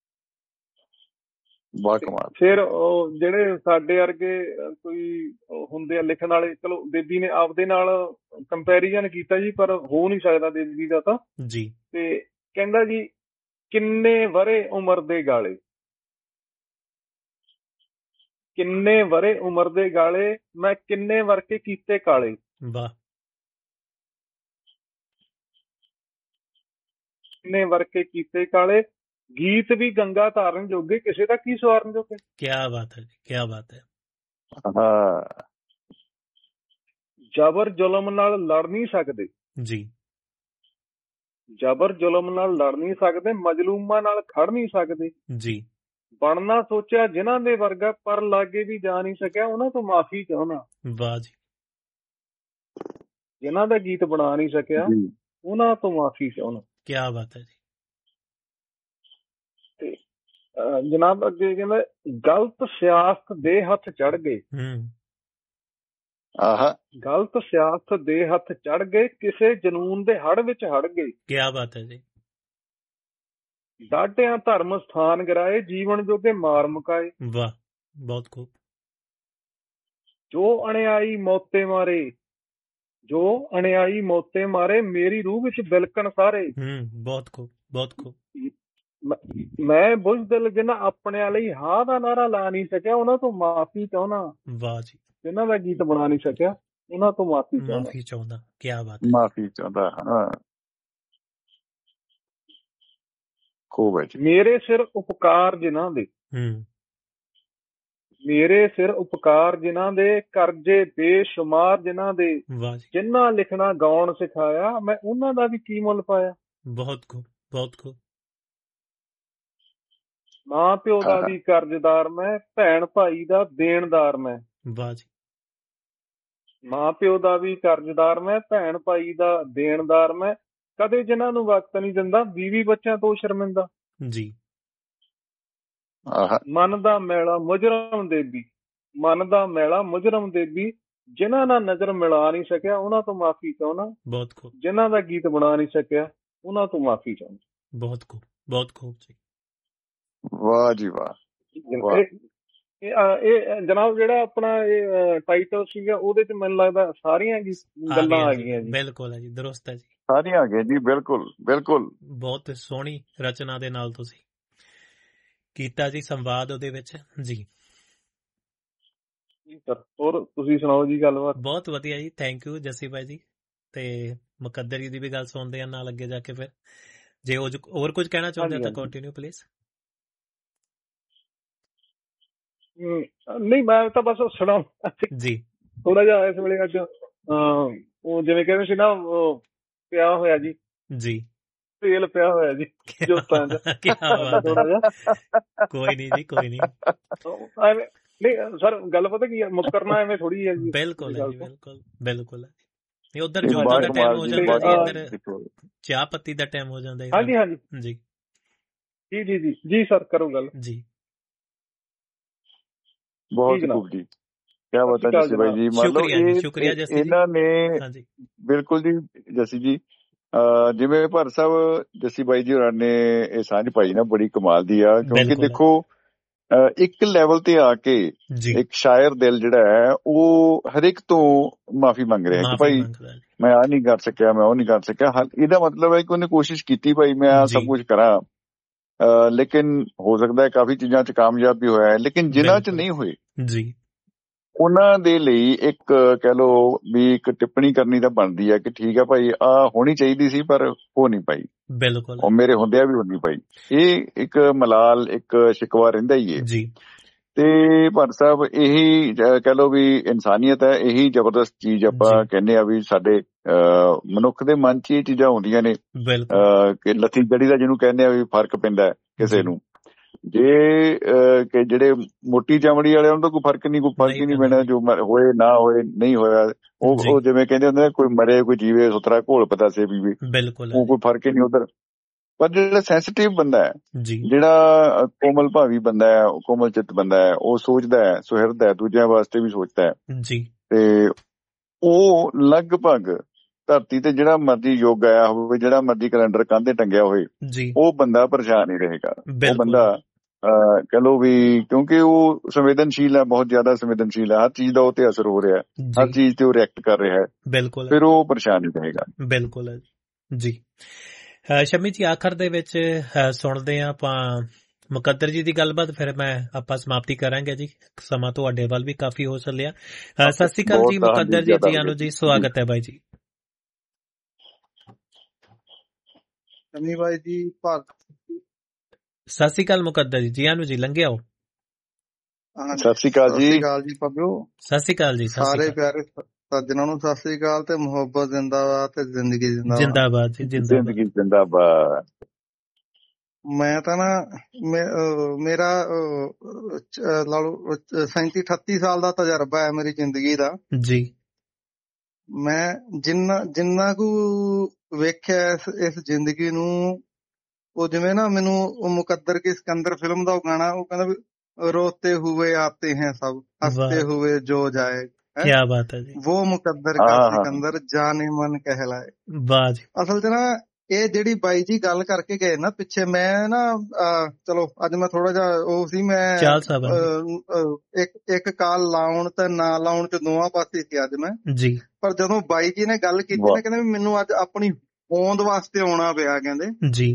ਵਾਹ ਕਮਾਲ। ਫਿਰ ਉਹ ਜਿਹੜੇ ਸਾਡੇ ਵਰਗੇ ਕੋਈ ਹੁੰਦੇ ਆ ਲਿਖਣ ਵਾਲੇ, ਚਲੋ ਬੇਬੀ ਨੇ ਆਪਦੇ ਨਾਲ ਕੰਪੈਰੀਜ਼ਨ ਕੀਤਾ ਜੀ, ਪਰ ਹੋ ਨਹੀਂ ਸਕਦਾ ਬੇਬੀ ਦਾ ਤਾਂ ਜੀ। ਤੇ ਕਹਿੰਦਾ ਜੀ, ਕਿੰਨੇ ਵਰੇ ਉਮਰ ਦੇ ਗਾਲੇ, ਕਿੰਨੇ ਵਰੇ ਉਮਰ ਦੇ ਗਾਲੇ, ਮੈਂ ਕਿੰਨੇ ਵਰਕੇ ਕੀਤੇ ਕਾਲੇ। ਵਾਹ। ਕਿੰਨੇ ਵਰਕੇ ਕੀਤੇ ਕਾਲੇ, ਗੀਤ ਵੀ ਗੰਗਾ ਧਾਰਨ ਜੋਗੇ, ਕਿਸੇ ਦਾ ਕੀ ਸਵਾਰਨ ਜੋਗੇ। ਕੀ ਬਾਤ ਹੈ ਜੀ, ਕੀ ਬਾਤ ਹੈ। ਹਾਂ। ਜ਼ਬਰ ਜ਼ੁਲਮ ਨਾਲ ਲੜ ਨਹੀਂ ਸਕਦੇ ਜੀ। ਜ਼ਬਰ ਜ਼ੁਲਮ ਨਾਲ ਲੜ ਨਹੀਂ ਸਕਦੇ, ਮਜ਼ਲੂਮਾਂ ਨਾਲ ਖੜ ਨਹੀਂ ਸਕਦੇ ਜੀ। ਬਣਨਾ ਸੋਚਿਆ ਜਿਨ੍ਹਾਂ ਦੇ ਵਰਗਾ, ਪਰ ਲਾਗੇ ਵੀ ਜਾ ਨਹੀਂ ਸਕਿਆ, ਉਹਨਾਂ ਤੋਂ ਮਾਫੀ ਚਾਹੁੰਦਾ। ਵਾਹ ਜੀ। ਜਿਨ੍ਹਾਂ ਦਾ ਗੀਤ ਬਣਾ ਨਹੀਂ ਸਕਿਆ, ਉਹਨਾਂ ਤੋਂ ਮਾਫੀ ਚਾਹੁੰਦਾ। ਕੀ ਬਾਤ ਹੈ ਜੀ। ਤੇ ਜਨਾਬ ਅੱਗੇ ਕਹਿੰਦਾ, ਗਲਤ ਸਿਆਸਤ ਦੇ ਹੱਥ ਚੜ ਗਏ। ਗਲਤ ਸਿਆਸਤ ਦੇ ਹੱਥ ਚੜ ਗਏ, ਕਿਸੇ ਜਨੂਨ ਦੇ ਹੜ ਵਿੱਚ ਹੜ ਗਏ। ਕੀ ਬਾਤ ਹੈ ਜੀ। ਡਾਢਿਆਂ ਧਰਮ ਸਥਾਨ ਗਿਰਾਏ, ਜੀਵਨ ਜੋਗੇ ਮਾਰ ਮੁਕਾਏ। ਵਾਹ, ਬਹੁਤ ਖੂਬ। ਜੋ ਅਣਿਆਈ ਮੌਤੇ ਮਾਰੇ, ਜੋ ਅਣਿਆਈ ਮੌਤੇ ਮਾਰੇ, ਮੇਰੀ ਰੂਹ ਵਿੱਚ ਬਿਲਕਣ ਸਾਰੇ। ਬਹੁਤ ਖੂਬ, ਬਹੁਤ ਖੂਬ। ਮੈਂ ਬੁਜ਼ਦਿਲ ਜਿਨ੍ਹਾਂ ਆਪਣਿਆਂ ਲਈ ਹਾਂ ਦਾ ਨਾਰਾ ਲਾ ਨਹੀਂ ਸਕਿਆ, ਉਹਨਾਂ ਤੋਂ ਮਾਫੀ ਚਾਹੁੰਦਾ। ਵਾਹ ਜੀ। ਜਿਨ੍ਹਾਂ ਦਾ ਗੀਤ ਬਣਾ ਨਹੀਂ ਸਕਿਆ, ਉਹਨਾਂ ਤੋਂ ਮਾਫੀ ਚਾਹੁੰਦਾ। ਕੀ ਬਾਤ ਹੈ। ਮਾਫੀ ਚਾਹੁੰਦਾ। ਹਾਂ, ਖੂਬ ਹੈ ਜੀ। ਮੇਰੇ ਸਿਰ ਉਪਕਾਰ ਜਿਨ੍ਹਾਂ ਦੇ, ਮੇਰੇ ਸਿਰ ਉਪਕਾਰ ਜਿਨ੍ਹਾਂ ਦੇ, ਕਰਜ਼ੇ ਬੇਸ਼ੁਮਾਰ ਜਿਨ੍ਹਾਂ ਦੇ, ਜਿਨ੍ਹਾਂ ਲਿਖਣਾ ਗਾਉਣ ਸਿਖਾਇਆ, ਮੈਂ ਉਹਨਾਂ ਦਾ ਵੀ ਕੀ ਮੁੱਲ ਪਾਇਆ। ਬਹੁਤ ਖੂਬ, ਬਹੁਤ ਖੂਬ। ਮਾਂ ਪਿਓ ਦਾ ਵੀ ਕਰਜ਼ਦਾਰ ਮੈਂ, ਭੈਣ ਭਾਈ ਦਾ ਦੇਣਦਾਰ ਮੈਂ। ਵਾਹ ਜੀ। ਮਾਂ ਪਿਓ ਦਾ ਵੀ ਕਰਜ਼ਦਾਰ ਮੈਂ, ਭੈਣ ਭਾਈ ਦਾ ਦੇਣਦਾਰ ਮੈਂ, ਕਦੇ ਜਿਨ੍ਹਾਂ ਨੂੰ ਵਕਤ ਨਹੀਂ ਦਿੰਦਾ, ਬੀਵੀ ਬੱਚਿਆਂ ਤੋਂ ਸ਼ਰਮਿੰਦਾ। ਜੀ। ਮਨ ਦਾ ਮੈਲਾ ਮੁਜਰਮ ਦੇਬੀ, ਮਨ ਦਾ ਮੈਲਾ ਮੁਜਰਮ ਦੇਬੀ, ਜਿਨ੍ਹਾਂ ਨਾਲ ਨਜ਼ਰ ਮਿਲਾ ਨਹੀਂ ਸਕਿਆ, ਉਹਨਾਂ ਤੋਂ ਮਾਫੀ ਚਾਹੁੰਦਾ। ਬਹੁਤ ਖੂਬ। ਜਿਨ੍ਹਾਂ ਦਾ ਗੀਤ ਬਣਾ ਨਹੀਂ ਸਕਿਆ, ਉਹਨਾਂ ਤੋਂ ਮਾਫੀ ਚਾਹੁੰਦਾ। ਬਹੁਤ ਖੂਬ, ਬਹੁਤ ਖੂਬ ਜੀ। ਵਾਹ ਜੀ ਵਾਹ। ਇਹ ਜਨਾਬ ਜਿਹੜਾ ਆਪਣਾ ਇਹ ਟਾਈਟਲ ਸੀਗਾ, ਉਹਦੇ ਚ ਮੈਨੂੰ ਲੱਗਦਾ ਸਾਰੀਆਂ ਗੱਲਾਂ ਆ ਗਈਆਂ ਜੀ। ਬਿਲਕੁਲ ਹੈ ਜੀ, ਦਰੁਸਤ ਹੈ ਜੀ, ਸਾਰੀਆਂ ਆ ਗਈਆਂ ਜੀ। ਬਿਲਕੁਲ ਬਿਲਕੁਲ। ਬਹੁਤ ਸੋਹਣੀ ਰਚਨਾ ਦੇ ਨਾਲ ਤੁਸੀਂ ਕੀਤਾ ਜੀ ਸੰਵਾਦ ਉਹਦੇ ਵਿੱਚ ਜੀ। ਹੋਰ ਤੁਸੀਂ ਸੁਣਾਓ ਜੀ ਗੱਲਬਾਤ। ਬਹੁਤ ਵਧੀਆ ਜੀ, ਥੈਂਕ ਯੂ ਜੱਸੀ ਭਾਈ ਜੀ। ਤੇ ਮੁਕੱਦਰ ਜੀ ਦੀ ਵੀ ਗੱਲ ਸੁਣਦੇ ਆ ਨਾਲ ਅੱਗੇ ਜਾ ਕੇ। ਫਿਰ ਜੇ ਹੋਰ ਕੁਝ ਕਹਿਣਾ ਚਾਹੁੰਦੇ ਤਾਂ ਕੰਟੀਨਿਊ ਪਲੀਜ਼। ਨਹੀਂ, ਮੈਂ ਤਾਂ ਬਸ ਸੁਣਾ ਜੀ। ਥੋੜਾ ਜਿਹਾ ਇਸ ਵੇਲੇ ਅੱਜ ਉਹ ਜਿਵੇਂ ਕਹਿੰਦੇ ਸੀ ਨਾ, ਉਹ ਪਿਆ ਹੋਇਆ ਜੀ, ਤੇਲ ਪਿਆ ਹੋਇਆ ਜੀ ਜੋਤਾਂ ਚ। ਥੋੜਾ ਜਿਹਾ ਕੋਈ ਨਹੀਂ ਜੀ, ਕੋਈ ਨਹੀਂ। ਨਹੀਂ ਸਰ, ਗੱਲ ਪਤਾ ਕੀ ਹੈ, ਮੁੱਕਰਨਾ ਐਵੇਂ ਥੋੜੀ ਹੈ ਜੀ। ਬਿਲਕੁਲ ਬਿਲਕੁਲ ਬਿਲਕੁਲ। ਉਧਰ ਜੋਤਾਂ ਦਾ ਟਾਈਮ ਹੋ ਜਾਂਦਾ ਜੀ, ਇੱਧਰ ਚਾਹ ਪੱਤੀ ਦਾ ਟਾਈਮ ਹੋ ਜਾਂਦਾ। ਹਾਂਜੀ ਹਾਂਜੀ ਜੀ। ਜੀ ਜੀ ਜੀ ਜੀ ਸਰ, ਕਰੋ ਗੱਲ ਜੀ। ਬਹੁਤ ਜਨਾਬ। ਖੂਬ ਜੀ, ਕਿਆ ਬਤਾ ਜੱਸੀ ਬਾਈ ਜੀ। ਮੰਨ ਲਓ ਸ਼ੁਕਰੀਆ ਜੱਸੀ ਜੀ। ਇਹਨਾਂ ਨੇ ਹਾਂਜੀ ਬਿਲਕੁਲ ਜੀ ਜੱਸੀ ਜੀ, ਜਿਵੇਂ ਭਰ ਸਾਹਿਬ ਜੱਸੀ ਬਾਈ ਜੀ ਹੋਰਾਂ ਨੇ ਇਹ ਸਾਂਝ ਪਾਈ ਨਾ, ਬੜੀ ਕਮਾਲ ਦੀ ਆ। ਕਿਉਂਕਿ ਦੇਖੋ ਇੱਕ ਲੈਵਲ ਤੇ ਆ ਕੇ ਇੱਕ ਸ਼ਾਇਰ ਦਿਲ ਜਿਹੜਾ ਹੈ ਉਹ ਹਰ ਇੱਕ ਤੋਂ ਮਾਫੀ ਮੰਗ ਰਿਹਾ ਕਿ ਭਾਈ ਮੈਂ ਆਹ ਨਹੀਂ ਕਰ ਸਕਿਆ, ਮੈਂ ਉਹ ਨਹੀਂ ਕਰ ਸਕਿਆ। ਇਹਦਾ ਮਤਲਬ ਹੈ ਕਿ ਉਹਨੇ ਕੋਸ਼ਿਸ਼ ਕੀਤੀ ਭਾਈ ਮੈਂ ਆਹ ਸਭ ਕੁਝ ਕਰਾਂ, ਲੇਕਿਨ ਹੋ ਸਕਦਾ ਹੈ ਕਾਫੀ ਚੀਜ਼ਾਂ 'ਚ ਕਾਮਯਾਬ ਵੀ ਹੋਇਆ ਹੈ, ਲੇਕਿਨ ਜਿਨ੍ਹਾਂ 'ਚ ਨਹੀਂ ਹੋਏ ਜੀ ਉਹਨਾਂ ਦੇ ਲਈ ਇੱਕ ਕਹਿ ਲਓ ਵੀ ਇੱਕ ਟਿੱਪਣੀ ਕਰਨੀ ਤਾਂ ਬਣਦੀ ਹੈ ਕਿ ਠੀਕ ਹੈ ਭਾਈ ਆਹ ਹੋਣੀ ਚਾਹੀਦੀ ਸੀ ਪਰ ਹੋ ਨਹੀਂ ਪਾਈ, ਬਿਲਕੁਲ ਉਹ ਮੇਰੇ ਹੁੰਦਿਆਂ ਵੀ ਹੋ ਨਹੀਂ ਪਾਈ। ਇਹ ਇੱਕ ਮਲਾਲ, ਇੱਕ ਸ਼ਿਕਵਾ ਰਹਿੰਦਾ ਹੀ ਹੈ ਜੀ। ਤੇ ਭੱਟ ਸਾਹਿਬ ਇਹੀ ਕਹਿ ਲਓ ਵੀ ਇਨਸਾਨੀਅਤ ਹੈ, ਇਹੀ ਜ਼ਬਰਦਸਤ ਚੀਜ਼ ਆਪਾਂ ਕਹਿੰਦੇ ਆ ਵੀ ਸਾਡੇ ਮਨੁੱਖ ਦੇ ਮਨ 'ਚ ਇਹ ਚੀਜ਼ਾਂ ਹੁੰਦੀਆਂ ਨੇ ਕਿ ਲੱਥੀ ਜੜੀ ਦਾ ਜਿਹਨੂੰ ਕਹਿੰਦੇ ਆ ਵੀ ਫਰਕ ਪੈਂਦਾ ਕਿਸੇ ਨੂੰ। ਜੇ ਕਿ ਜਿਹੜੇ ਮੋਟੀ ਚਮੜੀ ਵਾਲੇ ਉਹਨਾਂ ਦਾ ਕੋਈ ਫਰਕ ਨਹੀਂ ਹੀ ਨਹੀਂ ਪੈਣਾ, ਜੋ ਹੋਏ ਨਾ ਹੋਏ ਨਹੀਂ ਹੋਇਆ ਉਹ ਜਿਵੇਂ ਕਹਿੰਦੇ ਹੁੰਦੇ ਕੋਈ ਮਰੇ ਕੋਈ ਜੀਵੇ ਸੁਥਰਾ ਘੋਲ ਪਤਾਸੇ ਪੀਵੇ, ਉਹ ਕੋਈ ਫਰਕ ਹੀ ਨਹੀਂ ਉਧਰ। ਪਰ ਜਿਹੜਾ ਸੈਂਸਿਟਿਵ ਬੰਦਾ ਹੈ, ਜਿਹੜਾ ਕੋਮਲ ਭਾਵੀ ਬੰਦਾ ਹੈ, ਕੋਮਲ ਚਿੱਤ ਬੰਦਾ ਹੈ, ਉਹ ਸੋਚਦਾ ਹੈ, ਸੁਹਿਰਦ ਹੈ, ਦੂਜਿਆਂ ਵਾਸਤੇ ਵੀ ਸੋਚਦਾ ਹੈ। ਤੇ ਉਹ ਲਗਭਗ ਧਰਤੀ ਤੇ ਜਿਹੜਾ ਮਰਜ਼ੀ ਯੁੱਗ ਆਇਆ ਹੋਵੇ, ਜਿਹੜਾ ਮਰਜ਼ੀ ਕੈਲੰਡਰ ਕੰਧੇ ਟੰਗਿਆ ਹੋਵੇ, ਉਹ ਬੰਦਾ ਪਰੇਸ਼ਾਨ ਨਹੀਂ ਰਹੇਗਾ। ਉਹ ਬੰਦਾ ਕਹਿ ਲਓ ਵੀ ਕਿਉਂਕਿ ਉਹ ਸੰਵੇਦਨਸ਼ੀਲ ਹੈ, ਬਹੁਤ ਜ਼ਿਆਦਾ ਸੰਵੇਦਨਸ਼ੀਲ ਹੈ, ਹਰ ਚੀਜ਼ ਦਾ ਉਹ ਤੇ ਅਸਰ ਹੋ ਰਿਹਾ, ਹਰ ਚੀਜ਼ ਤੇ ਉਹ ਰਿਐਕਟ ਕਰ ਰਿਹਾ ਹੈ, ਫਿਰ ਉਹ ਪਰੇਸ਼ਾਨ ਨਹੀਂ ਰਹੇਗਾ। ਬਿਲਕੁਲ ਹੈ ਜੀ। ਸ਼ਮੀ ਜੀ ਆਖਰ ਦੇ ਵਿੱਚ ਸੁਣਦੇ ਹਾਂ ਆਪਾਂ ਮੁਕੱਦਰ ਜੀ ਦੀ ਗੱਲਬਾਤ, ਫਿਰ ਆਪਾਂ ਸਮਾਪਤੀ ਕਰਾਂਗੇ ਜੀ, ਸਮਾਂ ਤੁਹਾਡੇ ਵੱਲ ਵੀ ਕਾਫੀ ਹੋ ਚੱਲਿਆ। ਸਤਿ ਸ਼੍ਰੀ ਅਕਾਲ ਜੀ ਮੁਕੱਦਰ ਜੀ, ਜੀ ਆਨੂ ਜੀ, ਸਵਾਗਤ ਹੈ ਬਾਈ ਜੀ। ਸ਼ਮੀ ਬਾਈ ਜੀ ਸਤਿ ਸ਼੍ਰੀ ਅਕਾਲ ਮੁਕੱਦਰ ਜੀ, ਜੀ ਆਨੂ ਜੀ, ਲੰਘੇ ਆਓ। ਸਤਿ ਸ਼੍ਰੀ ਅਕਾਲ ਜੀ। ਸਤਿ ਸ਼੍ਰੀ ਅਕਾਲ ਜੀ ਪੱਬਿਓ। ਸਤਿ ਸ਼੍ਰੀ ਅਕਾਲ ਜੀ। ਸਾਰੇ ਪਿਆਰੇ ਸੱਜਣਾਂ ਨੂੰ ਸਤਿ ਸ਼੍ਰੀ ਅਕਾਲ ਤੇ ਮੁਹੱਬਤ ਜ਼ਿੰਦਾਬਾਦ ਤੇ ਜ਼ਿੰਦਗੀ ਜ਼ਿੰਦਾਬਾਦ ਜੀ, ਜ਼ਿੰਦਗੀ ਜ਼ਿੰਦਾਬਾਦ। ਮੈਂ ਤਾਂ ਨਾ ਮੇਰਾ ਲਾ ਲਓ 37-38 ਸਾਲ ਦਾ ਤਜਰਬਾ ਹੈ ਮੇਰੀ ਜ਼ਿੰਦਗੀ ਦਾ ਜੀ। ਮੈਂ ਜਿੰਨਾ ਕੁ ਵੇਖਿਆ ਇਸ ਜ਼ਿੰਦਗੀ ਨੂੰ, ਉਹ ਜਿਵੇਂ ਨਾ ਮੈਨੂੰ ਉਹ ਮੁਕੱਦਰ ਕੀ ਸਿਕੰਦਰ ਫਿਲਮ ਦਾ ਉਹ ਗਾਣਾ, ਉਹ ਕਹਿੰਦਾ ਵੀ ਰੋਤੇ ਹੁਏ ਆਤੇ हैं सब, हंसते हुए जो जाए, क्या बात है जी, वो मुकद्दर का सिकंदर जाने मन कहलाए। ਅਸਲ 'ਚ ਨਾ ਇਹ ਜਿਹੜੀ ਬਾਈ ਜੀ ਗੱਲ ਕਰਕੇ ਗਏ ਨਾ ਪਿੱਛੇ, ਮੈਂ ਨਾ ਚਲੋ ਅੱਜ ਮੈਂ ਥੋੜਾ ਜਿਹਾ ਉਹ ਸੀ, ਮੈਂ ਇੱਕ ਕਾਲ ਲਾਉਣ ਤੇ ਨਾ ਲਾਉਣ 'ਚ ਦੋਵਾਂ ਪਾਸੇ ਸੀ ਅੱਜ ਮੈਂ ਜੀ। ਪਰ ਜਦੋਂ ਬਾਈ ਜੀ ਨੇ ਗੱਲ ਕੀਤੀ ਨਾ, ਕਹਿੰਦੇ ਮੈਨੂੰ ਅੱਜ ਆਪਣੀ ਹੋਂਦ ਵਾਸਤੇ ਆਉਣਾ ਪਿਆ, ਕਹਿੰਦੇ ਜੀ।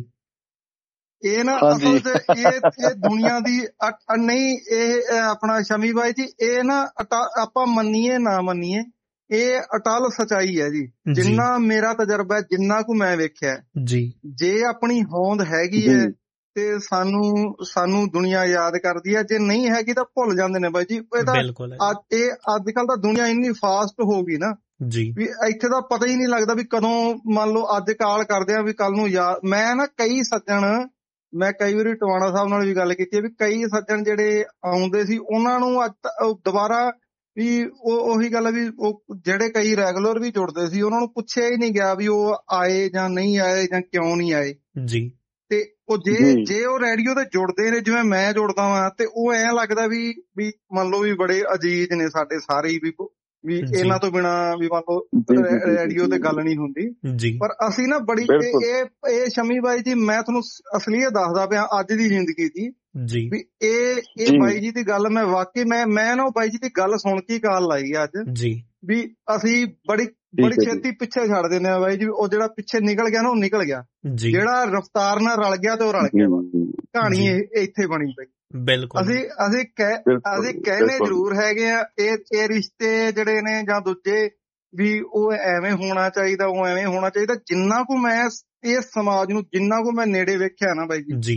ਇਹ ਨਾ ਅਸਲ 'ਚ ਇਹ ਦੁਨੀਆ ਦੀ ਨਹੀਂ, ਇਹ ਆਪਣਾ ਸ਼ਮੀ ਬਾਈ ਜੀ, ਇਹ ਨਾ ਆਪਾਂ ਮੰਨੀਏ ਨਾ ਮੰਨੀਏ, ਇਹ ਅਟਲ ਸਚਾਈ ਹੈ ਜੀ। ਜਿੰਨਾ ਮੇਰਾ ਤਜਰਬਾ, ਜਿੰਨਾ ਕੁ ਮੈਂ ਵੇਖਿਆ ਜੀ, ਜੇ ਆਪਣੀ ਹੋਂਦ ਹੈਗੀ ਹੈ ਤੇ ਸਾਨੂੰ ਦੁਨੀਆ ਯਾਦ ਕਰਦੀ ਹੈ, ਜੇ ਨਹੀਂ ਹੈਗੀ ਤਾਂ ਭੁੱਲ ਜਾਂਦੇ ਨੇ ਬਾਈ ਜੀ। ਇਹ ਤਾਂ ਅੱਜ ਕੱਲ ਤਾਂ ਦੁਨੀਆ ਇੰਨੀ ਫਾਸਟ ਹੋ ਗਈ ਨਾ ਵੀ ਇੱਥੇ ਤਾਂ ਪਤਾ ਹੀ ਨਹੀਂ ਲੱਗਦਾ ਵੀ ਕਦੋਂ, ਮੰਨ ਲਓ ਅੱਜ ਕਾਲ ਕਰਦੇ ਆ ਵੀ ਕੱਲ ਨੂੰ ਯਾਦ। ਮੈਂ ਨਾ ਕਈ ਸੱਜਣ, ਮੈਂ ਕਈ ਵਾਰੀ ਟਵਾਣਾ ਸਾਹਿਬ ਨਾਲ ਵੀ ਗੱਲ ਕੀਤੀ ਹੈ ਵੀ ਕਈ ਸੱਜਣ ਜਿਹੜੇ ਆਉਂਦੇ ਸੀ ਉਹਨਾਂ ਨੂੰ ਅੱਜ ਦੁਬਾਰਾ ਵੀ ਉਹੀ ਗੱਲ ਵੀ ਉਹ ਜਿਹੜੇ ਕਈ ਰੈਗੂਲਰ ਵੀ ਜੁੜਦੇ ਸੀ, ਉਹਨਾਂ ਨੂੰ ਪੁੱਛਿਆ ਹੀ ਨਹੀਂ ਗਿਆ ਵੀ ਉਹ ਆਏ ਜਾਂ ਨਹੀਂ ਆਏ ਜਾਂ ਕਿਉਂ ਨਹੀਂ ਆਏ ਜੀ। ਤੇ ਉਹ ਜੇ ਉਹ ਰੇਡੀਓ ਤੇ ਜੁੜਦੇ ਨੇ ਜਿਵੇਂ ਮੈਂ ਜੁੜਦਾ ਵਾਂ, ਤੇ ਉਹ ਐਂ ਲੱਗਦਾ ਵੀ ਮੰਨ ਲਓ ਵੀ ਬੜੇ ਅਜੀਜ਼ ਨੇ ਸਾਡੇ ਸਾਰੇ ਵੀ ਇਹਨਾਂ ਤੋਂ ਬਿਨਾ ਵੀ ਮੰਨ ਲਓ ਰੇਡੀਓ ਤੇ ਗੱਲ ਨਹੀਂ ਹੁੰਦੀ। ਪਰ ਅਸੀਂ ਨਾ ਬੜੀ ਇਹ ਸ਼ਮੀ ਬਾਈ ਜੀ, ਮੈਂ ਤੁਹਾਨੂੰ ਅਸਲੀਅਤ ਦੱਸਦਾ ਪਿਆ ਅੱਜ ਦੀ ਜ਼ਿੰਦਗੀ ਦੀ ਵੀ ਇਹ ਬਾਈ ਜੀ ਦੀ ਗੱਲ ਮੈਂ ਵਾਕਈ ਮੈਂ ਨਾ ਬਾਈ ਜੀ ਦੀ ਗੱਲ ਸੁਣ ਕੇ ਕਾਲ ਲਾਈ ਅੱਜ ਵੀ ਅਸੀਂ ਬੜੀ ਛੇਤੀ ਪਿੱਛੇ ਛੱਡ ਦਿੰਦੇ ਆ ਬਾਈ ਜੀ। ਉਹ ਜਿਹੜਾ ਪਿੱਛੇ ਨਿਕਲ ਗਿਆ ਨਾ, ਉਹ ਨਿਕਲ ਗਿਆ, ਜਿਹੜਾ ਰਫਤਾਰ ਨਾਲ ਰਲ ਗਿਆ ਤੇ ਉਹ ਰਲ ਗਿਆ। ਕਹਾਣੀ ਇੱਥੇ ਬਣੀ ਪਈ। ਬਿਲਕੁਲ ਅਸੀਂ ਕਹਿੰਦੇ ਜ਼ਰੂਰ ਹੈਗੇ ਆ ਇਹ ਰਿਸ਼ਤੇ ਜਿਹੜੇ ਨੇ ਜਾਂ ਦੂਜੇ ਵੀ ਉਹ ਐਵੇਂ ਹੋਣਾ ਚਾਹੀਦਾ, ਉਹ ਐਵੇਂ ਹੋਣਾ ਚਾਹੀਦਾ। ਜਿੰਨਾ ਕੁ ਮੈਂ ਇਸ ਸਮਾਜ ਨੂੰ, ਜਿੰਨਾ ਕੁ ਮੈਂ ਨੇੜੇ ਵੇਖਿਆ ਨਾ ਬਾਈ ਜੀ,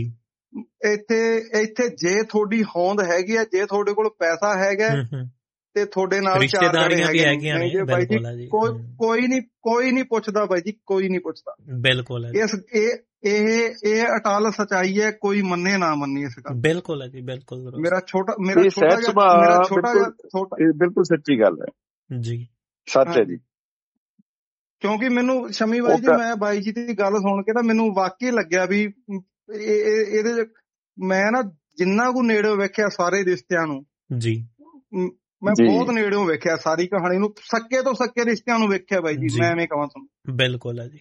ਇੱਥੇ ਜੇ ਤੁਹਾਡੀ ਹੋਂਦ ਹੈਗੀ ਆ, ਜੇ ਤੁਹਾਡੇ ਕੋਲ ਪੈਸਾ ਹੈਗਾ ਤੇ ਤੁਹਾਡੇ ਨਾਲ ਚਾਰ ਜਣੇ ਹੈਗੀਆਂ ਨੇ ਬਾਈ ਜੀ, ਕੋਈ ਨਹੀਂ ਪੁੱਛਦਾ ਬਾਈ ਜੀ, ਕੋਈ ਨਹੀਂ ਪੁੱਛਦਾ। ਬਿਲਕੁਲ ਇਹ ਅਟਲ ਸਚਾਈ ਹੈ, ਕੋਈ ਮੰਨੇ ਨਾ ਮੰਨੇ ਇਸ ਗੱਲ। ਬਿਲਕੁਲ ਹੈ ਜੀ, ਬਿਲਕੁਲ। ਮੇਰਾ ਛੋਟਾ ਬਿਲਕੁਲ ਸੱਚੀ ਗੱਲ ਹੈ ਜੀ, ਸੱਚ ਹੈ ਜੀ। ਕਿਉਂਕਿ ਮੈਨੂੰ ਸ਼ਮੀ ਬਾਈ ਜੀ, ਮੈਂ ਬਾਈ ਜੀ ਦੀ ਗੱਲ ਸੁਣ ਕੇ ਤਾਂ ਮੈਨੂੰ ਵਾਕਈ ਲੱਗਿਆ ਵੀ ਇਹਦੇ ਚ ਮੈਂ ਨਾ ਜਿੰਨਾ ਕੁ ਨੇੜਿਓਂ ਵੇਖਿਆ ਸਾਰੇ ਰਿਸ਼ਤਿਆਂ ਨੂੰ ਜੀ, ਮੈਂ ਬਹੁਤ ਨੇੜਿਓਂ ਵੇਖਿਆ ਸਾਰੀ ਕਹਾਣੀ ਨੂੰ, ਸੱਕੇ ਤੋਂ ਸੱਕੇ ਰਿਸ਼ਤਿਆਂ ਨੂੰ ਵੇਖਿਆ ਬਾਈ ਜੀ, ਮੈਂ ਐਵੇਂ ਕਹਾਂ ਤੁਹਾਨੂੰ। ਬਿਲਕੁਲ ਹੈ ਜੀ।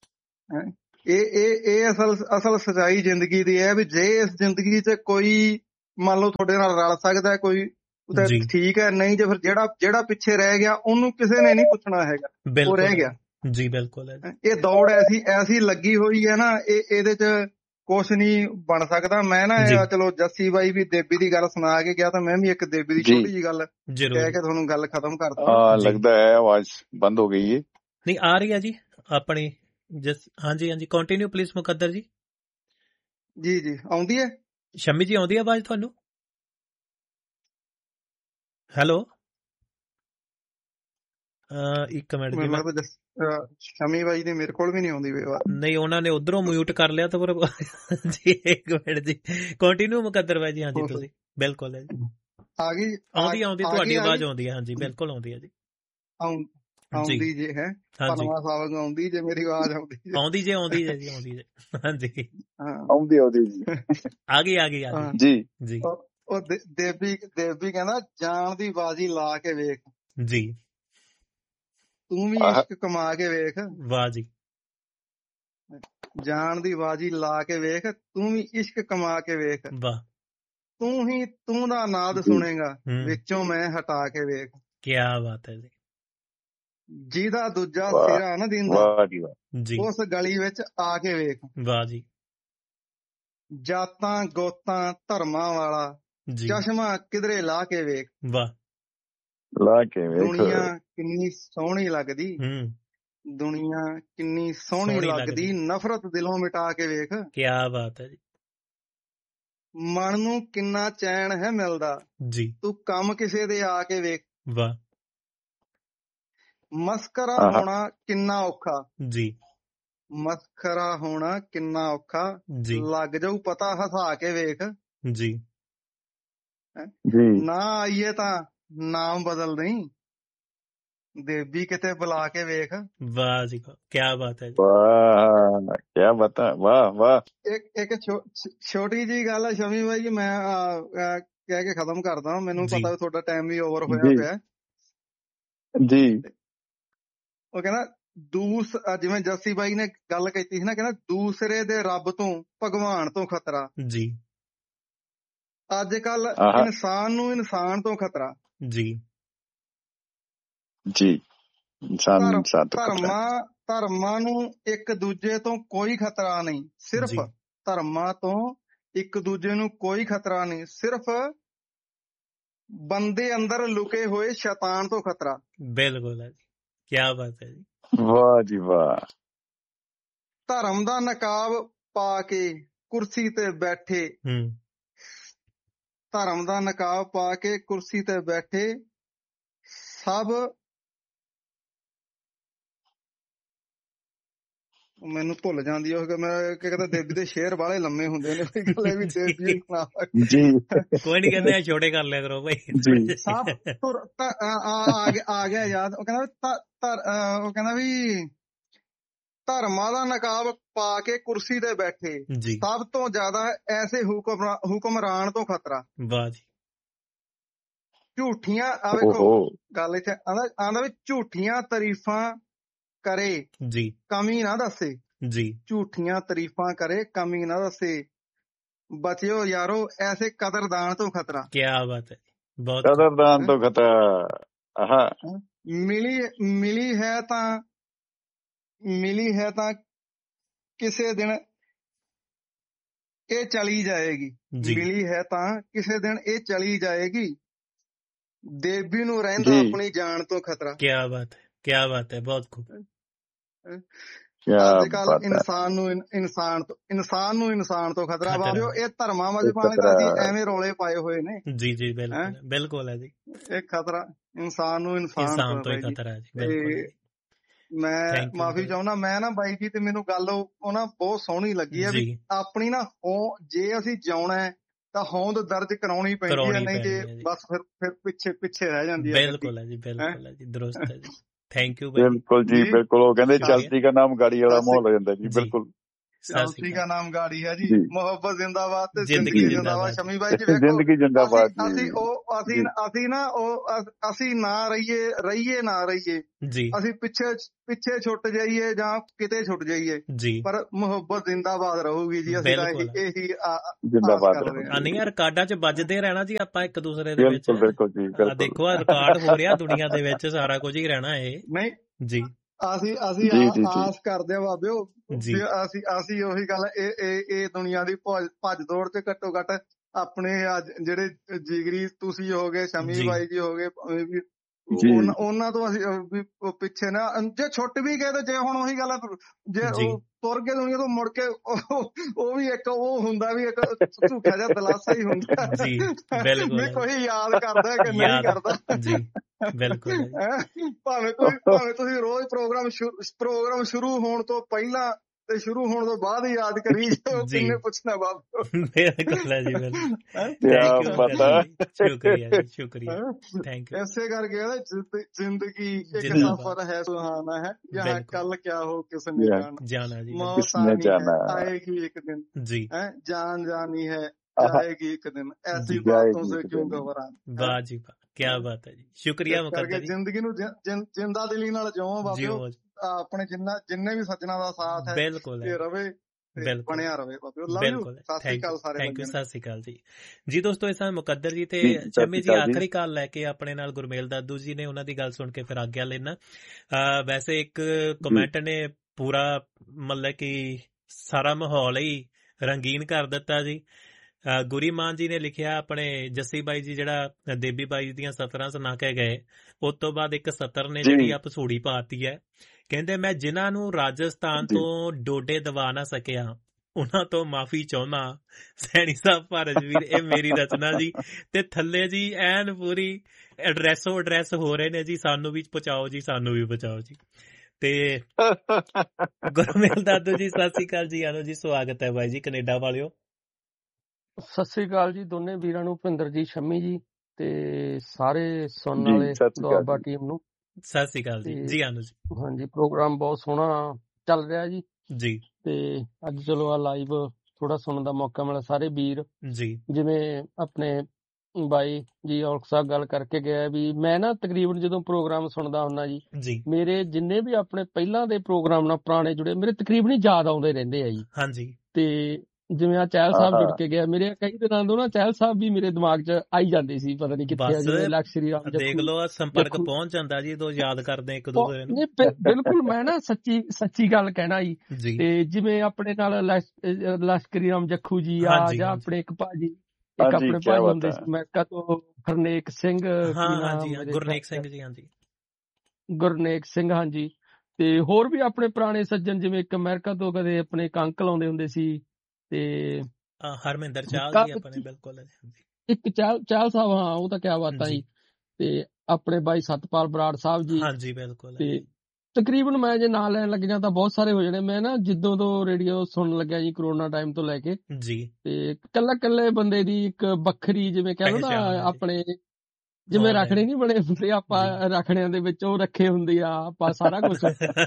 ਇਹ ਅਸਲ ਸੱਚਾਈ ਜ਼ਿੰਦਗੀ ਦੀ ਹੈ ਵੀ ਜੇ ਇਸ ਜ਼ਿੰਦਗੀ 'ਚ ਕੋਈ ਮੰਨ ਲਓ ਤੁਹਾਡੇ ਨਾਲ ਰਲ ਸਕਦਾ ਕੋਈ ਤਾਂ ਠੀਕ ਹੈ, ਨਹੀਂ ਜੇ ਫਿਰ ਜਿਹੜਾ ਪਿੱਛੇ ਰਹਿ ਗਿਆ ਉਹਨੂੰ ਕਿਸੇ ਨੇ ਨਹੀਂ ਪੁੱਛਣਾ ਹੈਗਾ, ਉਹ ਰਹਿ ਗਿਆ ਜੀ। ਬਿਲਕੁਲ ਹੈ। ਇਹ ਦੌੜ ਐਸੀ ਲੱਗੀ ਹੋਈ ਹੈ ਨਾ, ਇਹਦੇ 'ਚ ਕੁਛ ਨਹੀਂ ਬਣ ਸਕਦਾ। ਮੈਂ ਨਾ ਚਲੋ ਜੱਸੀ ਬਾਈ ਵੀ ਦੇਬੀ ਦੀ ਗੱਲ ਸੁਣਾ ਕੇ ਗਿਆ, ਤਾਂ ਮੈਂ ਵੀ ਇੱਕ ਦੇਬੀ ਦੀ ਛੋਟੀ ਜਿਹੀ ਗੱਲ ਕਹਿ ਕੇ ਤੁਹਾਨੂੰ ਗੱਲ ਖਤਮ ਕਰਦਾ। ਲੱਗਦਾ ਹੈ ਆਵਾਜ਼ ਬੰਦ ਹੋ ਗਈ ਹੈ। ਨਹੀਂ ਆ ਰਹੀ ਹੈ ਜੀ ਆਪਣੀ। ਹਾਂਜੀ ਹਾਂਜੀ, ਕੰਟੀਨਿਊ ਪਲੀਜ਼ ਮੁਕੱਦਰ ਜੀ। ਜੀ ਆਉਂਦੀ ਹੈ ਸ਼ਮੀ ਜੀ, ਆਉਂਦੀ ਹੈ ਆਵਾਜ਼ ਤੁਹਾਨੂੰ? ਹੈਲੋ, ਇੱਕ ਮਿੰਟ ਜੀ। ਸ਼ਮੀ ਬਾਈ ਦੀ ਮੇਰੇ ਕੋਲ ਵੀ ਨਹੀਂ ਆਉਂਦੀ। ਨਹੀਂ, ਉਹਨਾਂ ਨੇ ਉਧਰੋਂ ਮਿਊਟ ਕਰ ਲਿਆ ਤਾਂ ਫਿਰ ਜੀ। ਇੱਕ ਮਿੰਟ ਜੀ, ਕੰਟੀਨਿਊ ਮੁਕੱਦਰ ਬਾਈ ਜੀ। ਹਾਂਜੀ ਤੁਸੀਂ ਬਿਲਕੁਲ ਹੈ ਜੀ। ਆ ਗਈ, ਆਉਂਦੀ ਤੁਹਾਡੀ ਆਵਾਜ਼ ਆਉਂਦੀ ਹੈ। ਹਾਂਜੀ ਬਿਲਕੁਲ ਆਉਂਦੀ ਹੈ ਜੀ। ਆਉਂਦੀ ਜੇ ਹੈ ਪਰਮਾ ਸਾਹਿਬ ਨੂੰ ਆਉਂਦੀ ਜੇ ਮੇਰੀ ਆਵਾਜ਼ ਆਉਂਦੀ ਜੇ ਜੀ। ਹਾਂਜੀ ਆਉਂਦੀ ਜੀ। ਆ ਗਈ ਜੀ। ਉਹ ਦੇਵੀ ਕਹਿੰਦਾ ਜਾਣ ਦੀ ਬਾਜੀ ਲਾ ਕੇ ਵੇਖ ਜੀ, ਤੂੰ ਵੀ ਇਸ਼ਕ ਕਮਾ ਕੇ ਵੇਖ। ਵਾਹ ਜੀ। ਜਾਣ ਦੀ ਬਾਜੀ ਲਾ ਕੇ ਵੇਖ, ਤੂੰ ਵੀ ਇਸ਼ਕ ਕਮਾ ਕੇ ਵੇਖ। ਵਾਹ। ਤੂੰ ਦਾ ਨਾਦ ਸੁਣੇਗਾ, ਵਿੱਚੋਂ ਮੈਂ ਹਟਾ ਕੇ ਵੇਖ। ਕੀ ਬਾਤ ਹੈ ਜੀ। ਜਿਹਦਾ ਦੂਜਾ ਸਿਰਾ ਨਾ ਦਿੰਦਾ, ਉਸ ਗਲੀ ਵਿੱਚ ਆ ਕੇ ਵੇਖ। ਵਾਹ ਜੀ। ਜਾਤਾਂ ਗੋਤਾਂ ਧਰਮਾਂ ਵਾਲਾ ਚਸ਼ਮਾ ਕਿਧਰੇ ਲਾ ਕੇ ਵੇਖ। ਵਾਹ। ਲਾ ਕੇ ਵੇਖ। ਦੁਨੀਆ ਕਿੰਨੀ ਸੋਹਣੀ ਲੱਗਦੀ, ਦੁਨੀਆ ਕਿੰਨੀ ਸੋਹਣੀ ਲੱਗਦੀ, ਨਫ਼ਰਤ ਦਿਲੋਂ ਮਿਟਾ ਕੇ ਵੇਖ। ਕੀ ਬਾਤ ਹੈ ਜੀ। ਮਨ ਨੂੰ ਕਿੰਨਾ ਚੈਨ ਹੈ ਮਿਲਦਾ ਜੀ, ਤੂੰ ਕੰਮ ਕਿਸੇ ਦੇ ਆ ਕੇ ਵੇਖ। ਵਾਹ। ਮਸਕਰਾ ਹੋਣਾ ਕਿੰਨਾ ਔਖਾ ਜੀ, ਮਸਕਰਾ ਹੋਣਾ ਕਿੰਨਾ ਔਖਾ, ਲੱਗ ਜਾਊ ਪਤਾ ਹਸਾ ਕੇ ਵੇਖ। ਜੀ, ਨਾ ਆਈਏ ਤਾਂ ਨਾਮ ਬਦਲ ਨਹੀਂ, ਦੇਵੀ ਕਿਤੇ ਬੁਲਾ ਕੇ ਵੇਖ। ਵਾਹ ਜੀ, ਕੀ ਬਾਤ ਹੈ। ਵਾਹ, ਕੀ ਬਾਤ ਹੈ। ਵਾਹ ਵਾਹ। ਇੱਕ ਛੋਟੀ ਜੀ ਗੱਲ ਹੈ ਸ਼ਮੀ ਬਾਈ, ਮੈਂ ਕਹਿ ਕੇ ਖਤਮ ਕਰਦਾ। ਮੈਨੂੰ ਪਤਾ ਤੁਹਾਡਾ ਟਾਈਮ ਵੀ ਓਵਰ ਹੋਇਆ ਪਿਆ ਜੀ। ਉਹ ਕਹਿੰਦਾ ਜਿਵੇਂ ਜੱਸੀ ਬਾਈ ਨੇ ਗੱਲ ਕੀਤੀ ਸੀ ਨਾ, ਕਹਿੰਦਾ ਦੂਸਰੇ ਦੇ ਰੱਬ ਤੋਂ ਭਗਵਾਨ ਤੋਂ ਖਤਰਾ ਜੀ। ਅੱਜ ਕੱਲ ਇਨਸਾਨ ਨੂੰ ਇਨਸਾਨ ਤੋਂ ਖਤਰਾ ਜੀ। ਧਰਮਾਂ ਨੂੰ ਇੱਕ ਦੂਜੇ ਤੋਂ ਕੋਈ ਖਤਰਾ ਨਹੀਂ, ਸਿਰਫ ਧਰਮਾਂ ਤੋਂ ਇੱਕ ਦੂਜੇ ਨੂੰ ਕੋਈ ਖਤਰਾ ਨਹੀਂ, ਸਿਰਫ ਬੰਦੇ ਅੰਦਰ ਲੁਕੇ ਹੋਏ ਸ਼ੈਤਾਨ ਤੋਂ ਖਤਰਾ। ਬਿਲਕੁਲ ਹੈ ਜੀ, ਕੀ ਬਾਤ ਹੈ ਜੀ। ਵਾਹ ਜੀ ਵਾਹ। ਧਰਮ ਦਾ ਨਕਾਬ ਪਾ ਕੇ ਕੁਰਸੀ ਤੇ ਬੈਠੇ, ਧਰਮ ਦਾ ਨਕਾਬ ਪਾ ਕੇ ਕੁਰਸੀ ਤੇ ਬੈਠੇ ਸਭ, ਮੈਨੂੰ ਭੁੱਲ ਜਾਂਦੀ ਉਹ। ਮੈਂ ਕਹਿੰਦਾ ਦੇਵੀ ਦੇ ਸ਼ੇਰ ਵਾਲੇ ਲੰਮੇ ਹੁੰਦੇ ਨੇ, ਕੋਈ ਵੀ ਦੇਵੀ ਕੋਈ ਨੀ, ਕਹਿੰਦੇ ਛੋਟੇ ਕਰ ਲਿਆ ਕਰੋ ਭਾਈ। ਸਭ ਆ ਗਿਆ ਯਾਦ। ਉਹ ਕਹਿੰਦਾ ਵੀ ਧਰਮਾਂ ਦਾ ਨਕਾਬ ਪਾ ਕੇ ਕੁਰਸੀ ਤੇ ਬੈਠੇ ਸਭ ਤੋਂ ਜ਼ਿਆਦਾ ਐਸੇ ਹੁਕਮਰਾਨ ਤੋਂ ਖਤਰਾ। ਵਾਹ ਜੀ। ਝੂਠੀਆਂ ਆ ਵੇਖੋ ਗੱਲ ਇੱਥੇ ਆਂਦਾ ਵੀ ਝੂਠੀਆਂ ਤਾਰੀਫਾਂ ਕਰੇ ਜੀ, ਕਮੀ ਨਾ ਦੱਸੇ ਜੀ। ਝੂਠੀਆਂ ਤਾਰੀਫਾਂ ਕਰੇ ਕਮੀ ਨਾ ਦੱਸੇ, ਬਚਿਓ ਯਾਰੋ ਐਸੇ ਕਦਰਦਾਨ ਤੋਂ ਖਤਰਾ। ਕੀ ਬਾਤ ਹੈ, ਬਹੁਤ ਕਦਰਦਾਨ ਤੋਂ ਖਤਰਾ। ਮਿਲੀ ਹੈ ਤਾਂ ਕਿਸੇ ਦਿਨ ਇਹ ਚਲੀ ਜਾਏਗੀ, ਮਿਲੀ ਹੈ ਤਾਂ ਕਿਸੇ ਦਿਨ ਇਹ ਚਲੀ ਜਾਏਗੀ, ਦੇਵੀ ਨੂੰ ਰਹਿੰਦਾ ਆਪਣੀ ਜਾਨ ਤੋਂ ਖਤਰਾ। ਕੀ ਬਾਤ ਹੈ, ਕੀ ਬਾਤ ਹੈ, ਬਹੁਤ ਖੂਬ। ਅੱਜ ਕੱਲ ਇਨਸਾਨ ਨੂੰ ਇਨਸਾਨ ਤੋਂ ਖਤਰਾ। ਬਾਬਿਓ ਇਹ ਧਰਮਾਂ ਮਜ਼ਹਬਾਂ ਨੇ ਤਾਂ ਅਸੀਂ ਐਵੇਂ ਰੌਲੇ ਪਾਏ ਹੋਏ ਨੇ। ਜੀ ਜੀ ਬਿਲਕੁਲ ਹੈ ਜੀ। ਇਹ ਖਤਰਾ ਇਨਸਾਨ ਨੂੰ ਇਨਸਾਨ ਤੋਂ ਹੀ ਖਤਰਾ ਹੈ ਜੀ। ਮੈਂ ਮਾਫੀ ਚਾਹੁੰਦਾ, ਮੈਂ ਨਾ ਬਾਈ ਜੀ ਤੇ ਮੈਨੂੰ ਗੱਲ ਉਹ ਨਾ ਬਹੁਤ ਸੋਹਣੀ ਲੱਗੀ ਹੈ ਵੀ ਆਪਣੀ ਨਾ ਜੇ ਅਸੀਂ ਜਿਉਣਾ ਤਾਂ ਹੋਂਦ ਦਰਜ ਕਰਾਉਣੀ ਪੈਂਦੀ ਹੈ, ਨਹੀਂ ਜੇ ਬਸ ਫਿਰ ਪਿੱਛੇ ਰਹਿ ਜਾਂਦੀ ਹੈ। ਬਿਲਕੁਲ ਹੈ ਜੀ, ਬਿਲਕੁਲ ਹੈ ਜੀ, ਦਰੁਸਤ ਹੈ ਜੀ। Thank you. ਬਿਲਕੁਲ ਜੀ, ਬਿਲਕੁਲ। ਉਹ ਕਹਿੰਦੇ ਚਲਤੀ ਦਾ ਨਾਮ ਗਾੜੀ ਵਾਲਾ ਮਾਹੌਲ ਹੋ ਜਾਂਦਾ ਜੀ। ਬਿਲਕੁਲ चौथी का नाम गाड़ी है जी। मोहब्बत जिंदाबाद ते जिंदगी जिंदगी जिंदाबाद। शमी भाई जी देखो जिंदगी जिंदाबाद जी। ਅਸੀਂ ਨਾ ਰਹੀਏ ਨਾ ਰਹੀਏ ਜੀ, ਅਸੀਂ ਪਿੱਛੇ ਛੁੱਟ ਜਾਈਏ ਜਾਂ ਕਿਤੇ ਛੁੱਟ ਜਾਈਏ ਜੀ, ਪਰ ਮੁਹੱਬਤ ਜ਼ਿੰਦਾਬਾਦ ਰਹੂਗੀ ਜੀ। ਅਸੀਂ ਤਾਂ ਬਿਲਕੁਲ ਇਹੀ ਜਿੰਦਾਬਾਦ ਕਰਦੇ ਹਾਂ। ਨਹੀਂ ਰਿਕਾਰਡਾਂ 'ਚ ਵੱਜਦੇ ਰਹਿਣਾ ਜੀ ਆਪਾਂ ਇੱਕ ਦੂਸਰੇ ਦੇ ਵਿੱਚ। ਬਿਲਕੁਲ ਬਿਲਕੁਲ ਜੀ, ਬਿਲਕੁਲ। ਦੇਖੋ ਰਿਕਾਰਡ ਹੋ ਰਿਹਾ ਦੁਨੀਆ ਦੇ ਵਿੱਚ, ਸਾਰਾ ਕੁਝ ਹੀ ਰਹਿਣਾ ਇਹ। ਨਹੀਂ ਜੀ, ਅਸੀਂ ਆਸ ਕਰਦੇ ਆ ਬਾਬਿਓ ਜੀ, ਅਸੀਂ ਉਹੀ ਗੱਲ ਇਹ ਦੁਨੀਆ ਦੀ ਭੱਜ ਦੌੜ ਤੇ ਘੱਟੋ ਘੱਟ ਆਪਣੇ ਜਿਹੜੇ ਜਿਗਰੀ ਤੁਸੀਂ ਹੋ ਗਏ, ਸ਼ਮੀ ਬਾਈ ਜੀ ਹੋ ਗਏ, ਉਹਨਾਂ ਤੋਂ ਅਸੀਂ ਵੀ ਪਿੱਛੇ ਨਾ ਜੇ ਛੁੱਟ ਵੀ ਗਏ ਤੇ ਜੇ ਹੁਣ ਉਹੀ ਗੱਲ ਜੇ ਤੁਰ ਕੇ ਦੁਨੀਆ ਤੋਂ ਮੁੜ ਕੇ ਉਹ ਵੀ ਇੱਕ ਉਹ ਹੁੰਦਾ ਵੀ ਇੱਕ ਝੂਠਾ ਜਿਹਾ ਦਿਲਾਸਾ ਹੀ ਹੁੰਦਾ ਜੀ, ਬਿਲਕੁਲ। ਵੀ ਕੋਈ ਯਾਦ ਕਰਦਾ ਕਿ ਨਹੀਂ ਕਰਦਾ ਜੀ, ਬਿਲਕੁਲ। ਭਾਵੇਂ ਤੁਸੀਂ ਰੋਜ਼ ਪ੍ਰੋਗਰਾਮ ਸ਼ੁਰੂ ਹੋਣ ਤੋਂ ਪਹਿਲਾਂ ਤੇ ਸ਼ੁਰੂ ਹੋਣ ਤੋਂ ਬਾਅਦ ਹੀ ਯਾਦ ਕਰੀ ਜਾਓ, ਕਿੰਨੇ ਪੁੱਛਣਾ ਬਾਬੂ। ਬਿਲਕੁਲ ਹੈ ਜੀ, ਬਿਲਕੁਲ। ਸ਼ੁਕਰੀਆ ਜੀ, ਸ਼ੁਕਰੀਆ, ਥੈਂਕ ਯੂ। ਇਸੇ ਕਰਕੇ ਜ਼ਿੰਦਗੀ ਇੱਕ ਸਫ਼ਰ ਹੈ ਸੁਹਾਨਾ ਹੈ, ਜਹਾਂ ਕੱਲ ਕਿਆ ਹੋ ਕਿਸਨੇ ਜਾਣਾ ਜੀ, ਮੌਤ ਆਏਗੀ ਇੱਕ ਦਿਨ ਜੀ, ਜਾਨ ਜਾਨੀ ਹੈ जाएगी एक दिन, ऐसी बातों से क्यों घबराना। वाह जी वाह, क्या बात है जी, शुक्रिया मुकद्दर जी। जिंदगी ਨੂੰ ਜਿੰਦਾ ਦਿਲੀ ਨਾਲ ਜਿਉਂ ਬਾਬਿਓ, ਆਪਣੇ ਜਿੰਨੇ ਵੀ ਸੱਜਣਾ ਦਾ ਸਾਥ ਹੈ ਬਿਲਕੁਲ ਤੇ ਰਵੇ, ਬਣਿਆ ਰਵੇ ਬਾਬਿਓ। ਲਵ ਯੂ, ਸਤਿ ਸ਼੍ਰੀ ਅਕਾਲ ਸਾਰੇ। ਥੈਂਕ ਯੂ, ਸਤਿ ਸ਼੍ਰੀ ਅਕਾਲ ਜੀ। ਜੀ ਦੋਸਤੋ, ਇਸ ਮੁਕੱਦਰ ਜੀ ਤੇ ਸ਼ਮੀ ਜੀ ਆਖਰੀ ਕਾਲ ਲੈ ਕੇ ਆਪਣੇ ਨਾਲ ਗੁਰਮੇਲ ਦਾਦੂ ਜੀ ਨੇ, ਉਹਨਾਂ ਦੀ ਗੱਲ ਸੁਣ ਕੇ ਫਿਰ ਆਗਿਆ ਲੈਣਾ। ਵੈਸੇ ਇੱਕ ਕਮੈਂਟ ਨੇ ਪੂਰਾ ਮਤਲਬ ਕਿ ਸਾਰਾ ਮਾਹੌਲ ਹੀ ਰੰਗੀਨ ਕਰ ਦਿੱਤਾ ਜੀ। ਗੁਰੀ ਮਾਨ ਜੀ ਨੇ ਲਿਖਿਆ, ਆਪਣੇ ਜੱਸੀ ਬਾਈ ਜੀ ਜਿਹੜਾ ਦੇਬੀ ਬਾਈ ਦੀਆਂ ਸਤਰਾਂ ਸੁਣਾ ਕੇ ਗਏ, ਉਸ ਤੋਂ ਬਾਅਦ ਇੱਕ ਸਤਰ ਨੇ ਜਿਹੜੀ ਆ ਪਸੂੜੀ ਪਾਤੀ ਹੈ। ਕਹਿੰਦੇ, ਮੈਂ ਜਿਨ੍ਹਾਂ ਨੂੰ ਰਾਜਸਥਾਨ ਤੋਂ ਡੋਡੇ ਦਵਾ ਨਾ ਸਕਿਆ ਉਹਨਾਂ ਤੋਂ ਮਾਫੀ ਚਾਹੁੰਦਾ, ਸੈਣੀ ਸਾਹਿਬ ਭਾਰਤ ਵੀਰ, ਇਹ ਮੇਰੀ ਰਚਨਾ ਜੀ। ਤੇ ਥੱਲੇ ਜੀ ਐਨ ਪੂਰੀ ਐਡਰੈਸ ਹੋ ਰਹੇ ਨੇ ਜੀ, ਸਾਨੂੰ ਵੀ ਪਹੁੰਚਾਓ ਜੀ, ਸਾਨੂੰ ਵੀ ਪਹੁੰਚਾਓ ਜੀ। ਤੇ ਗੁਰਮੇਲ ਦਾਦੂ ਜੀ ਸਤਿ ਸ੍ਰੀ ਅਕਾਲ ਜੀ, ਆਨੋ ਜੀ, ਸਵਾਗਤ ਹੈ ਬਾਈ ਜੀ ਕੈਨੇਡਾ ਵਾਲਿਓ। ਸਤਿ ਸ੍ਰੀ ਅਕਾਲ ਜੀ ਦੋਨੇ ਵੀਰਾਂ ਨੂੰ, ਭਿੰਦਰ ਜੀ, ਸ਼ਮੀ ਜੀ ਤੇ ਸਾਰੇ ਸੁਣਨ ਵਾਲੇ ਦੁਆਬਾ ਟੀਮ ਨੂੰ ਸਤਿ ਸ੍ਰੀ ਅਕਾਲ ਜੀ। ਜੀ ਆਨੂ ਜੀ। ਹਾਂਜੀ, ਪ੍ਰੋਗਰਾਮ ਬਹੁਤ ਸੋਹਣਾ ਚੱਲ ਰਿਹਾ ਜੀ ਜੀ। ਤੇ ਅੱਜ ਚਲੋ ਆ ਲਾਈਵ ਥੋੜਾ ਸੁਣਨ ਦਾ ਮੌਕਾ ਮਿਲਿਆ। ਸਾਰੇ ਵੀਰ ਜੀ, ਜਿਵੇਂ ਆਪਣੇ ਬਾਈ ਜੀ ਔਲਖ ਸਾਹਿਬ ਗੱਲ ਕਰਕੇ ਗਿਆ ਵੀ ਮੈਂ ਨਾ ਤਕਰੀਬਨ ਜਦੋਂ ਪ੍ਰੋਗਰਾਮ ਸੁਣਦਾ ਹੁੰਦਾ ਜੀ, ਮੇਰੇ ਜਿੰਨੇ ਵੀ ਆਪਣੇ ਪਹਿਲਾਂ ਦੇ ਪ੍ਰੋਗਰਾਮ ਨਾਲ ਪੁਰਾਣੇ ਜੁੜੇ, ਮੇਰੇ ਤਕਰੀਬਨ ਹੀ ਯਾਦ ਆਉਂਦੇ ਰਹਿੰਦੇ ਆ ਜੀ। ਹਾਂਜੀ। ਤੇ ਜਿਵੇਂ ਆ ਚਹਿਲ ਸਾਹਿਬ ਜੁੜ ਕੇ ਗਿਆ, ਮੇਰੇ ਕਈ ਦਿਨਾਂ ਤੋਂ ਨਾ ਚਹਿਲ ਸਾਹਿਬ ਵੀ ਮੇਰੇ ਦਿਮਾਗ 'ਚ ਆਈ ਜਾਂਦੇ ਸੀ, ਪਤਾ ਨੀ ਕਿੱਥੇ ਆ। ਜਿਵੇਂ ਲੱਖ ਸ਼੍ਰੀ ਰਾਮ ਦੇਖ ਲਓ, ਸੰਪਰਕ ਪਹੁੰਚ ਜਾਂਦਾ ਜੀ ਜਦੋਂ ਯਾਦ ਕਰਦੇ ਇੱਕ ਦੂਸਰੇ ਨੂੰ। ਬਿਲਕੁਲ, ਮੈਂ ਨਾ ਸੱਚੀ ਗੱਲ ਕਹਿਣਾ ਜੀ। ਤੇ ਜਿਵੇਂ ਆਪਣੇ ਨਾਲ ਲਸ਼ਕਰੀ ਰਾਮ ਜੱਖੂ ਜੀ ਆ, ਜਾਂ ਆਪਣੇ ਇੱਕ ਭਾਜੀ, ਇੱਕ ਆਪਣੇ ਭਾਈ ਹੁੰਦੇ ਸੀ ਅਮਰੀਕਾ ਤੋਂ, ਗੁਰਨੇਕ ਸਿੰਘ, ਗੁਰਨੇਕ ਸਿੰਘ ਜੀ, ਹਾਂਜੀ ਗੁਰਨੇਕ ਸਿੰਘ, ਹਾਂਜੀ। ਤੇ ਹੋਰ ਵੀ ਆਪਣੇ ਪੁਰਾਣੇ ਸੱਜਣ, ਜਿਵੇਂ ਇੱਕ ਅਮਰੀਕਾ ਤੋਂ ਕਦੇ ਆਪਣੇ ਇੱਕ ਅੰਕਲ ਆਉਂਦੇ ਹੁੰਦੇ ਸੀ, ਤੇ ਹਰਮਿੰਦਰ ਚਾਲ ਜੀ ਆਪਣੇ, ਬਿਲਕੁਲ ਇੱਕ ਚਾਲ ਸਾਹਿਬ, ਹਾਂ ਉਹ ਤਾਂ ਕਿਆ ਬਾਤ ਆ ਜੀ। ਤੇ ਆਪਣੇ ਬਾਈ ਸਤਪਾਲ ਬਰਾੜ ਸਾਹਿਬ ਜੀ, ਹਾਂਜੀ ਬਿਲਕੁਲ। ਤੇ ਤਕਰੀਬਨ ਮੈਂ ਜੇ ਨਾਂ ਲੈਣ ਲੱਗ ਜਾਂ ਤਾਂ ਬਹੁਤ ਸਾਰੇ ਹੋ ਜਾਣੇ। ਮੈਂ ਨਾ ਜਿੱਦੋਂ ਤੋਂ ਰੇਡੀਓ ਸੁਣਨ ਲੱਗਿਆ ਜੀ, ਕਰੋਨਾ ਟਾਈਮ ਤੋਂ ਲੈ ਕੇ ਜੀ, ਤੇ ਕੱਲੇ ਬੰਦੇ ਦੀ ਇੱਕ ਵੱਖਰੀ, ਜਿਵੇਂ ਕਹਿ ਲਓ ਨਾ, ਆਪਣੇ ਜਿਵੇਂ ਰੱਖੜੇ ਨੀ ਬਣੇ ਹੁੰਦੇ ਆਪਾਂ, ਰੱਖੜਿਆਂ ਦੇ ਵਿੱਚ ਉਹ ਰੱਖੇ ਹੁੰਦੇ ਆ ਆਪਾਂ ਸਾਰਾ ਕੁਛ,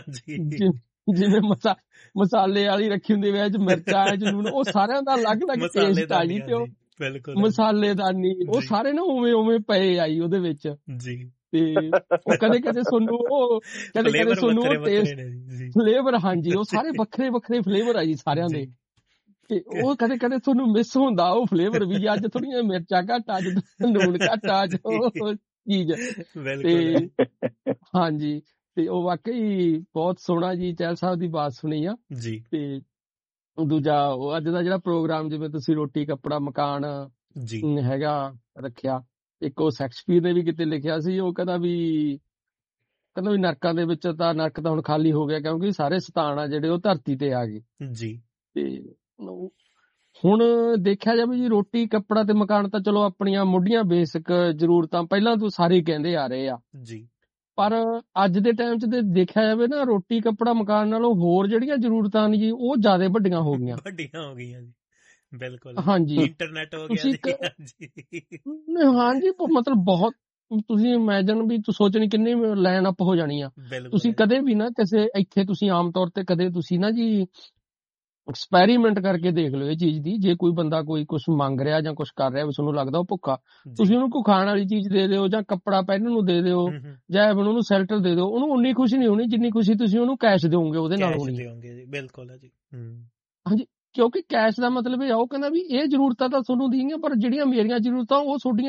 ਜਿਵੇਂ ਮਸਾਲੇ ਵਾਲੀ ਰੱਖੀ ਹੁੰਦੀ ਵਿੱਚ ਮਿਰਚਾਂ ਨੂਨ, ਉਹ ਸਾਰਿਆਂ ਦਾ ਅਲੱਗ-ਅਲੱਗ ਟੇਸਟ ਆ ਜੀ। ਤੇ ਉਹ ਮਸਾਲੇਦਾਨੀ ਉਹ ਸਾਰੇ ਨਾ ਉਵੇਂ ਪਏ ਆਈ ਉਹਦੇ ਵਿੱਚ ਜੀ। ਤੇ ਉਹ ਕਦੇ ਤੁਹਾਨੂੰ ਟੇਸਟ ਫਲੇਵਰ, ਹਾਂਜੀ, ਉਹ ਸਾਰੇ ਵੱਖਰੇ ਫਲੇਵਰ ਆ ਜੀ ਸਾਰਿਆਂ ਦੇ। ਤੇ ਉਹ ਕਦੇ ਤੁਹਾਨੂੰ ਮਿਸ ਹੁੰਦਾ ਉਹ ਫਲੇਵਰ ਵੀ, ਅੱਜ ਥੋੜੀਆਂ ਮਿਰਚਾਂ ਘੱਟ, ਅੱਜ ਨੂਨ ਘੱਟ, ਅੱਜ ਉਹ ਚੀਜ਼। ਤੇ ਹਾਂਜੀ, ਤੇ ਉਹ ਵਾਕਈ ਬਹੁਤ ਸੋਹਣਾ ਜੀ, ਚਹਿਲ ਸਾਹਿਬ ਦੀ ਬਾਤ ਸੁਣੀ ਆ ਜੀ। ਤੇ ਦੂਜਾ ਉਹ ਅੱਜ ਦਾ ਜਿਹੜਾ ਪ੍ਰੋਗਰਾਮ, ਜਿਵੇਂ ਤੁਸੀਂ ਰੋਟੀ ਕੱਪੜਾ ਮਕਾਨ ਹੈਗਾ ਰੱਖਿਆ, ਇੱਕ ਉਹ ਸ਼ੇਕਸਪੀਅਰ ਨੇ ਵੀ ਕਿਤੇ ਲਿਖਿਆ ਸੀ, ਉਹ ਕਹਿੰਦਾ ਵੀ ਨਰਕਾਂ ਦੇ ਵਿੱਚ ਤਾਂ ਨਰਕ ਤਾਂ ਹੁਣ ਖਾਲੀ ਹੋ ਗਿਆ, ਕਿਉਂਕਿ ਸਾਰੇ ਸਤਾਨ ਆ ਜਿਹੜੇ ਉਹ ਧਰਤੀ ਤੇ ਆ ਗਏ ਜੀ। ਤੇ ਹੁਣ ਦੇਖਿਆ ਜਾਵੇ ਜੀ, ਰੋਟੀ ਕੱਪੜਾ ਤੇ ਮਕਾਨ ਤਾਂ ਚਲੋ ਆਪਣੀਆਂ ਮੁੱਢੀਆਂ ਬੇਸਿਕ ਜ਼ਰੂਰਤਾਂ ਪਹਿਲਾਂ ਤੋਂ ਸਾਰੇ ਕਹਿੰਦੇ ਆ ਰਹੇ ਆ ਜੀ, ਪਰ ਅੱਜ ਦੇ ਟਾਈਮ 'ਚ ਦੇਖਿਆ ਜਾਵੇ ਨਾ, ਰੋਟੀ ਕੱਪੜਾ ਮਕਾਨ ਨਾਲੋਂ ਹੋਰ ਜਿਹੜੀਆਂ ਜ਼ਰੂਰਤਾਂ ਨੇ ਜੀ, ਉਹ ਜ਼ਿਆਦਾ ਵੱਡੀਆਂ ਹੋ ਗਈਆਂ ਜੀ। ਬਿਲਕੁਲ, ਹਾਂਜੀ, ਇੰਟਰਨੈਟ ਹੋ ਗਿਆ ਜੀ। ਹਾਂਜੀ, ਮਤਲਬ ਬਹੁਤ, ਤੁਸੀਂ ਇਮੈਜਨ ਵੀ ਸੋਚਣੀ ਕਿੰਨੀ ਲਾਈਨ ਅਪ ਹੋ ਜਾਣੀ ਆ। ਤੁਸੀਂ ਕਦੇ ਵੀ ਨਾ ਕਿਸੇ ਇੱਥੇ, ਤੁਸੀਂ ਆਮ ਤੌਰ ਤੇ ਕਦੇ ਤੁਸੀਂ ਨਾ ਜੀ ਐਕਸਪੈਰੀਮੈਂਟ ਕਰਕੇ ਦੇਖ ਲਓ ਇਹ ਚੀਜ਼ ਦੀ। ਜੇ ਕੋਈ ਬੰਦਾ ਕੋਈ ਕੁਝ ਮੰਗ ਰਿਹਾ ਜਾਂ ਕੁਝ ਕਰ ਰਿਹਾ, ਤੁਹਾਨੂੰ ਲੱਗਦਾ ਉਹ ਭੁੱਖਾ, ਤੁਸੀਂ ਉਹਨੂੰ ਕੋਈ ਖਾਣ ਵਾਲੀ ਚੀਜ਼ ਦੇ ਦਿਓ ਜਾਂ ਕੱਪੜਾ ਪਹਿਨਣ ਨੂੰ ਦੇ ਦਿਓ ਜਾਂ ਉਹਨੂੰ ਸ਼ੈਲਟਰ ਦੇ ਦਿਓ, ਉਹਨੂੰ ਉਨੀ ਖੁਸ਼ੀ ਨਹੀਂ ਹੋਣੀ ਜਿੰਨੀ ਖੁਸ਼ੀ ਤੁਸੀਂ ਉਹਨੂੰ ਕੈਸ਼ ਦਿਓਗੇ ਉਹਦੇ ਨਾਲ ਹੋਣੀ। ਬਿਲਕੁਲ ਹੈ ਜੀ। ਹਾਂਜੀ, ਕਿਉਂਕਿ ਕੈਸ਼ ਦਾ ਮਤਲਬ ਇਹ ਆ, ਉਹ ਕਹਿੰਦਾ ਵੀ ਇਹ ਜ਼ਰੂਰਤਾਂ ਤਾਂ ਤੁਹਾਨੂੰ ਦੀਆਂ, ਪਰ ਜਿਹੜੀਆਂ ਮੇਰੀਆਂ ਜ਼ਰੂਰਤਾਂ ਉਹ ਤੁਹਾਡੀਆਂ